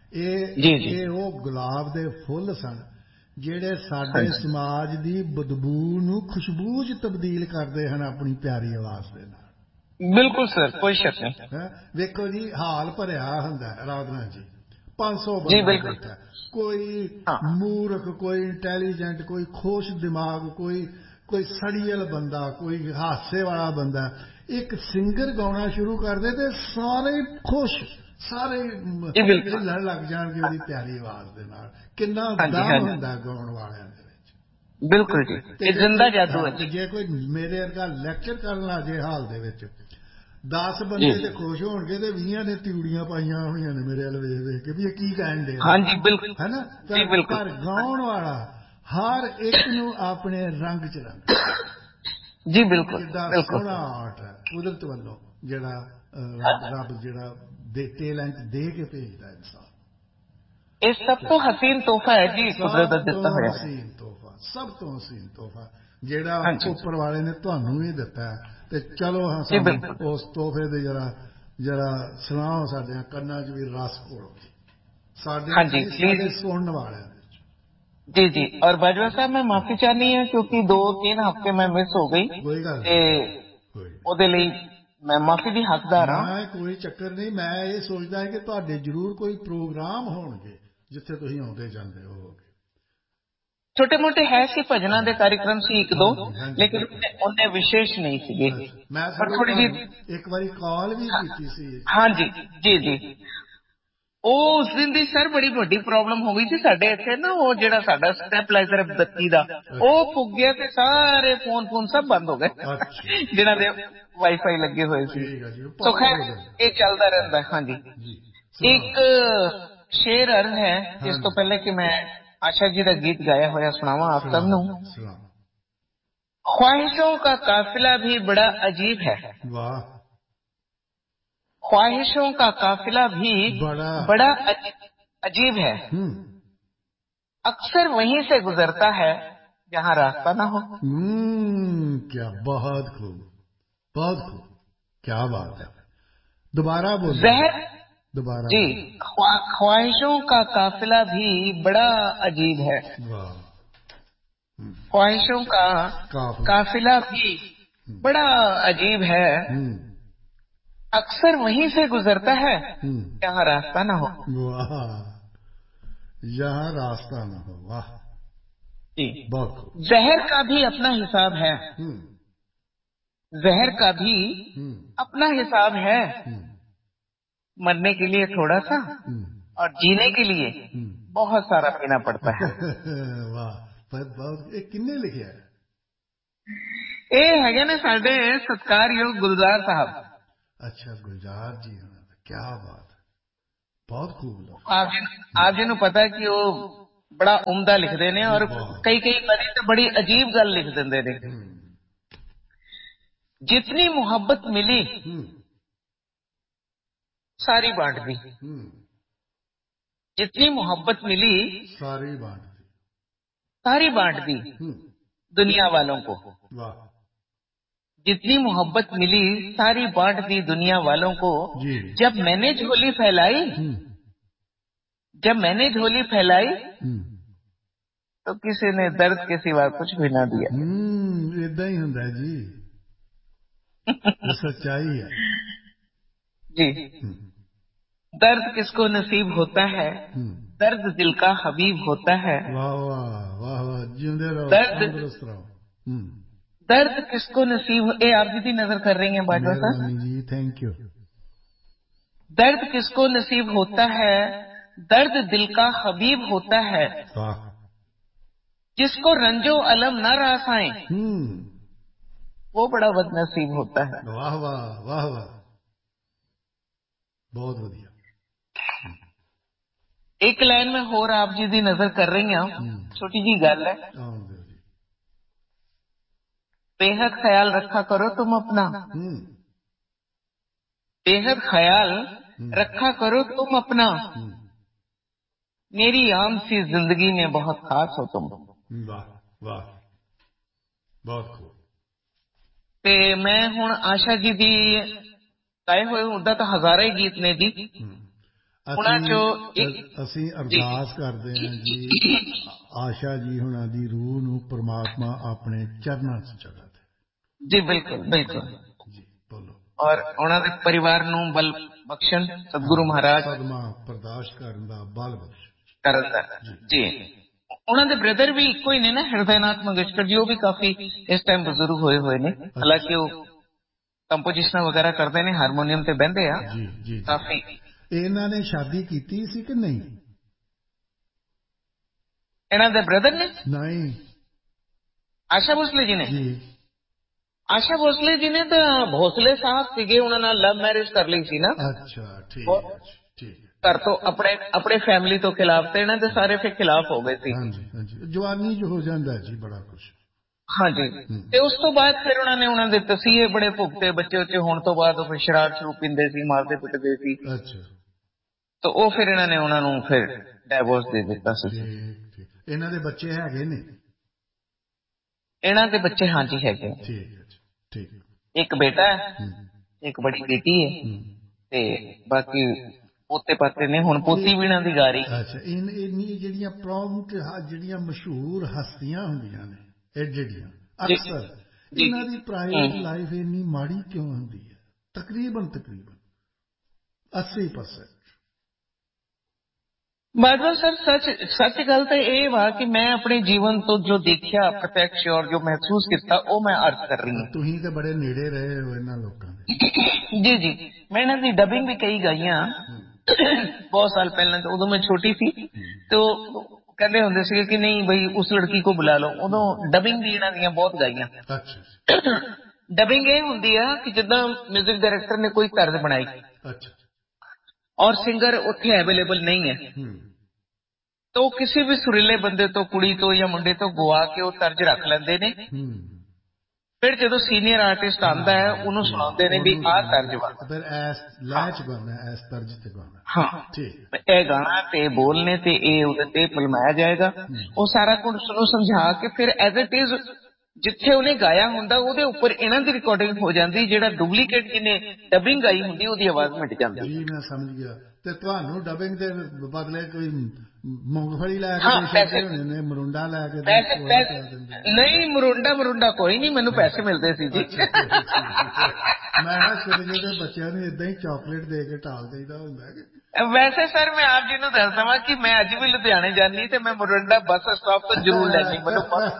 ਇਹ ਇਹ ਉਹ ਗੁਲਾਬ ਦੇ ਫੁੱਲ ਸਨ ਜਿਹੜੇ ਸਾਡੇ ਸਮਾਜ ਦੀ ਬਦਬੂ ਨੂੰ ਖੁਸ਼ਬੂ ਚ ਤਬਦੀਲ ਕਰਦੇ ਹਨ ਆਪਣੀ ਪਿਆਰੀ ਆਵਾਜ਼ ਦੇ ਨਾਲ। ਬਿਲਕੁਲ ਸਰ, ਕੋਈ ਸ਼ੱਕ ਨਹੀਂ। ਵੇਖੋ ਜੀ, ਹਾਲ ਭਰਿਆ ਹੁੰਦਾ ਰਾਜਨਾਥ ਜੀ, ਪੰਜ ਸੌ ਬੰਦਾ ਬੈਠਾ, ਕੋਈ ਮੂਰਖ, ਕੋਈ ਇੰਟੈਲੀਜੈਂਟ, ਕੋਈ ਖੁਸ਼ ਦਿਮਾਗ, ਕੋਈ ਕੋਈ ਸੜੀਅਲ ਬੰਦਾ, ਕੋਈ ਹਾਸੇ ਵਾਲਾ ਬੰਦਾ, ਇੱਕ ਸਿੰਗਰ ਗਾਉਣਾ ਸ਼ੁਰੂ ਕਰਦੇ ਤੇ ਸਾਰੇ ਖੁਸ਼, ਸਾਰੇ ਹਿੱਲਣ ਲੱਗ ਜਾਣਗੇ ਉਹਦੀ ਪਿਆਰੀ ਆਵਾਜ਼ ਦੇ ਨਾਲ। ਕਿੰਨਾ ਦਮ ਹੁੰਦਾ ਗਾਉਣ ਵਾਲਿਆਂ ਦੇ ਵਿੱਚ। ਬਿਲਕੁਲ ਜੀ, ਇਹ ਜ਼ਿੰਦਾ ਜਾਦੂ ਹੈ। ਜੇ ਕੋਈ ਮੇਰੇ ਵਰਗਾ ਲੈਕਚਰ ਕਰਨ ਲੱਗ ਜੇ ਹਾਲ ਦੇ ਵਿੱਚ, ਦਸ ਬੰਦੇ ਤੇ ਖੁਸ਼ ਹੋਣਗੇ ਤੇ ਵੀਹਾਂ ਨੇ ਤਿਊੜੀਆਂ ਪਾਈਆਂ ਹੋਈਆਂ ਨੇ ਮੇਰੇ ਵੱਲ ਵੇਖ ਵੇਖ ਕੇ ਵੀ ਇਹ ਕੀ ਕਹਿਣ ਦੇ। ਹਾਂਜੀ ਬਿਲਕੁਲ ਹੈ ਨਾ। ਪਰ ਗਾਉਣ ਵਾਲਾ ਹਰ ਇੱਕ ਨੂੰ ਆਪਣੇ ਰੰਗ ਚ ਰੰਗ ਜੀ। ਬਿਲਕੁਲ ਕਿੱਡਾ ਸੋਹਣਾ ਆਰਟ ਹੈ ਕੁਦਰਤ ਵੱਲੋਂ ਜਿਹੜਾ ਰੱਬ ਜਿਹੜਾ ਟੈਲੈਂਟ ਦੇ ਕੇ ਭੇਜਦਾ ਇਨਸਾਨ। ਇਹ ਸਭ ਤੋਂ ਹਸੀਨ ਤੋਹਫਾ ਹੈ ਜੀ ਕੁਦਰਤ ਦਾ ਦਿੱਤਾ ਹੋਇਆ। ਹਸੀਨ ਤੋਹਫਾ, ਸਭ ਤੋਂ ਹਸੀਨ ਤੋਹਫਾ ਜਿਹੜਾ ਉੱਪਰ ਵਾਲੇ ਨੇ ਤੁਹਾਨੂੰ ਵੀ ਦਿੱਤਾ ਹੈ। ਤੇ ਚਲੋ ਹਾਂ, ਸਾਨੂੰ ਉਸ ਤੋਹਫੇ ਦੇ ਜਰਾ ਜਰਾ ਸੁਣਾਓ, ਸਾਡੇ ਕੰਨਾਂ ਚ ਵੀ ਰਸ ਘੋਲੋ ਸਾਡੇ ਸਾਡੇ ਸੁਣਨ ਵਾਲਿਆਂ ਦੇ। ਜੀ ਜੀ। ਔਰ ਬਾਜਵਾ ਸਾਹਿਬ ਮੈਂ ਮਾਫੀ ਚਾਹਨੀ ਹਾਂ ਕਿਉਂਕਿ ਦੋ ਤਿੰਨ ਹਫ਼ਤੇ ਮੈਂ ਮਿਸ ਹੋ ਗਈ ਤੇ ਉਹਦੇ ਲਈ ਮੈਂ ਮਾਫੀ ਦੀ ਹੱਕਦਾਰ ਹਾਂ। ਕੋਈ ਚੱਕਰ ਨਹੀਂ। ਮੈਂ ਇਹ ਸੋਚਦਾ ਹੈ ਕਿ ਤੁਹਾਡੇ ਜ਼ਰੂਰ ਕੋਈ ਪ੍ਰੋਗਰਾਮ ਹੋਣਗੇ ਜਿੱਥੇ ਤੁਸੀਂ ਆਉਂਦੇ ਜਾਂਦੇ ਹੋਵੋਗੇ। ਛੋਟੇ ਮੋਟੇ ਹੈ ਸੀ, ਭਜਨਾਂ ਦੇ ਕਾਰਿਕ੍ਰਮ ਸੀ ਇੱਕ ਦੋ, ਲੇਕਿਨ ਉਹਨੇ ਵਿਸ਼ੇਸ਼ ਨਹੀਂ ਸੀਗੇ। ਮੈਂ ਥੋੜੀ ਜਿਹੀ ਇੱਕ ਵਾਰੀ ਕਾਲ ਵੀ ਕੀਤੀ ਸੀ। ਹਾਂਜੀ ਜੀ ਜੀ। ਉਹ ਉਸ ਦਿਨ ਦੀ ਸਰ ਬੜੀ ਵੱਡੀ ਪ੍ਰੋਬਲਮ ਹੋ ਗਈ ਸੀ ਸਾਡੇ ਇੱਥੇ ਨਾ, ਉਹ ਜਿਹੜਾ ਸਾਡਾ ਸਟੈਪਲਾਈਜ਼ਰ ਬੱਤੀ ਦਾ ਉਹ ਫੁੱਕ ਗਿਆ ਤੇ ਸਾਰੇ ਫੋਨ ਫੋਨ ਸਭ ਬੰਦ ਹੋ ਗਏ ਜਿਹਨਾਂ ਦੇ ਵਾਈਫਾਈ ਲੱਗੇ ਹੋਏ ਸੀ। ਸੋ ਖੈਰ ਇਹ ਚੱਲਦਾ ਰਹਿੰਦਾ। ਹਾਂਜੀ, ਇੱਕ ਸ਼ੇਰ ਅਰਜ਼ ਹੈ ਇਸ ਤੋਂ ਪਹਿਲੇ ਕਿ ਮੈਂ आशा जी का गीत गाया हुआ सुनावा आप सब नू। ख्वाहिशों का काफिला भी बड़ा अजीब है, वाह। ख्वाहिशों का काफिला भी बड़ा, बड़ा अजीब है, अक्सर वहीं से गुजरता है जहाँ रास्ता ना हो। क्या बहुत खूब, बहुत खूब, क्या बात है। दोबारा बोलो। जहर दोबारा जी। ख्वाहिशों का काफिला भी बड़ा अजीब है, ख्वाहिशों का काफिला भी बड़ा अजीब है, अक्सर वहीं से गुजरता है जहाँ रास्ता ना हो। वाह, यहाँ रास्ता ना हो, वाह जी। बहुत। जहर का भी अपना हिसाब है, जहर का भी अपना हिसाब है, मरने के लिए थोड़ा सा और जीने के लिए बहुत सारा पीना पड़ता है। वाह, बहुत। किन्ने लिखिया है? ਇਹ ਹੈਗੇ ਨੇ ਸਾਡੇ ਸਤਿਕਾਰਯੋਗ ਗੁਲਜ਼ਾਰ ਸਾਹਿਬ। अच्छा, गुलजार जी, क्या बात है, बहुत खूब। ਆਪ ਜੀ ਆਪ ਜੀ ਨੂੰ ਪਤਾ ਹੈ ਕਿ ਉਹ ਬੜਾ ਉਮਦਾ ਲਿਖਦੇ ਨੇ ਔਰ ਕਈ ਕਈ ਵਾਰੀ ਤਾਂ ਬੜੀ ਅਜੀਬ ਗੱਲ ਲਿਖ ਦਿੰਦੇ ਨੇ। जितनी मोहब्बत मिली सारी बांट दी, जितनी मोहब्बत मिली सारी बांट दी, सारी बांट दी दुनिया वालों को। वाह। जितनी मोहब्बत मिली सारी बांट दी दुनिया वालों को। जब मैंने झोली फैलाई, जब मैंने झोली फैलाई तो किसी ने दर्द के सिवा कुछ भी ना दिया। इदा ही होता है जी, सच्चाई है जी। दर्द किसको नसीब होता है, दर्द दिल का हबीब होता है। वाह वाह वाह वाह, जिंदे रहो, तंदुरुस्त रहो। दर्द किसको नसीब हो। ए आप जी नजर कर रही हैं बाजवा साहब जी, थैंक यू। दर्द किसको नसीब होता है, दर्द दिल का हबीब होता है, जिसको रंजो अलम न रास आए वो बड़ा बदनसीब होता है। वाह वाह वाह वाह, बहुत ਵਧੀਆ। एक लाइन में होर आप जी दी नजर कर रही हूं, छोटी जी गल है। बेहद ख्याल रखा करो तुम अपना, बेहद ख्याल रखा करो तुम अपना, मेरी आम सी जिंदगी में बहुत खास हो तुम। वाह वाह, बहुत खूब। ते मैं हुण आशा जी दी गाए होए उदा तो हजारों ही गीत ने जी, ਅਸੀਂ ਅਰਦਾਸ ਕਰਦੇ ਹਾਂ ਜੀ ਆਸ਼ਾ ਜੀ ਹੁਣਾਂ ਦੀ ਰੂਹ ਨੂੰ ਪ੍ਰਮਾਤਮਾ ਆਪਣੇ ਚਰਨਾਂ 'ਚ ਜਗ੍ਹਾ ਦੇ। ਜੀ ਬਿਲਕੁਲ ਬਿਲकुल ਜੀ ਬੋਲੋ। ਔਰ ਉਹਨਾਂ ਦੇ ਪਰਿਵਾਰ ਨੂੰ ਬਲ ਬਖਸ਼ਣ ਸਤਿਗੁਰੂ ਮਹਾਰਾਜ, ਸਦਮਾ ਬਰਦਾਸ਼ਤ ਕਰਨ ਦਾ ਬਲ ਬਖਸ਼ ਕਰਨ ਦਾ ਜੀ। ਉਹਨਾਂ ਦੇ ਬ੍ਰਦਰ ਵੀ ਇੱਕੋ ਹੀ ਨੇ ਨਾ, ਹਿਰਦੈਨਾਥ ਮੰਗੇਸ਼ਕਰ ਜੀ, ਉਹ ਵੀ ਕਾਫੀ ਇਸ ਟਾਈਮ ਬਜ਼ੁਰਗ ਹੋਏ ਹੋਏ ਨੇ, ਹਾਲਾਂਕਿ ਉਹ ਕੰਪੋਜੀਸ਼ਨਾਂ ਵਗੈਰਾ ਕਰਦੇ ਨੇ, ਹਾਰਮੋਨੀਅਮ ਤੇ ਬਹਿੰਦੇ ਆ ਜੀ ਜੀ। ਕਾਫੀ। ਇਹਨਾਂ ਨੇ ਸ਼ਾਦੀ ਕੀਤੀ ਸੀ ਕਿ ਨਹੀਂ? ਇਹਨਾਂ ਦੇ ਬ੍ਰਦਰ ਨੇ? ਨਹੀਂ, ਆਸ਼ਾ ਭੋਸਲੇ ਜੀ ਨੇ। ਜੀ ਆਸ਼ਾ ਭੋਸਲੇ ਜੀ ਨੇ ਤਾਂ ਭੋਸਲੇ ਸਾਹਿਬ ਸੀਗੇ, ਉਹਨਾਂ ਨਾਲ ਲਵ ਮੈਰਿਜ ਕਰ ਲਈ ਸੀ ਨਾ। ਅੱਛਾ ਠੀਕ ਹੈ ਠੀਕ ਹੈ। ਘਰ ਤੋਂ ਆਪਣੇ ਆਪਣੇ ਫੈਮਿਲੀ ਤੋਂ ਖਿਲਾਫ, ਤੇ ਇਹਨਾਂ ਦੇ ਸਾਰੇ ਫਿਰ ਖਿਲਾਫ ਹੋ ਗਏ ਸੀ। ਹਾਂਜੀ ਹਾਂਜੀ, ਜਵਾਨੀ 'ਚ ਹੋ ਜਾਂਦਾ ਜੀ ਬੜਾ ਕੁਛ। ਹਾਂਜੀ, ਤੇ ਉਸ ਤੋਂ ਬਾਅਦ ਫਿਰ ਉਹਨਾਂ ਨੇ ਉਹਨਾਂ ਦੇ ਤਸੀਹੇ ਬੜੇ ਭੁਗਤੇ, ਬੱਚੇ ਉੱਚੇ ਹੋਣ ਤੋਂ ਬਾਅਦ ਉਹ ਫਿਰ ਸ਼ਰਾਬ ਸ਼ਰੂਬ ਪੀਂਦੇ ਸੀ, ਮਾਰਦੇ ਪਿੱਟਦੇ ਸੀ। ਅੱਛਾ, ਤਾਂ ਉਹ ਫਿਰ ਇਹਨਾਂ ਨੇ ਉਹਨਾਂ ਨੂੰ ਫਿਰ ਡਾਈਵੋਰਸ ਦੇ ਦਿੱਤਾ ਸੀ। ਇਹਨਾਂ ਦੇ ਬੱਚੇ ਹੈਗੇ ਨੇ? ਇਹਨਾਂ ਦੇ ਬੱਚੇ ਹਾਂਜੀ ਹੈਗੇ। ਠੀਕ ਹੈ ਠੀਕ। ਇੱਕ ਬੇਟਾ ਹੈ, ਇੱਕ ਬੜੀ ਬੇਟੀ ਹੈ, ਤੇ ਬਾਕੀ ਪੋਤੇ ਪਾਤੇ ਨੇ, ਹੁਣ ਪੋਤੀ ਵੀ ਇਹਨਾਂ ਦੀ ਗਾ ਰਹੀ। ਅੱਛਾ, ਇੰਨੀ ਜਿਹੜੀਆਂ ਪ੍ਰੋਮਟ ਜਿਹੜੀਆਂ ਮਸ਼ਹੂਰ ਹਸਤੀਆਂ ਹੁੰਦੀਆਂ ਨੇ ਇਹ ਜਿਹੜੀਆਂ, ਅਕਸਰ ਇਹਨਾਂ ਦੀ ਪ੍ਰਾਈਵੇਟ ਲਾਈਫ ਇੰਨੀ ਮਾੜੀ ਕਿਉਂ ਹੁੰਦੀ ਹੈ? ਤਕਰੀਬਨ ਤਕਰੀਬਨ अस्सी परसेंट। बादल सर सच सच गल तो यह वा कि मैं अपने जीवन तो जो देखा प्रत्यक्ष और जो महसूस किया वो मैं अर्ज कर रही हूँ। तुसीं ते बड़े नेड़े रहे हो इन्हां लोकां दे। जी जी, मैं इन्हां दी डबिंग भी कई गाई बहुत साल पहले, तो उदों मैं छोटी सी, तो कहते होंदे सी कि नहीं भाई उस लड़की को बुला लो, उदों डबिंग भी इन्हां दियां बहुत गाइयां। अच्छा, डबिंग ये हुंदी है कि जिद्दां म्यूजिक डायरेक्टर ने कोई तर्ज बनाई, अच्छा, और सिंगर उत्थे अवेलेबल नहीं है, तो किसी भी सुरीले बंदे तो कुड़ी तो या मुंडे तो गुआ के वो तर्ज रख लेंदे ने। फिर जो सीनियर आर्टिस्ट आता है उन्होंने सुनाते ने भी आ तर्ज वा, फिर ऐस लय च गाना, ऐस तर्ज ते गाना। हाँ ठीक, ए गाना ते बोलने ते ए उदे ते फिल्माया जाएगा, वो सारा कुछ उसनू समझा के फिर एज इट इज जिथे उन्हें गाया हुंदा उहदे उपर इन्हां दी रिकॉर्डिंग हो जाती, जेड़ा डुप्लीकेट जिन्हें डबिंग गाई हुंदी उहदी आवाज मिट जाती। जी मैं समझ गया। ते तुहानू डबिंग दे बदले कोई मूंगफली लै के दे छड्डे होणे ने, मरुंडा लै के दे दिंदे? नहीं, मरुंडा मरुंडा कोई नहीं, मैनू पैसे मिलते सी जी। मैं ना छोटे छोटे बच्चों नूं इदां ही चॉकलेट दे के टाल देईदा हुंदा है। वैसे सर मैं आप जी नूं दस दवां कि मैं अज भी लुधियाने जानी ते मैं मरुंडा बस स्टॉप तो जरूर लैनी। मैनू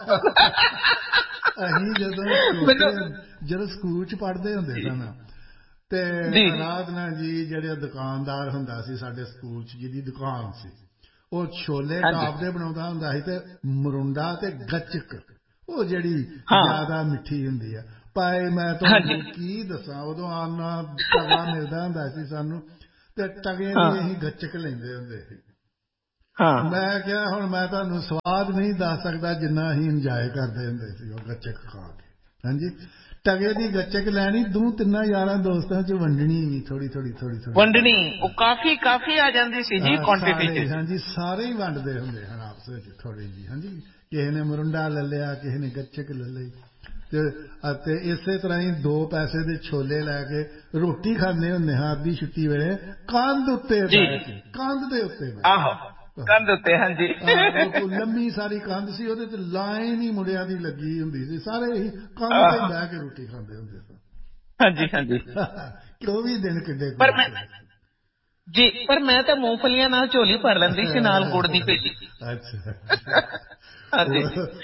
असीं जदों जदों स्कूल च पढ़दे हुंदे सन ते आराधना जी जेह्ड़े दुकानदार हुंदा सी साडे स्कूल च, जिहदी दुकान सी, ਉਹ ਛੋਲੇ ਟਾਪਦੇ ਬਣਾਉਂਦਾ ਹੁੰਦਾ ਸੀ ਤੇ ਮਰੁੰਡਾ ਤੇ ਗੱਚਕ ਉਹ ਜਿਹੜੀ ਜ਼ਿਆਦਾ ਮਿੱਠੀ ਹੁੰਦੀ ਆ ਭਾਈ, ਮੈਂ ਤੁਹਾਨੂੰ ਕੀ ਦੱਸਾਂ, ਉਦੋਂ ਆਨਾ ਤਗੜਾ ਮਿਲਦਾ ਹੁੰਦਾ ਸੀ ਸਾਨੂੰ, ਤੇ ਟਗੇ ਦੀ ਅਸੀਂ ਗੱਚਕ ਲੈਂਦੇ ਹੁੰਦੇ ਸੀ। ਮੈਂ ਕਿਹਾ ਹੁਣ ਮੈਂ ਤੁਹਾਨੂੰ ਸਵਾਦ ਨਹੀਂ ਦੱਸ ਸਕਦਾ ਜਿੰਨਾ ਅਸੀਂ ਇੰਜੋਏ ਕਰਦੇ ਹੁੰਦੇ ਸੀ ਉਹ ਗੱਚਕ ਖਾ ਕੇ। ਹਾਂਜੀ, ਟਗੇ ਦੀ ਗੱਚਕ ਲੈਣੀ, ਦੋ ਤਿੰਨਾਂ ਯਾਰਾਂ ਦੋਸਤਾਂ ਚ ਵੰਡਣੀ ਵੀ ਥੋੜੀ ਥੋੜੀ ਥੋੜੀ ਥੋੜੀ ਵੰਡਣੀ, ਉਹ ਕਾਫੀ ਕਾਫੀ ਆ ਜਾਂਦੀ ਸੀ ਜੀ ਕੁਆਂਟੀਟੀ ਚ। ਹਾਂਜੀ, ਸਾਰੇ ਹੀ ਵੰਡਦੇ ਹੁੰਦੇ ਹਨ ਆਪਸ ਵਿੱਚ ਥੋੜੀ ਜੀ। ਹਾਂਜੀ, ਕਿਸੇ ਨੇ ਮਰੁੰਡਾ ਲੈ ਲਿਆ, ਕਿਸੇ ਨੇ ਗੱਚਕ ਲੈ ਲਈ, ਤੇ ਇਸੇ ਤਰ੍ਹਾਂ ਹੀ ਦੋ ਪੈਸੇ ਦੇ ਛੋਲੇ ਲੈ ਕੇ ਰੋਟੀ ਖਾਂਦੇ ਹੁੰਦੇ ਹਾਂ ਅੱਧੀ ਛੁੱਟੀ ਵੇਲੇ, ਕੰਧ ਉੱਤੇ ਬੈਠ ਕੇ, ਕੰਧ ਦੇ ਉੱਤੇ ਬੈਠ ਕੰਧ ਉੱਤੇ। ਹਾਂਜੀ, ਲੰਮੀ ਸਾਰੀ ਕੰਧ ਸੀ, ਉਹਦੇ ਤੇ ਲਾਈਨ ਹੀ ਮੁੰਡਿਆਂ ਦੀ ਲੱਗੀ ਹੁੰਦੀ ਸੀ, ਸਾਰੇ ਹੀ ਕੰਧ ਤੇ ਬਹਿ ਕੇ ਰੋਟੀ ਖਾਂਦੇ ਹੁੰਦੇ ਸਨ। ਹਾਂਜੀ ਹਾਂਜੀ, ਚੌਵੀ ਦਿਨ ਕਿੱਡੇ ਜੀ। ਪਰ ਮੈਂ ਤਾਂ ਮੂੰਗਫਲੀਆਂ ਨਾਲ ਝੋਲੀ ਭਰ ਲੈਂਦੀ ਸੀ, ਨਾਲ ਗੁੜ ਦੀ ਪੇਟੀ। ਅੱਛਾ,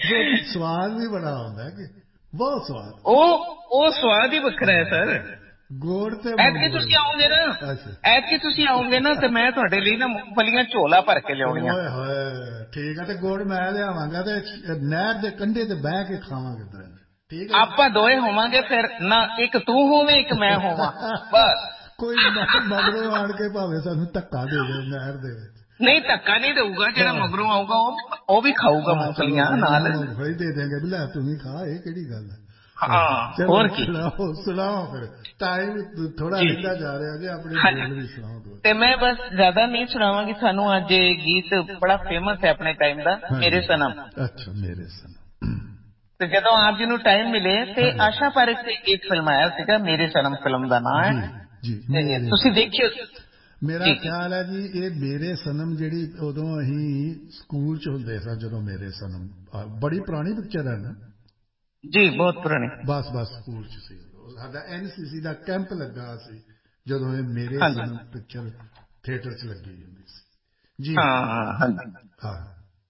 ਸਵਾਦ ਵੀ ਬੜਾ ਆਉਂਦਾ ਕਿ ਬਹੁਤ ਸਵਾਦ, ਉਹ ਉਹ ਸਵਾਦ ਹੀ ਵੱਖਰਾ ਹੈ ਸਰ। ਗੋੜ ਤੇ ਐਤਕੀ ਤੁਸੀਂ ਆਓਗੇ ਨਾ ਐਤਕੀ ਤੁਸੀਂ ਆਓਗੇ ਨਾ ਤੇ ਮੈਂ ਤੁਹਾਡੇ ਲਈ ਨਾ ਮੂੰਗਫਲੀਆਂ ਝੋਲਾ ਭਰ ਕੇ ਲਿਆਉਣੀਆਂ। ਓਏ ਹੋਏ ਠੀਕ ਹੈ। ਤੇ ਗੁੜ ਮੈਂ ਲਿਆਵਾਂਗਾ ਤੇ ਨਹਿਰ ਦੇ ਕੰਢੇ ਤੇ ਬਹਿ ਕੇ ਖਾਵਾਂਗੇ ਦੋਵੇਂ। ਠੀਕ ਹੈ ਆਪਾਂ ਦੋਏ ਹੋਵਾਂਗੇ ਫਿਰ ਨਾ, ਇੱਕ ਤੂੰ ਹੋਵੇਂ ਇੱਕ ਮੈਂ ਹੋਵਾਂ ਬਸ। ਕੋਈ ਮਗਰੋਂ ਆਣ ਕੇ ਭਾਵੇਂ ਸਾਨੂੰ ਧੱਕਾ ਦੇ ਦੇ ਨਹਿਰ ਦੇ ਵਿੱਚ। ਨਹੀਂ ਧੱਕਾ ਨਹੀਂ ਦੇਊਗਾ, ਜਿਹੜਾ ਮਗਰੋਂ ਆਊਗਾ ਉਹ ਉਹ ਵੀ ਖਾਊਗਾ ਮੂੰਗਫਲੀਆਂ ਨਾਲ। ਮੂੰਗਫਲੀ ਦੇ ਦੇਂਗੇ ਵੀ ਲੈ ਤੂੰ ਵੀ ਖਾ, ਇਹ ਕਿਹੜੀ ਗੱਲ ਹੈ। ਹਾਂ ਹੋਰ ਕੀ। ਸੁਣਾਓ ਸੁਣਾਓ ਫਿਰ, ਟਾਈਮ ਥੋੜਾ ਰਹਿੰਦਾ ਜਾ ਰਿਹਾ ਜੀ, ਆਪਣੇ ਬੋਲ ਵੀ ਸੁਣਾਓ। ਤੇ ਮੈਂ ਬਸ ਜ਼ਿਆਦਾ ਨਹੀਂ ਸੁਣਾਵਾਂਗੀ ਤੁਹਾਨੂੰ। ਅੱਜ ਗੀਤ ਬੜਾ ਫੇਮਸ ਹੈ ਆਪਣੇ ਟਾਈਮ ਦਾ, ਮੇਰੇ ਸਨਮ। ਅੱਛਾ ਮੇਰੇ ਸਨਮ। ਤੇ ਜਦੋਂ ਆਪ ਜੀ ਨੂੰ ਟਾਈਮ ਮਿਲੇ ਤੇ ਆਸ਼ਾ ਪਾਰੇਖ ਤੇ ਗੀਤ ਫਿਲਮਾਇਆ ਸੀਗਾ, ਮੇਰੇ ਸਨਮ ਫਿਲਮ ਦਾ ਨਾਂ ਹੈ ਜੀ। ਤੁਸੀਂ ਦੇਖਿਓ। ਮੇਰਾ ਖਿਆਲ ਹੈ ਜੀ ਇਹ ਮੇਰੇ ਸਨਮ ਜਿਹੜੀ ਉਦੋਂ ਅਸੀਂ ਸਕੂਲ ਚ ਹੁੰਦੇ ਸਾਂ, ਜਦੋਂ ਮੇਰੇ ਸਨਮ ਬੜੀ ਪੁਰਾਣੀ ਪਿਕਚਰ ਹੈ ਨਾ ਜੀ, ਬਹੁਤ ਪੁਰਾਣੀ। ਬਸ ਬਸ ਸਕੂਲ ਚ ਸੀ, ਸਾਡਾ ਐਨ ਸੀ ਸੀ ਦਾ ਕੈਂਪ ਲੱਗਾ ਸੀ ਜਦੋਂ ਇਹ ਮੇਰੇ ਸਨਮ ਪਿਕਚਰ ਥੀਏਟਰ ਚ ਲੱਗੀ ਹੁੰਦੀ ਸੀ ਜੀ। ਹਾਂ ਹਾਂ ਹਾਂ।